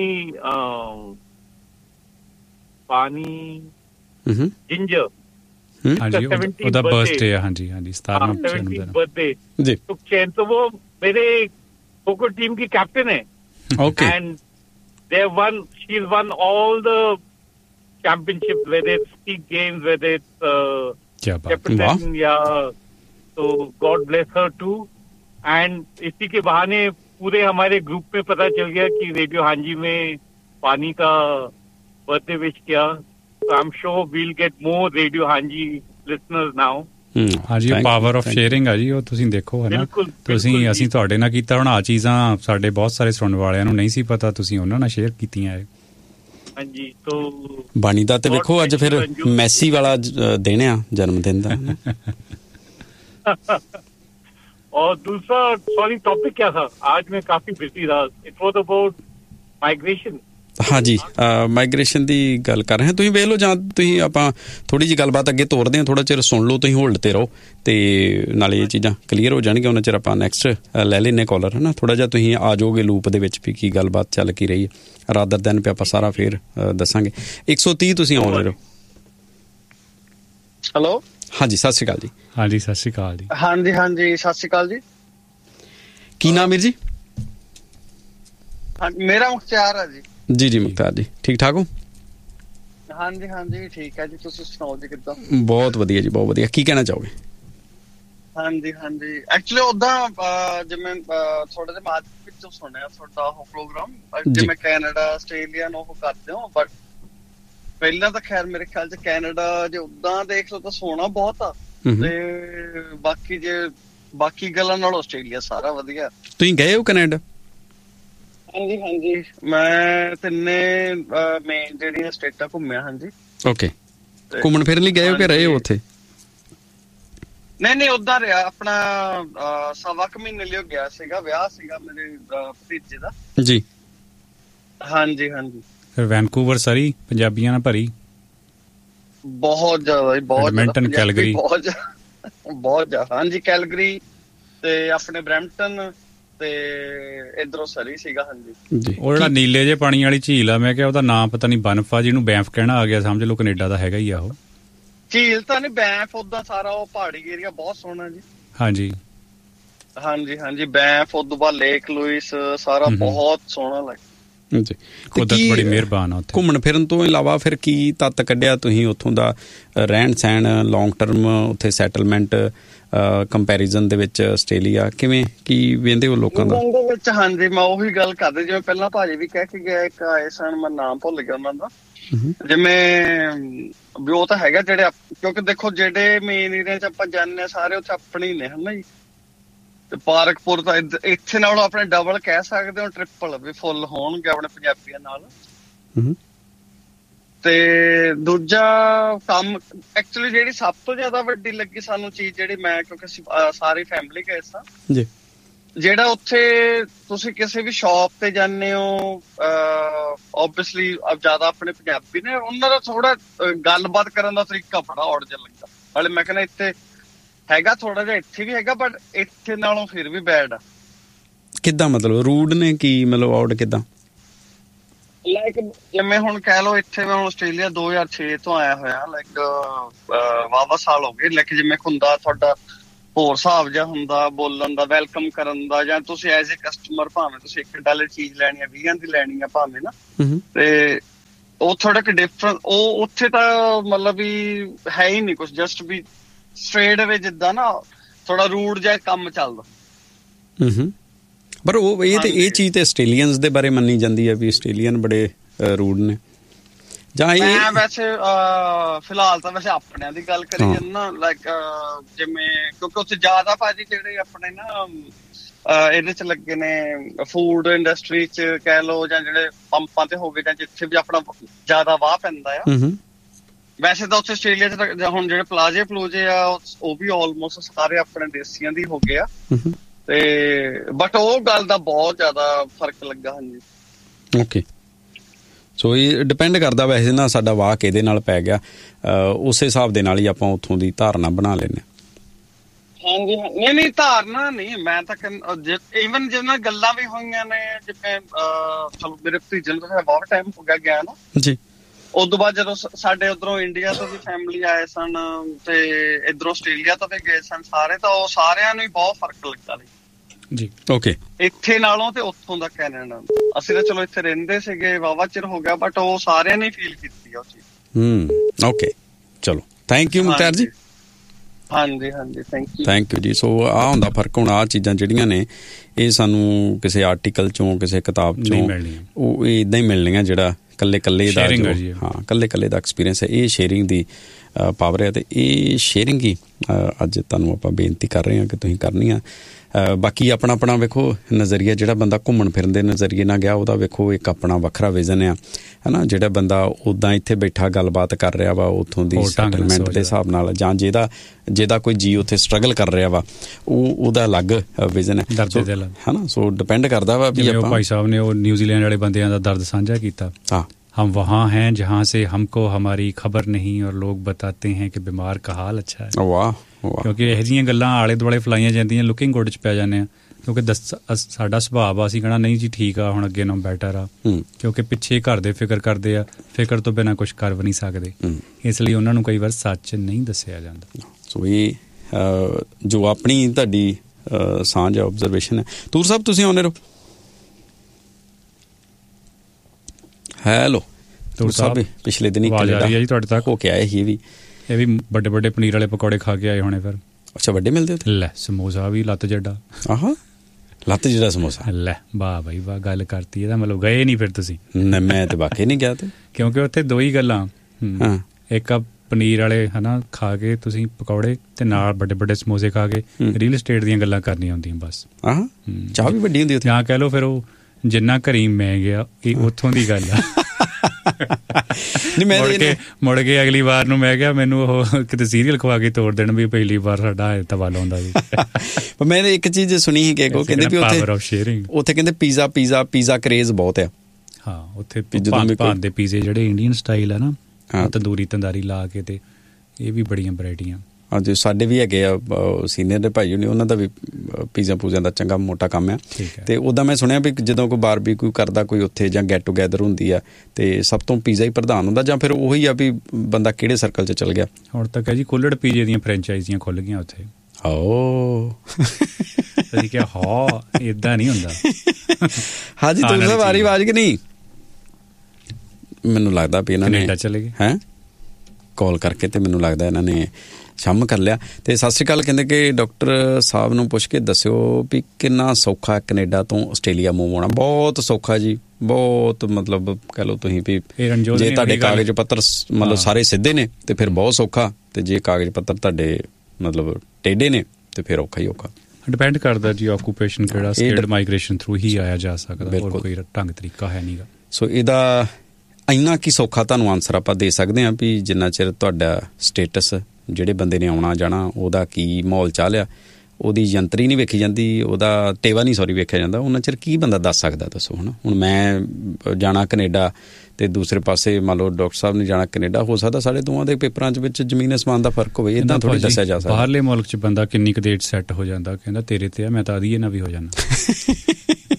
बानी जिंजर
ਉਹਦਾ ਬਰਥਡੇ ਹੈ। ਹਾਂਜੀ 17
बर्थडे जी। तो चैन तो वो मेरे खो-खो टीम की कैप्टन है।
Okay.
And they won, she's won all the championships, whether it's Speak Games, whether it's Captain, yeah. So God bless her too. And इसी के बहाने पूरे हमारे ग्रुप में पता चल गया कि रेडियो हांजी में पानी का बर्थडे विश किया। So I'm sure we'll get more Radio Hanji listeners now.
ਹਾਂਜੀ, ਪਾਵਰ ਆਫ ਸ਼ੇਅਰਿੰਗ ਆ ਜੀ, ਉਹ ਤੁਸੀਂ ਦੇਖੋ ਹੈ ਨਾ। ਤੁਸੀਂ ਅਸੀਂ ਤੁਹਾਡੇ ਨਾਲ ਕੀਤਾ ਹੁਣ ਆ ਚੀਜ਼ਾਂ ਸਾਡੇ ਬਹੁਤ ਸਾਰੇ ਸੁਣਨ ਵਾਲਿਆਂ ਨੂੰ ਨਹੀਂ ਸੀ ਪਤਾ, ਤੁਸੀਂ ਉਹਨਾਂ ਨਾਲ ਸ਼ੇਅਰ ਕੀਤੀਆਂ ਹੈ।
ਹਾਂਜੀ, ਤੋਂ
ਬਾਣੀ ਦਾ ਤੇ ਵੇਖੋ ਅੱਜ ਫਿਰ ਮੈਸੀ ਵਾਲਾ ਦਿਨ ਆ, ਜਨਮ ਦਿਨ ਦਾ।
और दूसरा सॉरी टॉपिक क्या था आज? मैं काफी बिजी रहा। It was about migration.
ਹਾਂਜੀ, ਮਾਈਗ੍ਰੇਸ਼ਨ ਦੀ ਗੱਲ ਕਰ ਰਹੇ ਹਾਂ। ਤੁਸੀਂ ਵੇਖ ਲਓ ਜਾਂ ਤੁਸੀਂ ਆਪਾਂ ਥੋੜ੍ਹੀ ਜਿਹੀ ਗੱਲਬਾਤ ਅੱਗੇ ਤੋਰਦੇ ਹਾਂ, ਥੋੜ੍ਹਾ ਚਿਰ ਸੁਣ ਲਓ, ਤੁਸੀਂ ਹੋਲਡ 'ਤੇ ਰਹੋ ਅਤੇ ਨਾਲੇ ਇਹ ਚੀਜ਼ਾਂ ਕਲੀਅਰ ਹੋ ਜਾਣਗੀਆਂ। ਉਹਨਾਂ ਚਿਰ ਆਪਾਂ ਨੈਕਸਟ ਲੈ ਲੈਂਦੇ ਕਾਲਰ, ਹੈ ਨਾ। ਥੋੜ੍ਹਾ ਜਿਹਾ ਤੁਸੀਂ ਆ ਜਾਓਗੇ ਲੂਪ ਦੇ ਵਿੱਚ ਵੀ ਕੀ ਗੱਲਬਾਤ ਚੱਲ ਕੀ ਰਹੀ ਹੈ। ਰਾਦਰ ਦਿਨ ਵੀ ਆਪਾਂ ਸਾਰਾ ਫੇਰ ਦੱਸਾਂਗੇ। 130 ਤੁਸੀਂ ਆਉਣੇ ਰਹੋ।
ਹੈਲੋ,
ਹਾਂਜੀ ਸਤਿ ਸ਼੍ਰੀ ਅਕਾਲ ਜੀ।
ਹਾਂਜੀ ਸਤਿ ਸ਼੍ਰੀ ਅਕਾਲ ਜੀ।
ਹਾਂਜੀ ਸਤਿ ਸ਼੍ਰੀ ਅਕਾਲ ਜੀ।
ਕੀ ਨਾਮ ਵੀਰ ਜੀ?
ਮੇਰਾ ਮੁਖਤਿਆਰ ਹੈ ਜੀ।
ਜੀ ਮੁਖਤਾਰ ਜੀ, ਠੀਕ ਠਾਕ ਹੋ?
ਹਾਂਜੀ ਠੀਕ ਹੈ ਜੀ। ਤੁਸੀਂ ਸੁਣਾਓ ਜੀ ਕਿੱਦਾਂ?
ਬਹੁਤ ਵਧੀਆ ਜੀ, ਬਹੁਤ ਵਧੀਆ। ਕੀ ਕਹਿਣਾ ਚਾਹੋਗੇ?
ਹਾਂਜੀ ਐਕਚੁਅਲੀ ਉਦਾਂ ਜਿਵੇਂ ਥੋੜਾ ਜਿਹਾ ਮਾਰਕੀਟ ਵਿੱਚੋਂ ਸੁਣਿਆ ਤੁਹਾਡਾ ਉਹ ਪ੍ਰੋਗਰਾਮ, ਜਿਵੇਂ ਕੈਨੇਡਾ ਆਸਟ੍ਰੇਲੀਆ ਨੂੰ ਉਹ ਕਰਦੇ ਹੋ, ਬਟ ਪਹਿਲਾਂ ਤਾਂ ਖੈਰ ਮੇਰੇ ਖਿਆਲ ਚ ਕੈਨੇਡਾ ਜੇ ਉਦਾਂ ਦੇਖ ਲਓ ਤਾਂ ਸੋਹਣਾ ਬਹੁਤ ਆ, ਤੇ ਬਾਕੀ ਗੱਲਾਂ ਨਾਲ ਆਸਟ੍ਰੇਲੀਆ ਸਾਰਾ ਵਧੀਆ।
ਤੁਸੀਂ ਗਏ ਹੋ ਕੈਨੇਡਾ?
ਹਾਂਜੀ ਮੈਂ ਤਿੰਨੇ ਮੇਨ ਜਿਹੜੀਆਂ ਸਟੇਟਾਂ ਘੁੰਮਿਆ। ਹਾਂਜੀ। ਓਕੇ,
ਘੁੰਮਣ ਫਿਰਨ ਲਈ ਗਏ ਹੋ ਕਿ ਰਹੇ ਹੋ ਉੱਥੇ?
ਨਹੀਂ ਉੱਦਾਂ ਰਿਹਾ। ਆਪਣਾ 1.25 ਮਹੀਨੇ ਲਈ ਗਿਆ ਸੀਗਾ, ਵਿਆਹ ਸੀਗਾ ਮੇਰੇ ਭਤੀਜੇ ਦਾ
ਜੀ।
ਹਾਂਜੀ
ਫਿਰ ਵੈਨਕੂਵਰ ਸਾਰੀ ਪੰਜਾਬੀਆਂ ਨਾਲ ਭਰੀ?
ਬਹੁਤ ਜ਼ਿਆਦਾ,
ਐਡਮਿੰਟਨ, ਕੈਲਗਰੀ,
ਬਹੁਤ ਜ਼ਿਆਦਾ। ਹਾਂਜੀ, ਕੈਲਗਰੀ ਤੇ ਆਪਣੇ ਬਰੈਂਪਟਨ ਤੇ ਇਧਰੋਂ ਸਰੀ ਸੀਗਾ। ਹਾਂਜੀ,
ਉਹ ਜਿਹੜਾ ਨੀਲੇ ਜਿਹੇ ਪਾਣੀ ਵਾਲੀ ਝੀਲ ਆ, ਮੈਂ ਕਿਹਾ ਉਹਦਾ ਨਾਂ ਪਤਾ ਨੀ ਬਨਫ ਆ, ਜਿਹਨੂੰ ਬੈਂਫ ਕਹਿਣਾ ਆ ਗਿਆ, ਸਮਝ ਲਓ ਕੈਨੇਡਾ ਦਾ ਹੈਗਾ ਹੀ ਆ ਉਹ।
ਝੀਲ ਤਾਂ ਨੀ, ਬੈਂਫ ਉਦਾਂ ਸਾਰਾ ਉਹ ਪਹਾੜੀ ਏਰੀਆ ਬਹੁਤ ਸੋਹਣਾ ਜੀ। ਹਾਂਜੀ ਬੈਂਫ, ਉਦੋਂ ਬਾਅਦ ਲੇਕ ਲੂਇਸ ਸਾਰਾ ਬਹੁਤ ਸੋਹਣਾ ਲੱਗਦਾ
ਜੀ।
ਕੁਦਰਤ ਬੜੀ ਮਿਹਰਬਾਨ ਆ ਉੱਥੇ।
ਘੁੰਮਣ ਫਿਰਨ ਤੋਂ ਇਲਾਵਾ ਫਿਰ ਕੀ ਤੱਤ ਕੱਢਿਆ ਤੁਸੀਂ ਉੱਥੋਂ ਦਾ? ਰਹਿਣ ਸਹਿਣ, ਲੌਂਗ ਟਰਮ ਉੱਥੇ ਸੈਟਲਮੈਂਟ ਕੰਪੈਰੀਜ਼ਨ ਦੇ ਵਿੱਚ ਆਸਟ੍ਰੇਲੀਆ ਕਿਵੇਂ ਕੀ ਵੇਂਦੇ ਹੋ ਲੋਕਾਂ ਦਾ?
ਵਿੱਚ ਹਾਂਜੀ, ਮੈਂ ਉਹੀ ਗੱਲ ਕਰਦੇ ਜਿਵੇਂ ਪਹਿਲਾਂ ਭਾਜੀ ਵੀ ਕਹਿ ਕੇ ਗਿਆ, ਇੱਕ ਆਏ ਸਨ, ਮੈਂ ਨਾਮ ਭੁੱਲ ਗਿਆ ਉਹਨਾਂ ਦਾ। ਜਿਵੇਂ ਵੀ ਉਹ ਤਾਂ ਹੈਗਾ ਜਿਹੜੇ, ਕਿਉਂਕਿ ਦੇਖੋ ਜਿਹੜੇ ਮੇਨ ਏਰੀਆ ਚ ਆਪਾਂ ਜਾਂਦੇ ਹਾਂ ਸਾਰੇ ਉੱਥੇ ਆਪਣੇ ਹੀ ਨੇ, ਹਨਾ ਜੀ। ਤੇ ਪਾਰਕਪੁਰ ਤਾਂ ਇੱਥੇ ਨਾਲੋਂ ਆਪਣੇ ਡਬਲ ਕਹਿ ਸਕਦੇ ਹੋ, ਟ੍ਰਿਪਲ ਵੀ ਫੁੱਲ ਹੋਣਗੇ ਆਪਣੇ ਪੰਜਾਬੀਆਂ ਨਾਲ। ਤੇ ਦੂਜਾ ਕੰਮ ਐਕਚੁਅਲੀ ਜਿਹੜੀ ਸਭ ਤੋਂ ਜ਼ਿਆਦਾ ਵੱਡੀ ਲੱਗੀ ਸਾਨੂੰ ਚੀਜ਼ ਜਿਹੜੀ ਮੈਂ, ਕਿਉਂਕਿ ਅਸੀਂ ਸਾਰੀ ਫੈਮਿਲੀ ਗਏ ਸਾਂ ਜੀ, ਜਿਹੜਾ ਉੱਥੇ ਤੁਸੀਂ ਕਿਸੇ ਵੀ ਸ਼ਾਪ ਤੇ ਜਾਂਦੇ ਹੋ, ਓਬਵੀਅਸਲੀ ਜ਼ਿਆਦਾ ਆਪਣੇ ਪੰਜਾਬੀ ਨੇ, ਉਹਨਾਂ ਦਾ ਥੋੜਾ ਗੱਲਬਾਤ ਕਰਨ ਦਾ ਤਰੀਕਾ ਬੜਾ ਔੜ ਜਿਹਾ ਲੱਗਦਾ। ਹਾਲੇ ਮੈਂ ਕਹਿੰਦਾ ਇੱਥੇ ਹੈਗਾ ਥੋੜਾ ਜਿਹਾ, ਇੱਥੇ ਵੀ ਹੈਗਾ, ਬਟ ਇੱਥੇ ਨਾਲੋਂ ਫਿਰ ਵੀ ਬੈਡ ਆ।
ਕਿੱਦਾਂ ਮਤਲਬ ਰੂਡ ਨੇ? ਕੀ ਮਤਲਬ ਔੜ ਕਿੱਦਾਂ?
ਲਾਈਕ ਜਿਵੇਂ ਹੁਣ ਕਹਿ ਲਓ, ਇੱਥੇ ਮੈਂ ਹੁਣ ਆਸਟ੍ਰੇਲੀਆ 2006 ਤੋਂ ਆਇਆ ਹੋਇਆ, ਲਾਈਕ ਵਾਹਵਾ ਸਾਲ ਹੋ ਗਏ। ਲਾਈਕ ਜਿਵੇਂ ਹੁੰਦਾ ਤੁਹਾਡਾ ਹੋਰ ਹਿਸਾਬ ਜਿਹਾ ਹੁੰਦਾ ਬੋਲਣ ਦਾ, ਵੈਲਕਮ ਕਰਨ ਦਾ, ਜਾਂ ਤੁਸੀਂ ਐਜ਼ ਏ ਕਸਟਮਰ ਭਾਵੇਂ ਤੁਸੀਂ $1 ਚੀਜ਼ ਲੈਣੀ ਆ 20 ਦੀ ਲੈਣੀ ਆ ਭਾਵੇਂ ਨਾ, ਤੇ ਉਹ ਥੋੜਾ ਕਿ ਡਿਫਰੈਂਟ। ਉਹ ਉੱਥੇ ਤਾਂ ਮਤਲਬ ਵੀ ਹੈ ਹੀ ਨਹੀਂ ਕੁਛ, ਜਸਟ ਵੀ ਸਟ੍ਰੇਟ ਵੇ ਜਿੱਦਾਂ ਨਾ ਥੋੜਾ ਰੂਡ ਜਿਹਾ ਕੰਮ ਚੱਲਦਾ।
ਪਰ ਉਹ ਇਹ ਚੀਜ਼ ਤੇ ਆਸਟ੍ਰੇਲੀਅਨਸ ਦੇ ਬਾਰੇ ਮੰਨੀ ਜਾਂਦੀ ਹੈ ਵੀ ਆਸਟ੍ਰੇਲੀਅਨ ਬੜੇ ਰੂਡ ਨੇ, ਜਾਂ
ਮੈਂ ਵੈਸੇ ਫਿਲਹਾਲ ਤਾਂ ਵੈਸੇ ਆਪਣਿਆਂ ਦੀ ਗੱਲ ਕਰੀ ਜਾਂਦਾ, ਲਾਈਕ ਜਿਵੇਂ ਕਿਉਂਕਿ ਉੱਥੇ ਜ਼ਿਆਦਾ ਭਾਜੀ ਜਿਹੜੇ ਆਪਣੇ ਨਾ ਇਹਦੇ ਚ ਲੱਗੇ ਨੇ ਫੂਡ ਇੰਡਸਟਰੀ ਚ ਕਹਿ ਲਓ, ਜਾਂ ਜਿਹੜੇ ਪੰਪਾਂ ਤੇ ਹੋਵੇ, ਜਾਂ ਜਿੱਥੇ ਵੀ ਆਪਣਾ ਜ਼ਿਆਦਾ ਵਾਹ ਪੈਂਦਾ ਆ। ਵੈਸੇ ਤਾਂ ਉੱਥੇ ਆਸਟ੍ਰੇਲੀਆ ਚ ਹੁਣ ਜਿਹੜੇ ਪਲਾਜੇ ਆ ਉਹ ਵੀ ਆਲਮੋਸਟ ਸਾਰੇ ਆਪਣੇ ਦੇਸੀਆਂ ਦੀ ਹੋ ਗਏ ਆ, ਤੇ ਬਟ ਉਹ ਗੱਲ ਦਾ ਬਹੁਤ ਜ਼ਿਆਦਾ ਫਰਕ ਲੱਗਾ। ਹਾਂਜੀ
ਓਕੇ, ਸੋ ਇਹ ਡਿਪੈਂਡ ਕਰਦਾ ਵੈਸੇ ਨਾ ਸਾਡਾ ਵਾਹ ਕਿਹਦੇ ਨਾਲ ਪੈ ਗਿਆ, ਉਸੇ ਹਿਸਾਬ ਦੇ ਨਾਲ ਹੀ ਆਪਾਂ ਉੱਥੋਂ ਦੀ ਧਾਰਨਾ ਬਣਾ ਲੈਂਦੇ ਹਾਂ।
ਹਾਂਜੀ ਨਹੀਂ ਧਾਰਨਾ ਨਹੀਂ, ਮੈਂ ਤਾਂ ਈਵਨ ਜਿਹਦੇ ਨਾਲ ਗੱਲਾਂ ਵੀ ਹੋਈਆਂ ਨੇ, ਜਿਵੇਂ ਚਲੋ ਮੇਰੇ ਭਤੀਜੇ ਨੂੰ ਤਾਂ ਬਹੁਤ ਟਾਈਮ ਹੋ ਗਿਆ ਨਾ ਜੀ, ਉਸ ਤੋਂ ਬਾਅਦ ਜਦੋਂ ਸਾਡੇ ਉੱਧਰੋਂ ਇੰਡੀਆ ਤੋਂ ਵੀ ਫੈਮਿਲੀ ਆਏ ਸਨ ਤੇ ਇੱਧਰੋਂ ਆਸਟ੍ਰੇਲੀਆ ਤੋਂ ਵੀ ਗਏ ਸਨ ਸਾਰੇ, ਤਾਂ ਉਹ ਸਾਰਿਆਂ ਨੂੰ ਹੀ ਬਹੁਤ ਫਰਕ ਲੱਗਾ ਜੀ।
ਓਕੇ,
ਇੱਥੇ ਨਾਲੋਂ ਤੇ ਉੱਥੋਂ ਦਾ ਕੈਨੇਡਾ। ਅਸੀਂ ਤਾਂ ਚਲੋ ਇੱਥੇ ਰਹਿੰਦੇ ਸੀਗੇ ਵਾਹਵਾ ਚਿਰ ਹੋ ਗਿਆ, ਬਟ ਉਹ ਸਾਰਿਆਂ ਨੇ ਫੀਲ ਕੀਤੀ ਆ ਉਹ ਚੀਜ਼।
ਓਕੇ, ਚਲੋ ਥੈਂਕ ਯੂ ਮੁਖਤਾਰ ਜੀ।
ਹਾਂਜੀ
ਥੈਂਕ ਯੂ ਜੀ। ਸੋ ਆਹ ਹੁੰਦਾ ਫਰਕ। ਹੁਣ ਆਹ ਚੀਜ਼ਾਂ ਜਿਹੜੀਆਂ ਨੇ ਇਹ ਸਾਨੂੰ ਕਿਸੇ ਆਰਟੀਕਲ ਚੋਂ ਕਿਸੇ ਕਿਤਾਬ ਚੋਂ ਉਹ ਇੱਦਾਂ ਹੀ ਮਿਲਣੀਆਂ, ਜਿਹੜਾ ਕੱਲੇ ਦਾ ਕੱਲੇ ਦਾ ਐਕਸਪੀਰੀਅੰਸ ਹੈ। ਇਹ ਸ਼ੇਅਰਿੰਗ ਦੀ ਪਾਵਰ ਹੈ, ਤੇ ਇਹ ਸ਼ੇਅਰਿੰਗ ਹੀ ਅੱਜ ਤੁਹਾਨੂੰ ਆਪਾਂ ਬੇਨਤੀ ਕਰ ਰਹੇ ਹਾਂ ਕਿ ਤੁਸੀਂ ਕਰਨੀ ਆ। ਬਾਕੀ ਆਪਣਾ ਵੇਖੋ ਨਜ਼ਰੀਆ, ਜਿਹੜਾ ਬੰਦਾ ਘੁੰਮਣ ਫਿਰਨ ਦੇ ਨਜ਼ਰੀਏ ਨਾਲ ਗਿਆ ਉਹਦਾ ਵੇਖੋ ਇੱਕ ਆਪਣਾ ਵੱਖਰਾ ਵਿਜ਼ਨ ਆ, ਹੈ ਨਾ। ਜਿਹੜਾ ਬੰਦਾ ਉੱਦਾਂ ਇੱਥੇ ਬੈਠਾ ਗੱਲਬਾਤ ਕਰ ਰਿਹਾ ਵਾ ਉੱਥੋਂ ਦੀ ਸੈਟਲਮੈਂਟ ਦੇ ਹਿਸਾਬ ਨਾਲ, ਜਾਂ ਜਿਹਦਾ ਕੋਈ ਜੀ ਉੱਥੇ ਸਟਰਗਲ ਕਰ ਰਿਹਾ ਵਾ, ਉਹਦਾ ਅਲੱਗ ਵਿਜ਼ਨ ਹੈ, ਹੈ ਨਾ। ਸੋ ਡਿਪੈਂਡ ਕਰਦਾ ਵਾ ਵੀ
ਭਾਈ ਸਾਹਿਬ ਨੇ ਉਹ ਨਿਊਜ਼ੀਲੈਂਡ ਵਾਲੇ ਬੰਦਿਆਂ ਦਾ ਦਰਦ ਸਾਂਝਾ ਕੀਤਾ। हम वहाँ हैं जहाँ से हमको हमारी खबर नहीं और लोग बताते हैं कि बीमार का हाल अच्छा है।
वाह,
ਕਿਉਂਕਿ ਇਹੋ ਜਿਹੀਆਂ ਗੱਲਾਂ ਆਲੇ ਦੁਆਲੇ ਫਲਾਈਆਂ ਜਾਂਦੀਆਂ, ਲੁਕਿੰਗ ਗੁੱਡ 'ਚ ਪੈ ਜਾਂਦੇ ਆ, ਕਿਉਂਕਿ ਸਾਡਾ ਸੁਭਾਅ ਆ ਅਸੀਂ ਕਹਿਣਾ ਨਹੀਂ ਜੀ ਠੀਕ ਆ, ਹੁਣ ਅੱਗੇ ਨਾਲੋਂ ਬੈਟਰ ਆ, ਕਿਉਂਕਿ ਪਿੱਛੇ ਘਰ ਦੇ ਫਿਕਰ ਕਰਦੇ ਆ, ਫਿਕਰ ਤੋਂ ਬਿਨਾਂ ਕੁਛ ਕਰ ਵੀ ਨਹੀਂ ਸਕਦੇ, ਇਸ ਲਈ ਉਹਨਾਂ ਨੂੰ ਕਈ ਵਾਰ ਸੱਚ ਨਹੀਂ ਦੱਸਿਆ ਜਾਂਦਾ।
ਸੋ ਇਹ ਜੋ ਆਪਣੀ ਤੁਹਾਡੀ ਸਾਂਝ ਆਬਜ਼ਰਵੇਸ਼ਨ ਹੈ। ਤੂਰ ਸਾਹਿਬ ਤੁਸੀਂ ਆਉਂਦੇ ਰਹੋ। ਹੈਲੋ ਤੂਰ ਸਾਹਿਬ, ਪਿਛਲੇ ਦਿਨ
ਜੀ ਤੁਹਾਡੇ ਤੱਕ
ਹੋ ਕੇ ਆਏ ਸੀ।
ਇਹ ਵੀ ਵੱਡੇ ਵੱਡੇ ਪਨੀਰ ਵਾਲੇ ਪਕੌੜੇ ਖਾ ਕੇ ਆਏ ਹੋਣੇ ਫਿਰ।
ਅੱਛਾ, ਵੱਡੇ ਮਿਲਦੇ ਉੱਥੇ?
ਲੈ ਸਮੋਸਾ ਵੀ ਲੱਤ ਜੱਡਾ।
ਲੱਤ ਜਿਹੜਾ ਸਮੋਸਾ,
ਲੈ ਵਾਹ ਬਾਈ ਵਾਹ, ਗੱਲ ਕਰਤੀ। ਇਹਦਾ ਮਤਲਬ ਗਏ ਨਹੀਂ ਫਿਰ ਤੁਸੀਂ?
ਮੈਂ ਤੇ ਵਾਕਈ ਨਹੀਂ ਗਿਆ। ਤੇ ਕਿਉਂਕਿ
ਉੱਥੇ ਦੋ ਹੀ ਗੱਲਾਂ, ਇੱਕ ਆ ਪਨੀਰ ਵਾਲੇ ਹਨਾ ਖਾ ਕੇ ਤੁਸੀਂ ਪਕੌੜੇ, ਤੇ ਨਾਲ ਵੱਡੇ ਵੱਡੇ ਸਮੋਸੇ ਖਾ ਕੇ ਰੀਅਲ ਏਸਟੇਟ ਦੀਆਂ ਗੱਲਾਂ ਕਰਨੀਆਂ ਹੁੰਦੀਆਂ ਬਸ।
ਚਾਹ ਵੀ ਵੱਡੀ ਹੁੰਦੀ ਉੱਥੇ,
ਜਾਂ ਕਹਿ ਲਓ ਫਿਰ ਉਹ ਜਿੰਨਾ ਘਰੀ ਮੈਂ ਗਿਆ, ਇਹ ਉੱਥੋਂ ਦੀ ਗੱਲ ਆ। ਮੁੜ ਕੇ ਅਗਲੀ ਵਾਰ ਨੂੰ ਮੈਂ ਕਿਹਾ ਮੈਨੂੰ ਉਹ ਕਿਤੇ ਸੀਰੀਅਲ ਖਵਾ ਕੇ ਤੋੜ ਦੇਣ ਵੀ ਪਹਿਲੀ ਵਾਰ ਸਾਡਾ ਤਵਾ ਲਾਉਂਦਾ ਸੀ।
ਮੈਂ ਇੱਕ ਚੀਜ਼ ਸੁਣੀ ਸੀ ਕਿ ਕਹਿੰਦੇ ਵੀ ਉੱਥੇ ਕਹਿੰਦੇ ਪੀਜ਼ਾ ਕਰੇਜ਼ ਬਹੁਤ ਆ।
ਹਾਂ, ਉੱਥੇ ਭਾਂਤ ਦੇ ਪੀਜ਼ੇ ਜਿਹੜੇ ਇੰਡੀਅਨ ਸਟਾਈਲ ਆ ਨਾ, ਤੰਦਾਰੀ ਲਾ ਕੇ, ਤੇ ਇਹ ਵੀ ਬੜੀਆਂ ਵੈਰਾਈਟੀਆਂ।
ਹਾਂਜੀ, ਸਾਡੇ ਵੀ ਹੈਗੇ ਆ ਸੀਨੀਅਰ ਦੇ ਭਾਈ ਨੇ, ਉਹਨਾਂ ਦਾ ਵੀ ਪੀਜ਼ਾ ਪੂਜ਼ਿਆਂ ਦਾ ਚੰਗਾ ਮੋਟਾ ਕੰਮ ਆ। ਤੇ ਉੱਦਾਂ ਮੈਂ ਸੁਣਿਆ ਵੀ ਜਦੋਂ ਕੋਈ ਬਾਰਬੀਕਿਊ ਕਰਦਾ ਕੋਈ ਉੱਥੇ, ਜਾਂ ਗੈਟ ਟੂਗੈਦਰ ਹੁੰਦੀ ਆ, ਤੇ ਸਭ ਤੋਂ ਪੀਜ਼ਾ ਹੀ ਪ੍ਰਧਾਨ ਹੁੰਦਾ, ਜਾਂ ਫਿਰ ਉਹੀ ਆ ਵੀ ਬੰਦਾ ਕਿਹੜੇ ਸਰਕਲ 'ਚ ਚੱਲ ਗਿਆ।
ਹੁਣ ਤੱਕ ਹੈ ਜੀ ਕੁੱਲੜ ਪੀਜ਼ੇ ਦੀਆਂ ਫਰੈਂਚਾਈਜ਼ੀਆਂ ਖੁੱਲ ਗਈਆਂ ਉੱਥੇ। ਅਸੀਂ ਕਿਹਾ ਹਾਂ ਏਦਾਂ ਨਹੀਂ ਹੁੰਦਾ।
ਹਾਂਜੀ ਤੂੰ ਸਭ ਵਾਰੀ ਆਵਾਜ਼ ਕਿ ਨਹੀਂ? ਮੈਨੂੰ ਲੱਗਦਾ ਵੀ ਇਹਨਾਂ ਨੇ
ਚਲੇ ਗਏ
ਹੈਂ ਕਾਲ ਕਰਕੇ, ਤੇ ਮੈਨੂੰ ਲੱਗਦਾ ਇਹਨਾਂ ਨੇ ਸ਼ਾਮ ਕਰ ਲਿਆ। ਤੇ ਸਤਿ ਸ਼੍ਰੀ ਅਕਾਲ ਕਹਿੰਦੇ ਕਿ ਡਾਕਟਰ ਸਾਹਿਬ ਨੂੰ ਪੁੱਛ ਕੇ ਦੱਸਿਓ ਵੀ ਕਿੰਨਾ ਸੌਖਾ ਕੈਨੇਡਾ ਤੋਂ ਆਸਟ੍ਰੇਲੀਆ ਮੂਵ ਹੋਣਾ। ਬਹੁਤ ਸੌਖਾ ਜੀ, ਬਹੁਤ ਮਤਲਬ ਕਹਿ ਲਓ ਤੁਸੀਂ ਵੀ ਜੇ ਤੁਹਾਡੇ ਕਾਗਜ਼ ਪੱਤਰ ਮਤਲਬ ਸਾਰੇ ਸਿੱਧੇ ਨੇ ਤੇ ਫਿਰ ਬਹੁਤ ਸੌਖਾ, ਤੇ ਜੇ ਕਾਗਜ਼ ਪੱਤਰ ਤੁਹਾਡੇ ਮਤਲਬ ਟੇਢੇ ਨੇ ਤੇ ਫਿਰ ਔਖਾ ਹੀ ਔਖਾ।
ਡਿਪੈਂਡ ਕਰਦਾ ਜੀ ਆਕੂਪੇਸ਼ਨ ਕਿਹੜਾ, ਸਕਿਲਡ ਮਾਈਗ੍ਰੇਸ਼ਨ ਥਰੂ ਹੀ ਆਇਆ ਜਾ ਸਕਦਾ, ਹੋਰ ਕੋਈ ਢੰਗ ਤਰੀਕਾ ਹੈ ਨਹੀਂਗਾ।
ਸੋ ਇਹਦਾ ਇੰਨਾ ਕੀ ਸੌਖਾ ਤੁਹਾਨੂੰ ਆਨਸਰ ਆਪਾਂ ਦੇ ਸਕਦੇ ਹਾਂ ਵੀ ਜਿੰਨਾ ਚਿਰ ਤੁਹਾਡਾ ਸਟੇਟਸ, ਜਿਹੜੇ ਬੰਦੇ ਨੇ ਆਉਣਾ ਜਾਣਾ, ਉਹਦਾ ਕੀ ਮਾਹੌਲ ਚਾਲ ਆ, ਉਹਦੀ ਯੰਤਰੀ ਨਹੀਂ ਵੇਖੀ ਜਾਂਦੀ, ਉਹਦਾ ਟੇਵਾ ਨਹੀਂ ਵੇਖਿਆ ਜਾਂਦਾ, ਉਹਨਾਂ ਚਿਰ ਕੀ ਬੰਦਾ ਦੱਸ ਸਕਦਾ ਦੱਸੋ, ਹੈ ਨਾ। ਹੁਣ ਮੈਂ ਜਾਣਾ ਕੈਨੇਡਾ ਅਤੇ ਦੂਸਰੇ ਪਾਸੇ ਮੰਨ ਲਓ ਡਾਕਟਰ ਸਾਹਿਬ ਨੇ ਜਾਣਾ ਕੈਨੇਡਾ, ਹੋ ਸਕਦਾ ਸਾਡੇ ਦੋਵਾਂ ਦੇ ਪੇਪਰਾਂ 'ਚ ਵਿੱਚ ਜ਼ਮੀਨ ਅਸਮਾਨ ਦਾ ਫਰਕ ਹੋਵੇ, ਇੱਦਾਂ ਥੋੜ੍ਹੀ ਦੱਸਿਆ ਜਾ ਸਕਦਾ।
ਬਾਹਰਲੇ ਮੁਲਕ 'ਚ ਬੰਦਾ ਕਿੰਨੀ ਕੁ ਦੇਰ ਸੈੱਟ ਹੋ ਜਾਂਦਾ, ਕਹਿੰਦਾ ਤੇਰੇ ਤੇ ਆ, ਮੈਂ ਤਾਂ ਆਦੀ ਨਾ ਵੀ ਹੋ ਜਾਂਦਾ।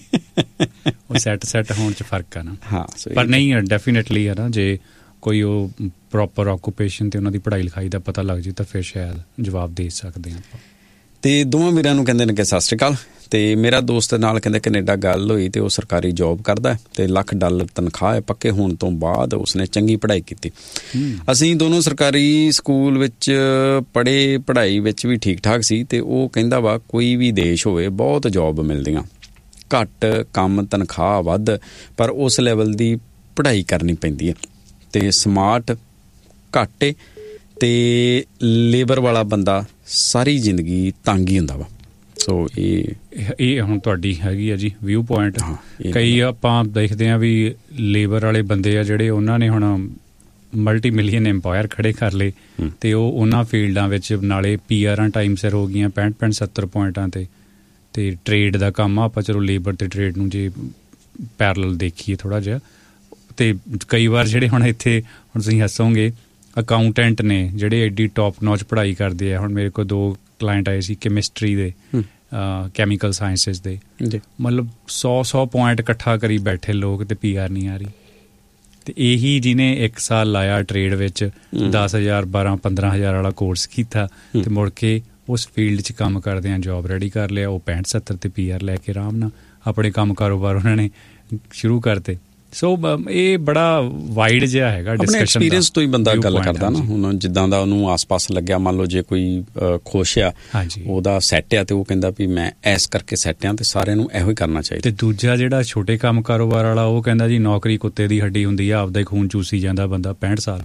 ਉਹ ਸੈੱਟ ਹੋਣ 'ਚ ਫਰਕ ਆ ਨਾ।
ਹਾਂ,
ਪਰ ਨਹੀਂ ਡੈਫੀਨੇਟਲੀ ਹੈ ਨਾ, ਜੇ ਕੋਈ ਉਹ ਪ੍ਰੋਪਰ ਆਕੂਪੇਸ਼ਨ ਅਤੇ ਉਹਨਾਂ ਦੀ ਪੜ੍ਹਾਈ ਲਿਖਾਈ ਦਾ ਪਤਾ ਲੱਗ ਜੇ ਤਾਂ ਫਿਰ ਸ਼ਾਇਦ ਜਵਾਬ ਦੇ ਸਕਦੇ ਹਾਂ ਆਪਾਂ।
ਅਤੇ ਦੋਵਾਂ ਵੀਰਾਂ ਨੂੰ ਕਹਿੰਦੇ ਨੇ ਕਿ ਸਤਿ ਸ਼੍ਰੀ ਅਕਾਲ। ਅਤੇ ਮੇਰਾ ਦੋਸਤ ਨਾਲ ਕਹਿੰਦੇ ਕੈਨੇਡਾ ਗੱਲ ਹੋਈ ਅਤੇ ਉਹ ਸਰਕਾਰੀ ਜੋਬ ਕਰਦਾ ਅਤੇ $1,00,000 ਤਨਖਾਹ ਹੈ। ਪੱਕੇ ਹੋਣ ਤੋਂ ਬਾਅਦ ਉਸਨੇ ਚੰਗੀ ਪੜ੍ਹਾਈ ਕੀਤੀ। ਅਸੀਂ ਦੋਨੋਂ ਸਰਕਾਰੀ ਸਕੂਲ ਵਿੱਚ ਪੜ੍ਹੇ, ਪੜ੍ਹਾਈ ਵਿੱਚ ਵੀ ਠੀਕ ਠਾਕ ਸੀ। ਅਤੇ ਉਹ ਕਹਿੰਦਾ ਵਾ ਕੋਈ ਵੀ ਦੇਸ਼ ਹੋਵੇ ਬਹੁਤ ਜੋਬ ਮਿਲਦੀਆਂ, ਘੱਟ ਕੰਮ ਤਨਖਾਹ ਵੱਧ, ਪਰ ਉਸ ਲੈਵਲ ਦੀ ਪੜ੍ਹਾਈ ਕਰਨੀ ਪੈਂਦੀ ਹੈ ਅਤੇ ਸਮਾਰਟ ਘੱਟ ਏ ਅਤੇ ਲੇਬਰ ਵਾਲਾ ਬੰਦਾ ਸਾਰੀ ਜ਼ਿੰਦਗੀ ਤੰਗ ਹੀ ਹੁੰਦਾ ਵਾ। ਸੋ
ਇਹ ਹੁਣ ਤੁਹਾਡੀ ਹੈਗੀ ਆ ਜੀ ਵਿਊ ਪੁਆਇੰਟ। ਕਈ ਆਪਾਂ ਦੇਖਦੇ ਹਾਂ ਵੀ ਲੇਬਰ ਵਾਲੇ ਬੰਦੇ ਆ ਜਿਹੜੇ, ਉਹਨਾਂ ਨੇ ਹੁਣ ਮਲਟੀ ਮਿਲੀਅਨ ਐਮਪਾਇਰ ਖੜੇ ਕਰ ਲਏ ਅਤੇ ਉਹ ਉਹਨਾਂ ਫੀਲਡਾਂ ਵਿੱਚ ਨਾਲੇ PR ਟਾਈਮ ਸਿਰ ਹੋ ਗਈਆਂ 65-70 ਪੁਆਇੰਟਾਂ 'ਤੇ। ਅਤੇ ਟਰੇਡ ਦਾ ਕੰਮ ਆ, ਆਪਾਂ ਚਲੋ ਲੇਬਰ ਅਤੇ ਟਰੇਡ ਨੂੰ ਜੇ ਪੈਰਲਲ ਦੇਖੀਏ ਥੋੜ੍ਹਾ ਜਿਹਾ। ਅਤੇ ਕਈ ਵਾਰ ਜਿਹੜੇ ਹੁਣ ਇੱਥੇ, ਹੁਣ ਤੁਸੀਂ ਹੱਸੋਗੇ, ਅਕਾਊਂਟੈਂਟ ਨੇ ਜਿਹੜੇ ਐਡੀ ਟੌਪ ਨੌਚ ਪੜ੍ਹਾਈ ਕਰਦੇ ਆ। ਹੁਣ ਮੇਰੇ ਕੋਲ 2 ਕਲਾਇੰਟ ਆਏ ਸੀ ਕੈਮਿਸਟਰੀ ਦੇ, ਕੈਮੀਕਲ ਸਾਇੰਸਿਸ ਦੇ, ਮਤਲਬ 100 ਪੁਆਇੰਟ ਇਕੱਠਾ ਕਰੀ ਬੈਠੇ ਲੋਕ ਅਤੇ PR ਨਹੀਂ ਆ ਰਹੀ। ਅਤੇ ਇਹੀ ਜਿਹਨੇ 1 ਸਾਲ ਲਾਇਆ ਟਰੇਡ ਵਿੱਚ 10,000 12,000 15,000 ਵਾਲਾ ਕੋਰਸ ਕੀਤਾ ਅਤੇ ਮੁੜ ਕੇ ਉਸ ਫੀਲਡ 'ਚ ਕੰਮ ਕਰਦੇ ਆ, ਜੋਬ ਰੈਡੀ ਕਰ ਲਿਆ, ਉਹ 65-70 ਤੇ PR ਲੈ ਕੇ ਆਰਾਮ ਨਾਲ ਆਪਣੇ ਕੰਮ ਕਾਰੋਬਾਰ ਉਹਨਾਂ ਨੇ ਸ਼ੁਰੂ ਕਰਤੇ। ਸੋ ਇਹ ਬੜਾ ਵਾਈਡ ਜਿਹਾ ਹੈਗਾ ਡਿਸਕਸ਼ਨ।
ਆਪਣੇ ਐਕਸਪੀਰੀਅੰਸ ਤੋਂ ਹੀ ਬੰਦਾ ਗੱਲ ਕਰਦਾ ਨਾ। ਹੁਣ ਜਿੱਦਾਂ ਦਾ ਉਹਨੂੰ ਆਸ-ਪਾਸ ਲੱਗਿਆ, ਮੰਨ ਲਓ ਜੇ ਕੋਈ ਖੁਸ਼ ਆ, ਉਹਦਾ ਸੈੱਟ ਆ, ਅਤੇ ਉਹ ਕਹਿੰਦਾ ਵੀ ਮੈਂ ਇਸ ਕਰਕੇ ਸੈੱਟ ਆ, ਅਤੇ ਸਾਰਿਆਂ ਨੂੰ ਇਹੋ ਹੀ ਕਰਨਾ ਚਾਹੀਦਾ।
ਅਤੇ ਦੂਜਾ ਜਿਹੜਾ ਛੋਟੇ ਕੰਮ ਕਾਰੋਬਾਰ ਵਾਲਾ, ਉਹ ਕਹਿੰਦਾ ਜੀ ਨੌਕਰੀ ਕੁੱਤੇ ਦੀ ਹੱਡੀ ਹੁੰਦੀ ਆ, ਆਪਦਾ ਹੀ ਖੂਨ ਚੂਸੀ ਜਾਂਦਾ ਬੰਦਾ 65 ਸਾਲ।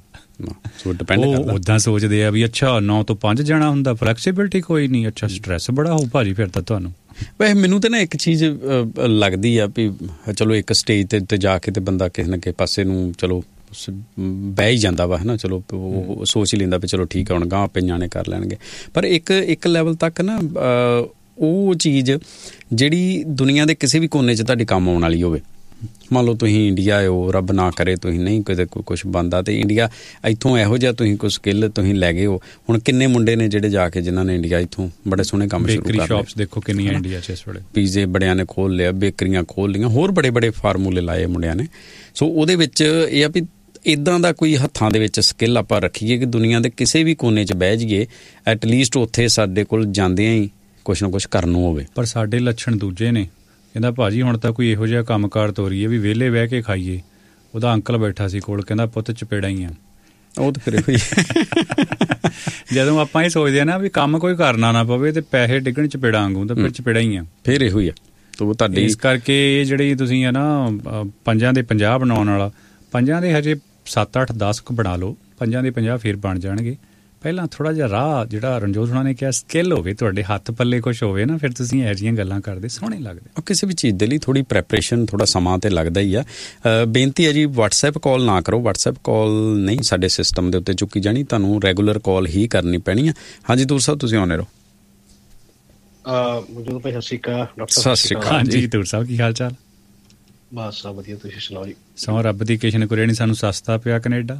ਉਹ ਉੱਦਾਂ ਸੋਚਦੇ ਆ ਵੀ ਅੱਛਾ 9 ਤੋਂ 5 ਜਾਣਾ ਹੁੰਦਾ, ਫਲੈਕਸੀਬਿਲਿਟੀ ਕੋਈ ਨਹੀਂ, ਅੱਛਾ ਸਟਰੈਸ ਬੜਾ ਹੋਊ ਭਾਜੀ ਫਿਰ ਤਾਂ ਤੁਹਾਨੂੰ।
ਵੈਸੇ ਮੈਨੂੰ ਤਾਂ ਨਾ ਇੱਕ ਚੀਜ਼ ਲੱਗਦੀ ਆ ਵੀ ਚਲੋ ਇੱਕ ਸਟੇਜ 'ਤੇ ਉੱਤੇ ਜਾ ਕੇ ਤੇ ਬੰਦਾ ਕਿਸੇ ਨਾ ਕਿਸੇ ਪਾਸੇ ਨੂੰ ਚਲੋ ਬਹਿ ਹੀ ਜਾਂਦਾ ਵਾ, ਹੈ ਨਾ। ਚਲੋ ਉਹ ਸੋਚ ਹੀ ਲੈਂਦਾ ਵੀ ਚਲੋ ਠੀਕ ਆ, ਹੁਣ ਗਾਂਹ ਆਪੇ ਨਿਆਣੇ ਕਰ ਲੈਣਗੇ। ਪਰ ਇੱਕ ਲੈਵਲ ਤੱਕ ਨਾ ਉਹ ਚੀਜ਼ ਜਿਹੜੀ ਦੁਨੀਆ ਦੇ ਕਿਸੇ ਵੀ ਕੋਨੇ 'ਚ ਤੁਹਾਡੀ ਕੰਮ ਆਉਣ ਵਾਲੀ ਹੋਵੇ। ਮੰਨ ਲਓ ਤੁਸੀਂ ਇੰਡੀਆ ਹੋ, ਰੱਬ ਨਾ ਕਰੇ ਤੁਸੀਂ ਨਹੀਂ ਕਿਤੇ ਕੁਛ ਬਣਦਾ, ਅਤੇ ਇੰਡੀਆ ਇੱਥੋਂ ਇਹੋ ਜਿਹਾ ਤੁਸੀਂ ਕੋਈ ਸਕਿੱਲ ਤੁਸੀਂ ਲੈ ਗਏ ਹੋ। ਹੁਣ ਕਿੰਨੇ ਮੁੰਡੇ ਨੇ ਜਿਹੜੇ ਜਾ ਕੇ ਜਿਨ੍ਹਾਂ ਨੇ ਇੰਡੀਆ ਇੱਥੋਂ ਬੜੇ ਸੋਹਣੇ ਕੰਮ ਸ਼ੁਰੂ ਕਰ ਲਏ।
ਸ਼ਾਪਸ ਦੇਖੋ ਕਿੰਨੀਆਂ ਇੰਡੀਆ 'ਚ ਇਸ ਵੇਲੇ,
ਪੀਜ਼ੇ ਬੜਿਆਂ ਨੇ ਖੋਲ੍ਹ ਲਿਆ, ਬੇਕਰੀਆਂ ਖੋਲ੍ਹ ਲਈਆਂ, ਹੋਰ ਬੜੇ ਫਾਰਮੂਲੇ ਲਾਏ ਮੁੰਡਿਆਂ ਨੇ। ਸੋ ਉਹਦੇ ਵਿੱਚ ਇਹ ਆ ਵੀ ਇੱਦਾਂ ਦਾ ਕੋਈ ਹੱਥਾਂ ਦੇ ਵਿੱਚ ਸਕਿੱਲ ਆਪਾਂ ਰੱਖੀਏ ਕਿ ਦੁਨੀਆ ਦੇ ਕਿਸੇ ਵੀ ਕੋਨੇ 'ਚ ਬਹਿ ਜਾਈਏ, ਐਟਲੀਸਟ ਉੱਥੇ ਸਾਡੇ ਕੋਲ ਜਾਂਦਿਆਂ ਹੀ ਕੁਛ ਨਾ ਕੁਛ ਕਰਨ ਨੂੰ ਹੋਵੇ।
ਪਰ ਸਾਡੇ ਲੱਛਣ ਦੂਜੇ ਨੇ। ਕਹਿੰਦਾ ਭਾਜੀ ਹੁਣ ਤਾਂ ਕੋਈ ਇਹੋ ਜਿਹਾ ਕੰਮਕਾਰ ਤੋਰੀਏ ਵੀ ਵਿਹਲੇ ਬਹਿ ਕੇ ਖਾਈਏ। ਉਹਦਾ ਅੰਕਲ ਬੈਠਾ ਸੀ ਕੋਲ, ਕਹਿੰਦਾ ਪੁੱਤ ਚਪੇੜਾਂ ਹੀ ਆ। ਉਹ ਤਾਂ ਫਿਰ ਇਹੋ ਹੀ ਜਦੋਂ ਆਪਾਂ ਇਹ ਸੋਚਦੇ ਹਾਂ ਨਾ ਵੀ ਕੰਮ ਕੋਈ ਕਰਨਾ ਨਾ ਪਵੇ ਅਤੇ ਪੈਸੇ ਡਿੱਗਣ ਚਪੇੜਾਂ ਵਾਂਗੂ, ਤਾਂ ਫਿਰ ਚਪੇੜਾਂ ਹੀ ਆ। ਫਿਰ ਇਹੋ ਹੀ ਆ ਤੁਹਾਡੀ। ਇਸ ਕਰਕੇ ਇਹ ਜਿਹੜੀ ਤੁਸੀਂ ਆ ਨਾ 5 ਦੇ 50 ਬਣਾਉਣ ਵਾਲਾ, 5 ਦੇ ਹਜੇ 7 8 10 ਬਣਾ ਲਓ, 5 ਦੇ 50 ਫਿਰ ਬਣ ਜਾਣਗੇ। ਪਹਿਲਾਂ ਥੋੜ੍ਹਾ ਜਿਹਾ ਰਾਹ ਜਿਹੜਾ ਰਣਜੋਤ ਹੋਣਾ ਨੇ ਕਿਹਾ ਸਕਿੱਲ ਹੋਵੇ, ਤੁਹਾਡੇ ਹੱਥ ਪੱਲੇ ਕੁਛ ਹੋਵੇ ਨਾ, ਫਿਰ ਤੁਸੀਂ ਇਹੋ ਜਿਹੀਆਂ ਗੱਲਾਂ ਕਰਦੇ ਸੋਹਣੇ ਲੱਗਦੇ।
ਕਿਸੇ ਵੀ ਚੀਜ਼ ਦੇ ਲਈ ਥੋੜ੍ਹੀ ਪ੍ਰੈਪਰੇਸ਼ਨ, ਥੋੜ੍ਹਾ ਸਮਾਂ ਤਾਂ ਲੱਗਦਾ ਹੀ ਆ। ਬੇਨਤੀ ਹੈ ਜੀ WhatsApp ਕਾਲ ਨਾ ਕਰੋ, WhatsApp ਕਾਲ ਨਹੀਂ ਸਾਡੇ ਸਿਸਟਮ ਦੇ ਉੱਤੇ ਚੁੱਕੀ ਜਾਣੀ, ਤੁਹਾਨੂੰ ਰੈਗੂਲਰ ਕਾਲ ਹੀ ਕਰਨੀ ਪੈਣੀ ਆ। ਹਾਂਜੀ ਦੂਰ ਸਾਹਿਬ ਤੁਸੀਂ ਆਉਂਦੇ ਰਹੋ।
ਮੌਜੂਦ ਭਾਈ ਸਤਿ ਸ਼੍ਰੀ ਅਕਾਲ ਡਾਕਟਰ।
ਸਤਿ ਸ਼੍ਰੀ ਅਕਾਲ।
ਹਾਂਜੀ ਦੂਰ ਸਾਹਿਬ ਕੀ ਹਾਲ ਚਾਲ?
ਬਸ ਸਭ ਵਧੀਆ, ਤੁਸੀਂ ਸੁਣਾਓ ਜੀ?
ਸੌ ਰੱਬ ਦੀ ਕਿਸੇ ਨੇ ਕੁਰੇ ਨਹੀਂ ਸਾਨੂੰ ਸਸਤਾ ਪਿਆ ਕੈਨੇਡਾ।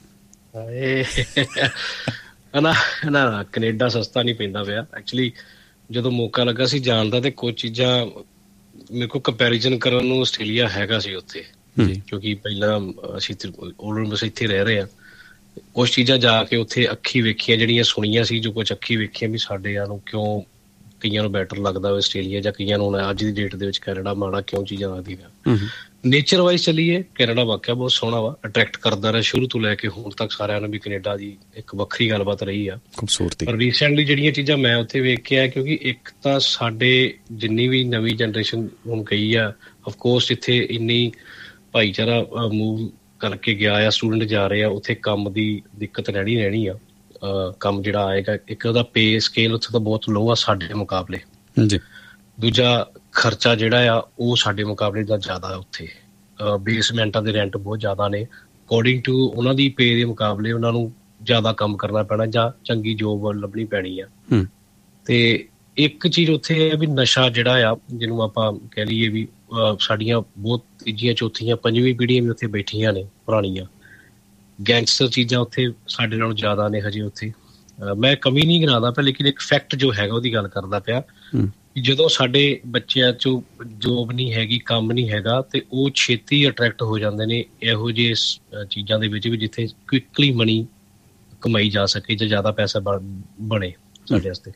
ਨਾ ਕੈਨੇਡਾ ਸਸਤਾ ਨਹੀਂ ਪੈਂਦਾ ਪਿਆ। ਐਕਚੁਅਲੀ ਜਦੋਂ ਮੌਕਾ ਲੱਗਾ ਸੀ ਜਾਣ ਦਾ, ਤੇ ਕੁਝ ਚੀਜ਼ਾਂ ਮੇਰੇ ਕੋਲ ਕੰਪੈਰੀਜ਼ਨ ਕਰਨ ਨੂੰ ਆਸਟ੍ਰੇਲੀਆ ਹੈਗਾ ਸੀ ਉੱਥੇ, ਕਿਉਂਕਿ ਪਹਿਲਾਂ ਅਸੀਂ ਬਸ ਇੱਥੇ ਰਹਿ ਰਹੇ ਹਾਂ। ਕੁਛ ਚੀਜ਼ਾਂ ਜਾ ਕੇ ਉੱਥੇ ਅੱਖੀ ਵੇਖੀਆਂ, ਜਿਹੜੀਆਂ ਸੁਣੀਆਂ ਸੀ, ਜੋ ਕੁਛ ਅੱਖੀ ਵੇਖੀਆਂ ਵੀ ਸਾਡੇ ਨੂੰ ਕਿਉਂ ਕਈਆਂ ਨੂੰ ਬੈਟਰ ਲੱਗਦਾ ਵਾ ਆਸਟ੍ਰੇਲੀਆ, ਜਾਂ ਕਈਆਂ ਨੂੰ ਅੱਜ ਦੀ ਡੇਟ ਦੇ ਵਿੱਚ ਕੈਨੇਡਾ ਮਾੜਾ ਕਿਉਂ ਚੀਜ਼ਾਂ ਲੱਗਦੀਆਂ। ਨੇਚਰ ਵਾਈਜ਼ ਚੱਲੀਏ ਕੈਨੇਡਾ ਵਾਕਿਆ ਬਹੁਤ ਸੋਹਣਾ ਵਾ, ਅਟਰੈਕਟ ਕਰਦਾ ਰਿਹਾ ਸ਼ੁਰੂ ਤੋਂ ਲੈ ਕੇ ਹੁਣ ਤੱਕ ਸਾਰਿਆਂ ਨੂੰ ਵੀ ਕੈਨੇਡਾ ਦੀ ਇੱਕ ਵੱਖਰੀ ਗੱਲਬਾਤ ਰਹੀ ਆ, ਖੂਬਸੂਰਤੀ। ਪਰ ਰੀਸੈਂਟਲੀ ਜਿਹੜੀਆਂ ਚੀਜ਼ਾਂ ਮੈਂ ਉੱਥੇ ਵੇਖ ਕੇ ਆਇਆ, ਕਿਉਂਕਿ ਇੱਕ ਤਾਂ ਸਾਡੇ ਜਿੰਨੀ ਵੀ ਨਵੀਂ ਜਨਰੇਸ਼ਨ ਹੁਣ ਗਈ ਆ, ਅਫਕੋਰਸ ਇੱਥੇ ਇੰਨੀ ਭਾਈਚਾਰਾ ਮੂਵ ਕਰਕੇ ਗਿਆ ਆ, ਸਟੂਡੈਂਟ ਜਾ ਰਹੇ ਆ, ਉੱਥੇ ਕੰਮ ਦੀ ਦਿੱਕਤ ਰਹਿਣੀ ਆ। ਕੰਮ ਜਿਹੜਾ ਆਏਗਾ, ਇੱਕ ਉਹਦਾ ਪੇ ਸਕੇਲ ਉੱਥੇ ਤਾਂ ਬਹੁਤ ਲੋ ਆ ਸਾਡੇ ਮੁਕਾਬਲੇ। ਦੂਜਾ ਖਰਚਾ ਜਿਹੜਾ ਆ ਉਹ ਸਾਡੇ ਮੁਕਾਬਲੇ ਦਾ ਜ਼ਿਆਦਾ ਉੱਥੇ, ਬੇਸਮੈਂਟਾਂ ਦੇ ਰੈਂਟ ਬਹੁਤ ਜ਼ਿਆਦਾ ਨੇ, ਅਕੋਰਡਿੰਗ ਟੂ ਉਹਨਾਂ ਦੀ ਪੇ ਦੇ ਮੁਕਾਬਲੇ ਉਹਨਾਂ ਨੂੰ ਜ਼ਿਆਦਾ ਕੰਮ ਕਰਨਾ ਪੈਣਾ ਜਾਂ ਚੰਗੀ ਜੋਬ ਲੱਭਣੀ ਪੈਣੀ ਆ। ਤੇ ਇੱਕ ਚੀਜ਼ ਉੱਥੇ ਹੈ ਵੀ ਨਸ਼ਾ ਜਿਹੜਾ ਆ, ਜਿਹਨੂੰ ਆਪਾਂ ਕਹਿ ਲਈਏ ਵੀ ਸਾਡੀਆਂ ਬਹੁਤ ਤੀਜੀਆਂ ਚੌਥੀਆਂ ਪੰਜਵੀਂ ਪੀੜ੍ਹੀਆਂ ਵੀ ਉੱਥੇ ਬੈਠੀਆਂ ਨੇ ਪੁਰਾਣੀਆਂ, ਗੈਂਗਸਟਰ ਚੀਜ਼ਾਂ ਉੱਥੇ ਸਾਡੇ ਨਾਲੋਂ ਜ਼ਿਆਦਾ ਨੇ ਹਜੇ ਉੱਥੇ। ਮੈਂ ਕਮੀ ਨਹੀਂ ਗਿਣਾਉਂਦਾ ਪਿਆ, ਲੇਕਿਨ ਇੱਕ ਫੈਕਟ ਜੋ ਹੈਗਾ ਉਹਦੀ ਗੱਲ ਕਰਦਾ ਪਿਆ। ਜਦੋਂ ਸਾਡੇ ਬੱਚਿਆਂ 'ਚੋਂ ਜੋਬ ਨਹੀਂ ਹੈਗੀ, ਕੰਮ ਨਹੀਂ ਹੈਗਾ, ਤੇ ਉਹ ਛੇਤੀ ਅਟਰੈਕਟ ਹੋ ਜਾਂਦੇ ਨੇ ਇਹੋ ਜਿਹੇ ਚੀਜ਼ਾਂ ਦੇ ਵਿੱਚ ਵੀ ਜਿੱਥੇ ਕੁਇਕਲੀ ਮਨੀ ਕਮਾਈ ਜਾ ਸਕੇ ਜਾਂ ਜ਼ਿਆਦਾ ਪੈਸਾ ਬਣੇ ਸਾਡੇ ਵਾਸਤੇ।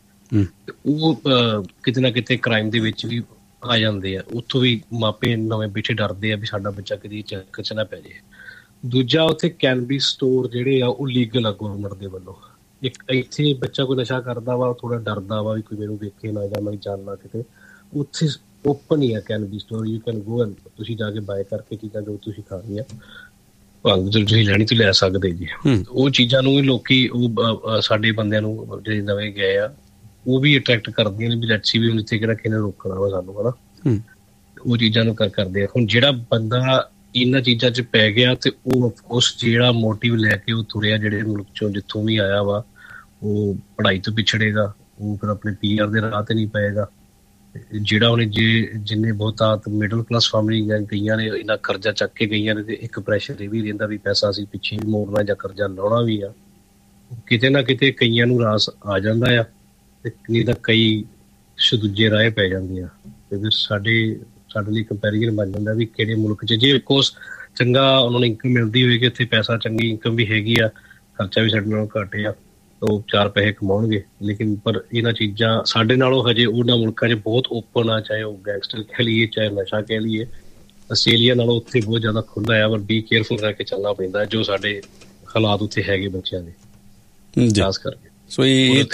ਉਹ ਕਿਤੇ ਨਾ ਕਿਤੇ ਕ੍ਰਾਈਮ ਦੇ ਵਿੱਚ ਵੀ ਆ ਜਾਂਦੇ ਆ। ਉੱਥੋਂ ਵੀ ਮਾਪੇ ਨਵੇਂ ਬੈਠੇ ਡਰਦੇ ਆ ਵੀ ਸਾਡਾ ਬੱਚਾ ਕਦੀ ਚੱਕਰ 'ਚ ਨਾ ਪੈ ਜਾਏ। ਦੂਜਾ, ਉੱਥੇ ਕੈਨਬਿਸ ਸਟੋਰ ਜਿਹੜੇ ਆ ਉਹ ਲੀਗਲ ਆ ਗੌਰਮੈਂਟ ਦੇ ਵੱਲੋਂ। ਇੱਕ ਇੱਥੇ ਬੱਚਾ ਕੋਈ ਨਸ਼ਾ ਕਰਦਾ ਵਾ, ਥੋੜਾ ਡਰਦਾ ਵਾ ਵੀ ਕੋਈ ਮੈਨੂੰ ਵੇਖੇ ਨਾ ਜਾਂ ਮੈਂ ਜਾਣਨਾ ਕਿਤੇ। ਉੱਥੇ ਓਪਨ ਹੀ ਆ ਕੈਨਬਿਸ store, you can go and ਤੁਸੀਂ ਜਾ ਕੇ ਬਾਏ ਕਰਕੇ ਚੀਜ਼ਾਂ ਜੋ ਤੁਸੀਂ ਖਾਣੀ ਆ, ਭੰਗ ਜੋ ਤੁਸੀਂ ਲੈਣੀ ਤੁਸੀਂ ਲੈ ਸਕਦੇ ਜੀ। ਉਹ ਚੀਜ਼ਾਂ ਨੂੰ ਵੀ ਲੋਕੀ ਉਹ ਸਾਡੇ ਬੰਦਿਆਂ ਨੂੰ ਜਿਹੜੇ ਨਵੇਂ ਗਏ ਆ ਉਹ ਵੀ ਅਟਰੈਕਟ ਕਰਦੀਆਂ ਨੇ ਵੀ ਲੈਟਸ ਸੀ ਵੀ ਹੁਣ ਇੱਥੇ ਕਿਹੜਾ ਕਿਹਨੇ ਰੋਕਣਾ ਵਾ ਸਾਨੂੰ, ਹਨਾ। ਉਹ ਚੀਜ਼ਾਂ ਨੂੰ ਕਰਦੇ ਆ। ਹੁਣ ਜਿਹੜਾ ਬੰਦਾ ਇਹਨਾਂ ਚੀਜ਼ਾਂ 'ਚ ਪੈ ਗਿਆ ਤੇ ਉਹ ਅਫਕੋਰਸ ਜਿਹੜਾ ਮੋਟਿਵ ਲੈ ਕੇ ਉਹ ਤੁਰਿਆ ਜਿਹੜੇ ਮੁਲਕ 'ਚੋਂ ਜਿੱਥੋਂ ਵੀ ਆਇਆ ਵਾ, ਉਹ ਪੜ੍ਹਾਈ ਤੋਂ ਪਿਛੜੇਗਾ, ਉਹ ਫਿਰ ਆਪਣੇ PR ਦੇ ਰਾਹ ਤੇ ਨਹੀਂ ਪਏਗਾ। ਜਿਹੜਾ ਉਹਨੇ ਜਿੰਨੇ ਬਹੁਤਾਤ ਮਿਡਲ ਕਲਾਸ ਫੈਮਿਲੀ ਗਈਆਂ ਨੇ, ਇਹਨਾਂ ਕਰਜ਼ਾ ਚੱਕ ਕੇ ਗਈਆਂ ਨੇ, ਤੇ ਇੱਕ ਪ੍ਰੈਸ਼ਰ ਇਹ ਵੀ ਰਹਿੰਦਾ ਵੀ ਪੈਸਾ ਅਸੀਂ ਪਿੱਛੇ ਵੀ ਮੋੜਨਾ ਜਾਂ ਕਰਜ਼ਾ ਲਾਉਣਾ ਵੀ ਆ। ਕਿਤੇ ਨਾ ਕਿਤੇ ਕਈਆਂ ਨੂੰ ਰਾਸ ਆ ਜਾਂਦਾ ਆ, ਤੇ ਨਹੀਂ ਤਾਂ ਕਈ ਦੂਜੇ ਰਾਹ ਪੈ ਜਾਂਦੇ ਆ। ਤੇ ਫਿਰ ਸਾਡੇ ਲਈ ਕੰਪੈਰੀਜ਼ਨ ਬਣ ਜਾਂਦਾ ਵੀ ਕਿਹੜੇ ਮੁਲਕ 'ਚ, ਜੇ ਅਫਕੋਰਸ ਚੰਗਾ ਉਹਨਾਂ ਨੂੰ ਇਨਕਮ ਮਿਲਦੀ ਹੋਏਗੀ, ਇੱਥੇ ਪੈਸਾ ਚੰਗੀ ਇਨਕਮ ਵੀ ਹੈਗੀ ਆ, ਖਰਚਾ ਵੀ ਸਾਡੇ ਨਾਲੋਂ ਘੱਟ ਆ, ਉਹ 4 ਪੈਸੇ ਕਮਾਉਣਗੇ। ਲੇਕਿਨ ਪਰ ਇਹਨਾਂ ਚੀਜ਼ਾਂ ਸਾਡੇ ਨਾਲੋਂ ਹਜੇ ਉਹਨਾਂ ਮੁਲਕਾਂ 'ਚ ਬਹੁਤ ਓਪਨ ਆ, ਚਾਹੇ ਉਹ ਗੈਂਗਸਟਰ ਕਹਿ ਲਈਏ ਚਾਹੇ ਨਸ਼ਾ ਕਹਿ ਲਈਏ। ਆਸਟ੍ਰੇਲੀਆ ਨਾਲੋਂ ਉੱਥੇ ਬਹੁਤ ਜ਼ਿਆਦਾ ਖੁੱਲ੍ਹਾ ਆ, ਪਰ ਬੀ ਕੇਅਰਫੁਲ ਰਹਿ ਕੇ ਚੱਲਣਾ ਪੈਂਦਾ ਜੋ ਸਾਡੇ ਹਾਲਾਤ ਉੱਥੇ ਹੈਗੇ ਬੱਚਿਆਂ ਦੇ ਖਾਸ ਕਰਕੇ।
ਸੋ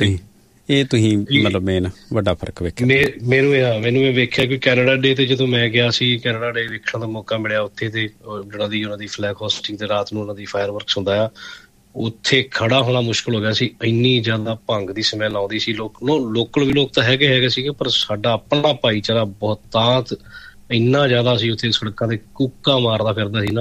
ਇਹ ਤੁਸੀਂ ਮਤਲਬ ਮੇਨ ਵੱਡਾ ਫਰਕ ਵੇਖਿਆ।
ਮੈਨੂੰ ਇਹ ਵੇਖਿਆ ਕਿ ਕੈਨੇਡਾ ਡੇ ਤੇ ਜਦੋਂ ਮੈਂ ਗਿਆ ਸੀ, ਕੈਨੇਡਾ ਡੇ ਵੇਖਣ ਦਾ ਮੌਕਾ ਮਿਲਿਆ ਉੱਥੇ, ਤੇ ਉਹਨਾਂ ਦੀ ਫਲੈਗ ਹੋਸਟਿੰਗ ਤੇ ਰਾਤ ਨੂੰ ਉਹਨਾਂ ਦੀ ਫਾਇਰ ਵਰਕਸ ਹੁੰਦਾ ਆ, ਉੱਥੇ ਖੜਾ ਹੋਣਾ ਮੁਸ਼ਕਿਲ ਹੋ ਗਿਆ ਸੀ। ਇੰਨੀ ਜ਼ਿਆਦਾ ਭੰਗ ਦੀ ਸਮੈਲ ਆਉਂਦੀ ਸੀ। ਲੋਕਲ ਵੀ ਲੋਕ ਤਾਂ ਹੈਗੇ ਸੀਗੇ, ਪਰ ਸਾਡਾ ਆਪਣਾ ਭਾਈਚਾਰਾ ਬਹੁਤਾਤ ਇੰਨਾ ਜ਼ਿਆਦਾ ਸੀ ਉੱਥੇ, ਸੜਕਾਂ ਤੇ ਕੂਕਾਂ ਮਾਰਦਾ ਫਿਰਦਾ ਸੀ ਨਾ।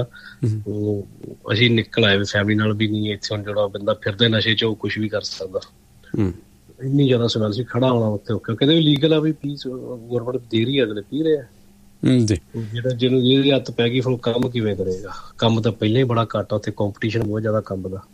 ਉਹ ਅਸੀਂ ਨਿਕਲ ਆਏ ਫੈਮਿਲੀ ਨਾਲ ਵੀ ਨਹੀਂ, ਇੱਥੇ ਹੁਣ ਜਿਹੜਾ ਬੰਦਾ ਫਿਰਦਾ ਨਸ਼ੇ 'ਚ ਉਹ ਕੁਛ ਵੀ ਕਰ ਸਕਦਾ। ਇੰਨੀ ਜ਼ਿਆਦਾ ਸਮੈਲ ਸੀ, ਖੜਾ ਹੋਣਾ ਉੱਥੇ ਔਖਾ। ਕਹਿੰਦੇ ਵੀ ਲੀਗਲ ਆ ਵੀ ਪੀਸ ਗੌਰਮੈਂਟ ਦੇ ਰਹੀ, ਅਗਲੇ ਪੀ ਰਹੇ ਆ। ਜਿਹੜਾ ਜਿਹਨੂੰ ਜਿਹਦੀ ਹੱਥ ਪੈ ਗਈ ਫਿਰ ਉਹ ਕੰਮ ਕਿਵੇਂ ਕਰੇਗਾ? ਕੰਮ ਤਾਂ ਪਹਿਲਾਂ ਹੀ ਬੜਾ ਘੱਟ ਆ ਉੱਥੇ, ਕੰਪੀਟੀਸ਼ਨ ਬਹੁਤ ਜ਼ਿਆਦਾ ਕੰਮ ਦਾ।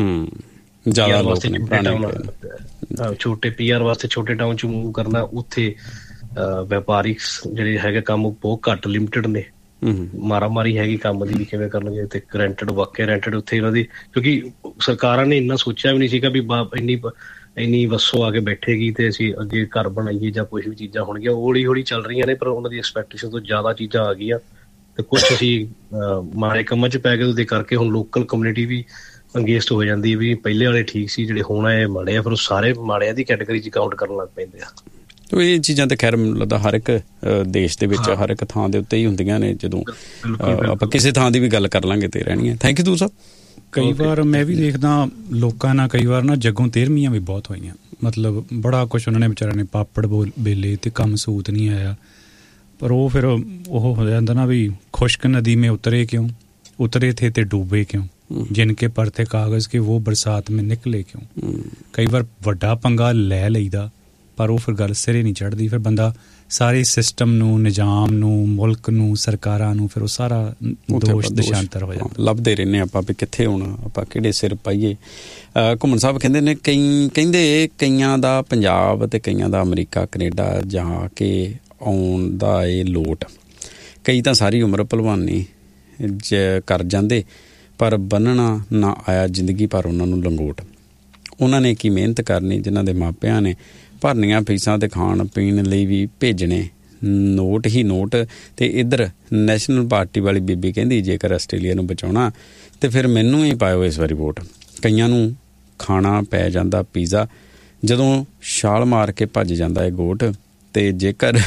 ਛੋਟੇ PR ਵਾਸਤੇ ਛੋਟੇ ਟਾਊਨ 'ਚ ਮੂਵ ਕਰਨਾ, ਉੱਥੇ ਵਪਾਰਿਕ ਜਿਹੜੇ ਹੈਗੇ ਕੰਮ ਬਹੁਤ ਘੱਟ ਲਿਮਿਟਡ ਨੇ। ਮਾਰਾਮਾਰੀ ਹੈਗੀ ਕੰਮ ਦੀ, ਕਿਵੇਂ ਕਰਨਗੇ? ਤੇ ਰੈਂਟਡ ਉੱਥੇ ਇਹਨਾਂ ਦੀ, ਕਿਉਂਕਿ ਸਰਕਾਰਾਂ ਨੇ ਇੰਨਾ ਸੋਚਿਆ ਵੀ ਨਹੀਂ ਸੀਗਾ ਵੀ ਇੰਨੀ ਵਸੋਂ ਆ ਕੇ ਬੈਠੇਗੀ ਤੇ ਅਸੀਂ ਅੱਗੇ ਘਰ ਬਣਾਈਏ ਜਾਂ ਕੁਛ ਵੀ ਚੀਜ਼ਾਂ ਹੋਣਗੀਆਂ। ਹੌਲੀ ਚੱਲ ਰਹੀਆਂ ਨੇ, ਪਰ ਉਹਨਾਂ ਦੀ ਐਕਸਪੈਕਟੇਸ਼ਨ ਤੋਂ ਜ਼ਿਆਦਾ ਚੀਜ਼ਾਂ ਆ ਗਈਆਂ ਤੇ ਕੁਛ ਅਸੀਂ ਮਾੜੇ ਕੰਮਾਂ 'ਚ ਪੈ ਗਏ। ਉਹਦੇ ਕਰਕੇ ਹੁਣ ਲੋਕਲ ਕਮਿਊਨਿਟੀ ਵੀ ਅੰਗੇਜਡ ਹੋ ਜਾਂਦੀ ਹੈ ਵੀ ਪਹਿਲੇ ਵਾਲੇ ਠੀਕ ਸੀ, ਜਿਹੜੇ ਹੁਣ ਇਹ ਮਾੜੇ ਆ, ਫਿਰ ਉਹ ਸਾਰੇ ਮਾੜਿਆਂ ਦੀ ਕੈਟੇਗਰੀ 'ਚ ਕਾਊਂਟ ਕਰਨ ਲੱਗ ਪੈਂਦੇ ਆ।
ਇਹ ਚੀਜ਼ਾਂ ਤਾਂ ਖੈਰ ਮੈਨੂੰ ਲੱਗਦਾ ਹਰ ਇੱਕ ਦੇਸ਼ ਦੇ ਵਿੱਚ ਹਰ ਇੱਕ ਥਾਂ ਦੇ ਉੱਤੇ ਹੀ ਹੁੰਦੀਆਂ ਨੇ। ਜਦੋਂ ਆਪਾਂ ਕਿਸੇ ਥਾਂ ਦੀ ਵੀ ਗੱਲ ਕਰ ਲਾਂਗੇ ਤੇ ਰਹਿਣੀਆਂ। ਥੈਂਕ ਯੂ ਤੂੰ ਸਾਹਿਬ।
ਕਈ ਵਾਰ ਮੈਂ ਵੀ ਦੇਖਦਾ ਲੋਕਾਂ ਨਾਲ, ਕਈ ਵਾਰ ਨਾ ਜੱਗੋਂ 13ਵੀਆਂ ਵੀ ਬਹੁਤ ਹੋਈਆਂ, ਮਤਲਬ ਬੜਾ ਕੁਛ ਉਹਨਾਂ ਨੇ ਵਿਚਾਰਿਆਂ ਨੇ ਪਾਪੜ ਬੇਲੇ ਤੇ ਕੰਮ ਸੂਤ ਨਹੀਂ ਆਇਆ, ਪਰ ਉਹ ਫਿਰ ਉਹ ਹੋ ਜਾਂਦਾ ਨਾ ਵੀ ਖੁਸ਼ਕ ਨਦੀ में उतरे थे ਤੇ ਡੂਬੇ ਕਿਉਂ, ਜਿਨਕੇ ਪਰ ਥੇ ਕਾਗਜ਼ ਕੇ ਉਹ ਬਰਸਾਤ में ਨਿਕਲੇ ਕਿਉਂ। ਕਈ ਵਾਰ ਵੱਡਾ ਪੰਗਾ ਲੈ ਲਈਦਾ, ਪਰ ਉਹ ਫਿਰ ਗੱਲ ਸਿਰੇ ਨਹੀਂ ਚੜ੍ਹਦੀ। ਫਿਰ ਬੰਦਾ ਸਾਰੇ ਸਿਸਟਮ ਨੂੰ, ਨਿਜ਼ਾਮ ਨੂੰ, ਮੁਲਕ ਨੂੰ, ਸਰਕਾਰਾਂ ਨੂੰ, ਫਿਰ ਉਹ ਸਾਰਾ ਦੋਸ਼ ਦਸ਼ਾਂਤਰ ਹੋ ਜਾਂਦਾ।
ਲੱਭਦੇ ਰਹਿੰਦੇ ਆਪਾਂ ਵੀ ਕਿੱਥੇ ਹੋਣਾ, ਆਪਾਂ ਕਿਹੜੇ ਸਿਰ ਪਾਈਏ। ਘੁੰਮਣ ਸਾਹਿਬ ਕਹਿੰਦੇ ਨੇ ਕਹਿੰਦੇ ਕਈਆਂ ਦਾ ਪੰਜਾਬ ਤੇ ਕਈਆਂ ਦਾ ਅਮਰੀਕਾ ਕੈਨੇਡਾ ਜਾ ਕੇ ਆਉਣ ਦਾ ਇਹ ਲੋਟ। ਕਈ ਤਾਂ ਸਾਰੀ ਉਮਰ ਭਲਵਾਨੀ ਕਰ ਜਾਂਦੇ, ਪਰ ਬੰਨਣਾ ਨਾ ਆਇਆ ਜ਼ਿੰਦਗੀ ਭਰ ਉਹਨਾਂ ਨੂੰ ਲੰਗੋਟ। ਉਹਨਾਂ ਨੇ ਕੀ ਮਿਹਨਤ ਕਰਨੀ, ਜਿਨ੍ਹਾਂ ਦੇ ਮਾਪਿਆਂ ਨੇ ਭਰਨੀਆਂ ਫੀਸਾਂ ਤੇ ਖਾਣ ਪੀਣ ਲਈ ਵੀ ਭੇਜਣੇ ਨੋਟ ਹੀ ਨੋਟ। ਤੇ ਇੱਧਰ ਨੈਸ਼ਨਲ ਪਾਰਟੀ ਵਾਲੀ ਬੀਬੀ ਕਹਿੰਦੀ ਜੇਕਰ ਆਸਟ੍ਰੇਲੀਆ ਨੂੰ ਬਚਾਉਣਾ ਤੇ ਫਿਰ ਮੈਨੂੰ ਹੀ ਪਾਇਓ ਇਸ ਵਾਰੀ ਵੋਟ। ਕਈਆਂ ਨੂੰ ਖਾਣਾ ਪੈ ਜਾਂਦਾ ਪੀਜ਼ਾ ਜਦੋਂ ਛਾਲ ਮਾਰ ਕੇ ਭੱਜ ਜਾਂਦਾ ਇਹ ਗੋਟ। ਤੇ ਜੇਕਰ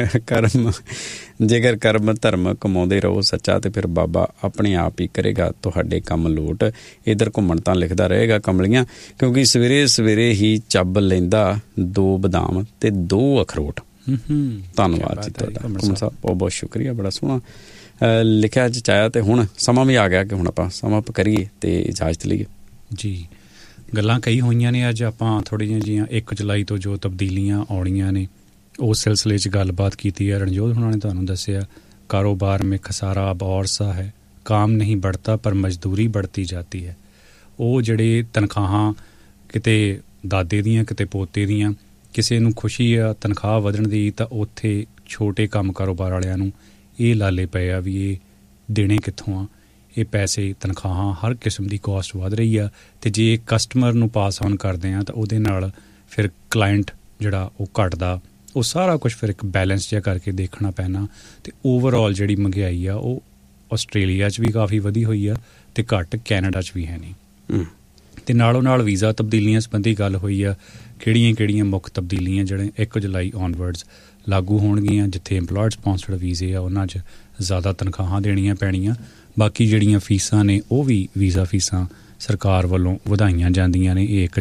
ਕਰਮ ਧਰਮ ਕਮਾਉਂਦੇ ਰਹੋ ਸੱਚਾ, ਤੇ ਫਿਰ ਬਾਬਾ ਆਪਣੇ ਆਪ ਹੀ ਕਰੇਗਾ ਤੁਹਾਡੇ ਕੰਮ ਲੋਟ। ਇੱਧਰ ਘੁੰਮਣ ਤਾਂ ਲਿਖਦਾ ਰਹੇਗਾ ਕਮਲੀਆਂ, ਕਿਉਂਕਿ ਸਵੇਰੇ ਸਵੇਰੇ ਹੀ ਚੱਬ ਲੈਂਦਾ 2 ਬਦਾਮ ਤੇ 2 ਅਖਰੋਟ। ਧੰਨਵਾਦ ਜੀ ਤੁਹਾਡਾ ਘੁੰਮਣ ਸਾਹਿਬ, ਬਹੁਤ ਬਹੁਤ ਸ਼ੁਕਰੀਆ। ਬੜਾ ਸੋਹਣਾ ਲਿਖਿਆ ਚਾਹਿਆ ਤੇ ਹੁਣ ਸਮਾਂ ਵੀ ਆ ਗਿਆ ਕਿ ਹੁਣ ਆਪਾਂ ਸਮਾਂ ਕਰੀਏ ਤੇ ਇਜਾਜ਼ਤ ਲਈਏ
ਜੀ। ਗੱਲਾਂ ਕਈ ਹੋਈਆਂ ਨੇ, ਅੱਜ ਆਪਾਂ ਥੋੜ੍ਹੀਆਂ ਜਿਹੀਆਂ 1 ਜੁਲਾਈ ਤੋਂ ਜੋ ਤਬਦੀਲੀਆਂ ਆਉਣੀਆਂ ਨੇ ਉਸ ਸਿਲਸਿਲੇ 'ਚ ਗੱਲਬਾਤ ਕੀਤੀ ਹੈ। ਰਣਜੋਤ ਹੁਣਾਂ ਨੇ ਤੁਹਾਨੂੰ ਦੱਸਿਆ ਕਾਰੋਬਾਰ ਮੇਂ ਖਸਾਰਾ अब और सा है, काम नहीं बढ़ता पर मजदूरी बढ़ती जाती है। ਉਹ ਜਿਹੜੇ ਤਨਖਾਹਾਂ ਕਿਤੇ ਦਾਦੇ ਦੀਆਂ ਕਿਤੇ ਪੋਤੇ ਦੀਆਂ, ਕਿਸੇ ਨੂੰ ਖੁਸ਼ੀ ਆ ਤਨਖਾਹ ਵਧਣ ਦੀ ਤਾਂ ਉੱਥੇ ਛੋਟੇ ਕੰਮ ਕਾਰੋਬਾਰ ਵਾਲਿਆਂ ਨੂੰ ਇਹ ਲਾਲੇ ਪਏ ਆ ਵੀ ਇਹ ਦੇਣੇ ਕਿੱਥੋਂ ਆ, ਇਹ ਪੈਸੇ ਤਨਖਾਹਾਂ ਹਰ ਕਿਸਮ ਦੀ ਕੋਸਟ ਵੱਧ ਰਹੀ ਆ। ਅਤੇ ਜੇ ਕਸਟਮਰ ਨੂੰ ਪਾਸ ਔਨ ਕਰਦੇ ਆ ਤਾਂ ਉਹਦੇ ਨਾਲ ਫਿਰ ਕਲਾਇੰਟ ਜਿਹੜਾ ਉਹ ਘਟਦਾ, ਉਹ ਸਾਰਾ ਕੁਛ ਫਿਰ ਇੱਕ ਬੈਲੈਂਸ ਜਿਹਾ ਕਰਕੇ ਦੇਖਣਾ ਪੈਣਾ। ਅਤੇ ਓਵਰਆਲ ਜਿਹੜੀ ਮਹਿੰਗਾਈ ਆ ਉਹ ਆਸਟ੍ਰੇਲੀਆ 'ਚ ਵੀ ਕਾਫੀ ਵਧੀ ਹੋਈ ਆ ਅਤੇ ਘੱਟ ਕੈਨੇਡਾ 'ਚ ਵੀ ਹੈ ਨਹੀਂ। ਅਤੇ ਨਾਲੋਂ ਨਾਲ ਵੀਜ਼ਾ ਤਬਦੀਲੀਆਂ ਸੰਬੰਧੀ ਗੱਲ ਹੋਈ ਆ, ਕਿਹੜੀਆਂ ਮੁੱਖ ਤਬਦੀਲੀਆਂ ਜਿਹੜੇ 1 ਜੁਲਾਈ ਔਨਵਰਡਸ ਲਾਗੂ ਹੋਣਗੀਆਂ। ਜਿੱਥੇ ਇੰਪਲੋਇਡ ਸਪੋਂਸਰਡ ਵੀਜ਼ੇ ਆ ਉਹਨਾਂ 'ਚ ਜ਼ਿਆਦਾ ਤਨਖਾਹਾਂ ਦੇਣੀਆਂ ਪੈਣੀਆਂ। ਬਾਕੀ ਜਿਹੜੀਆਂ ਫੀਸਾਂ ਨੇ ਉਹ ਵੀ ਵੀਜ਼ਾ ਫੀਸਾਂ ਸਰਕਾਰ ਵੱਲੋਂ ਵਧਾਈਆਂ ਜਾਂਦੀਆਂ ਨੇ। ਇਹ 1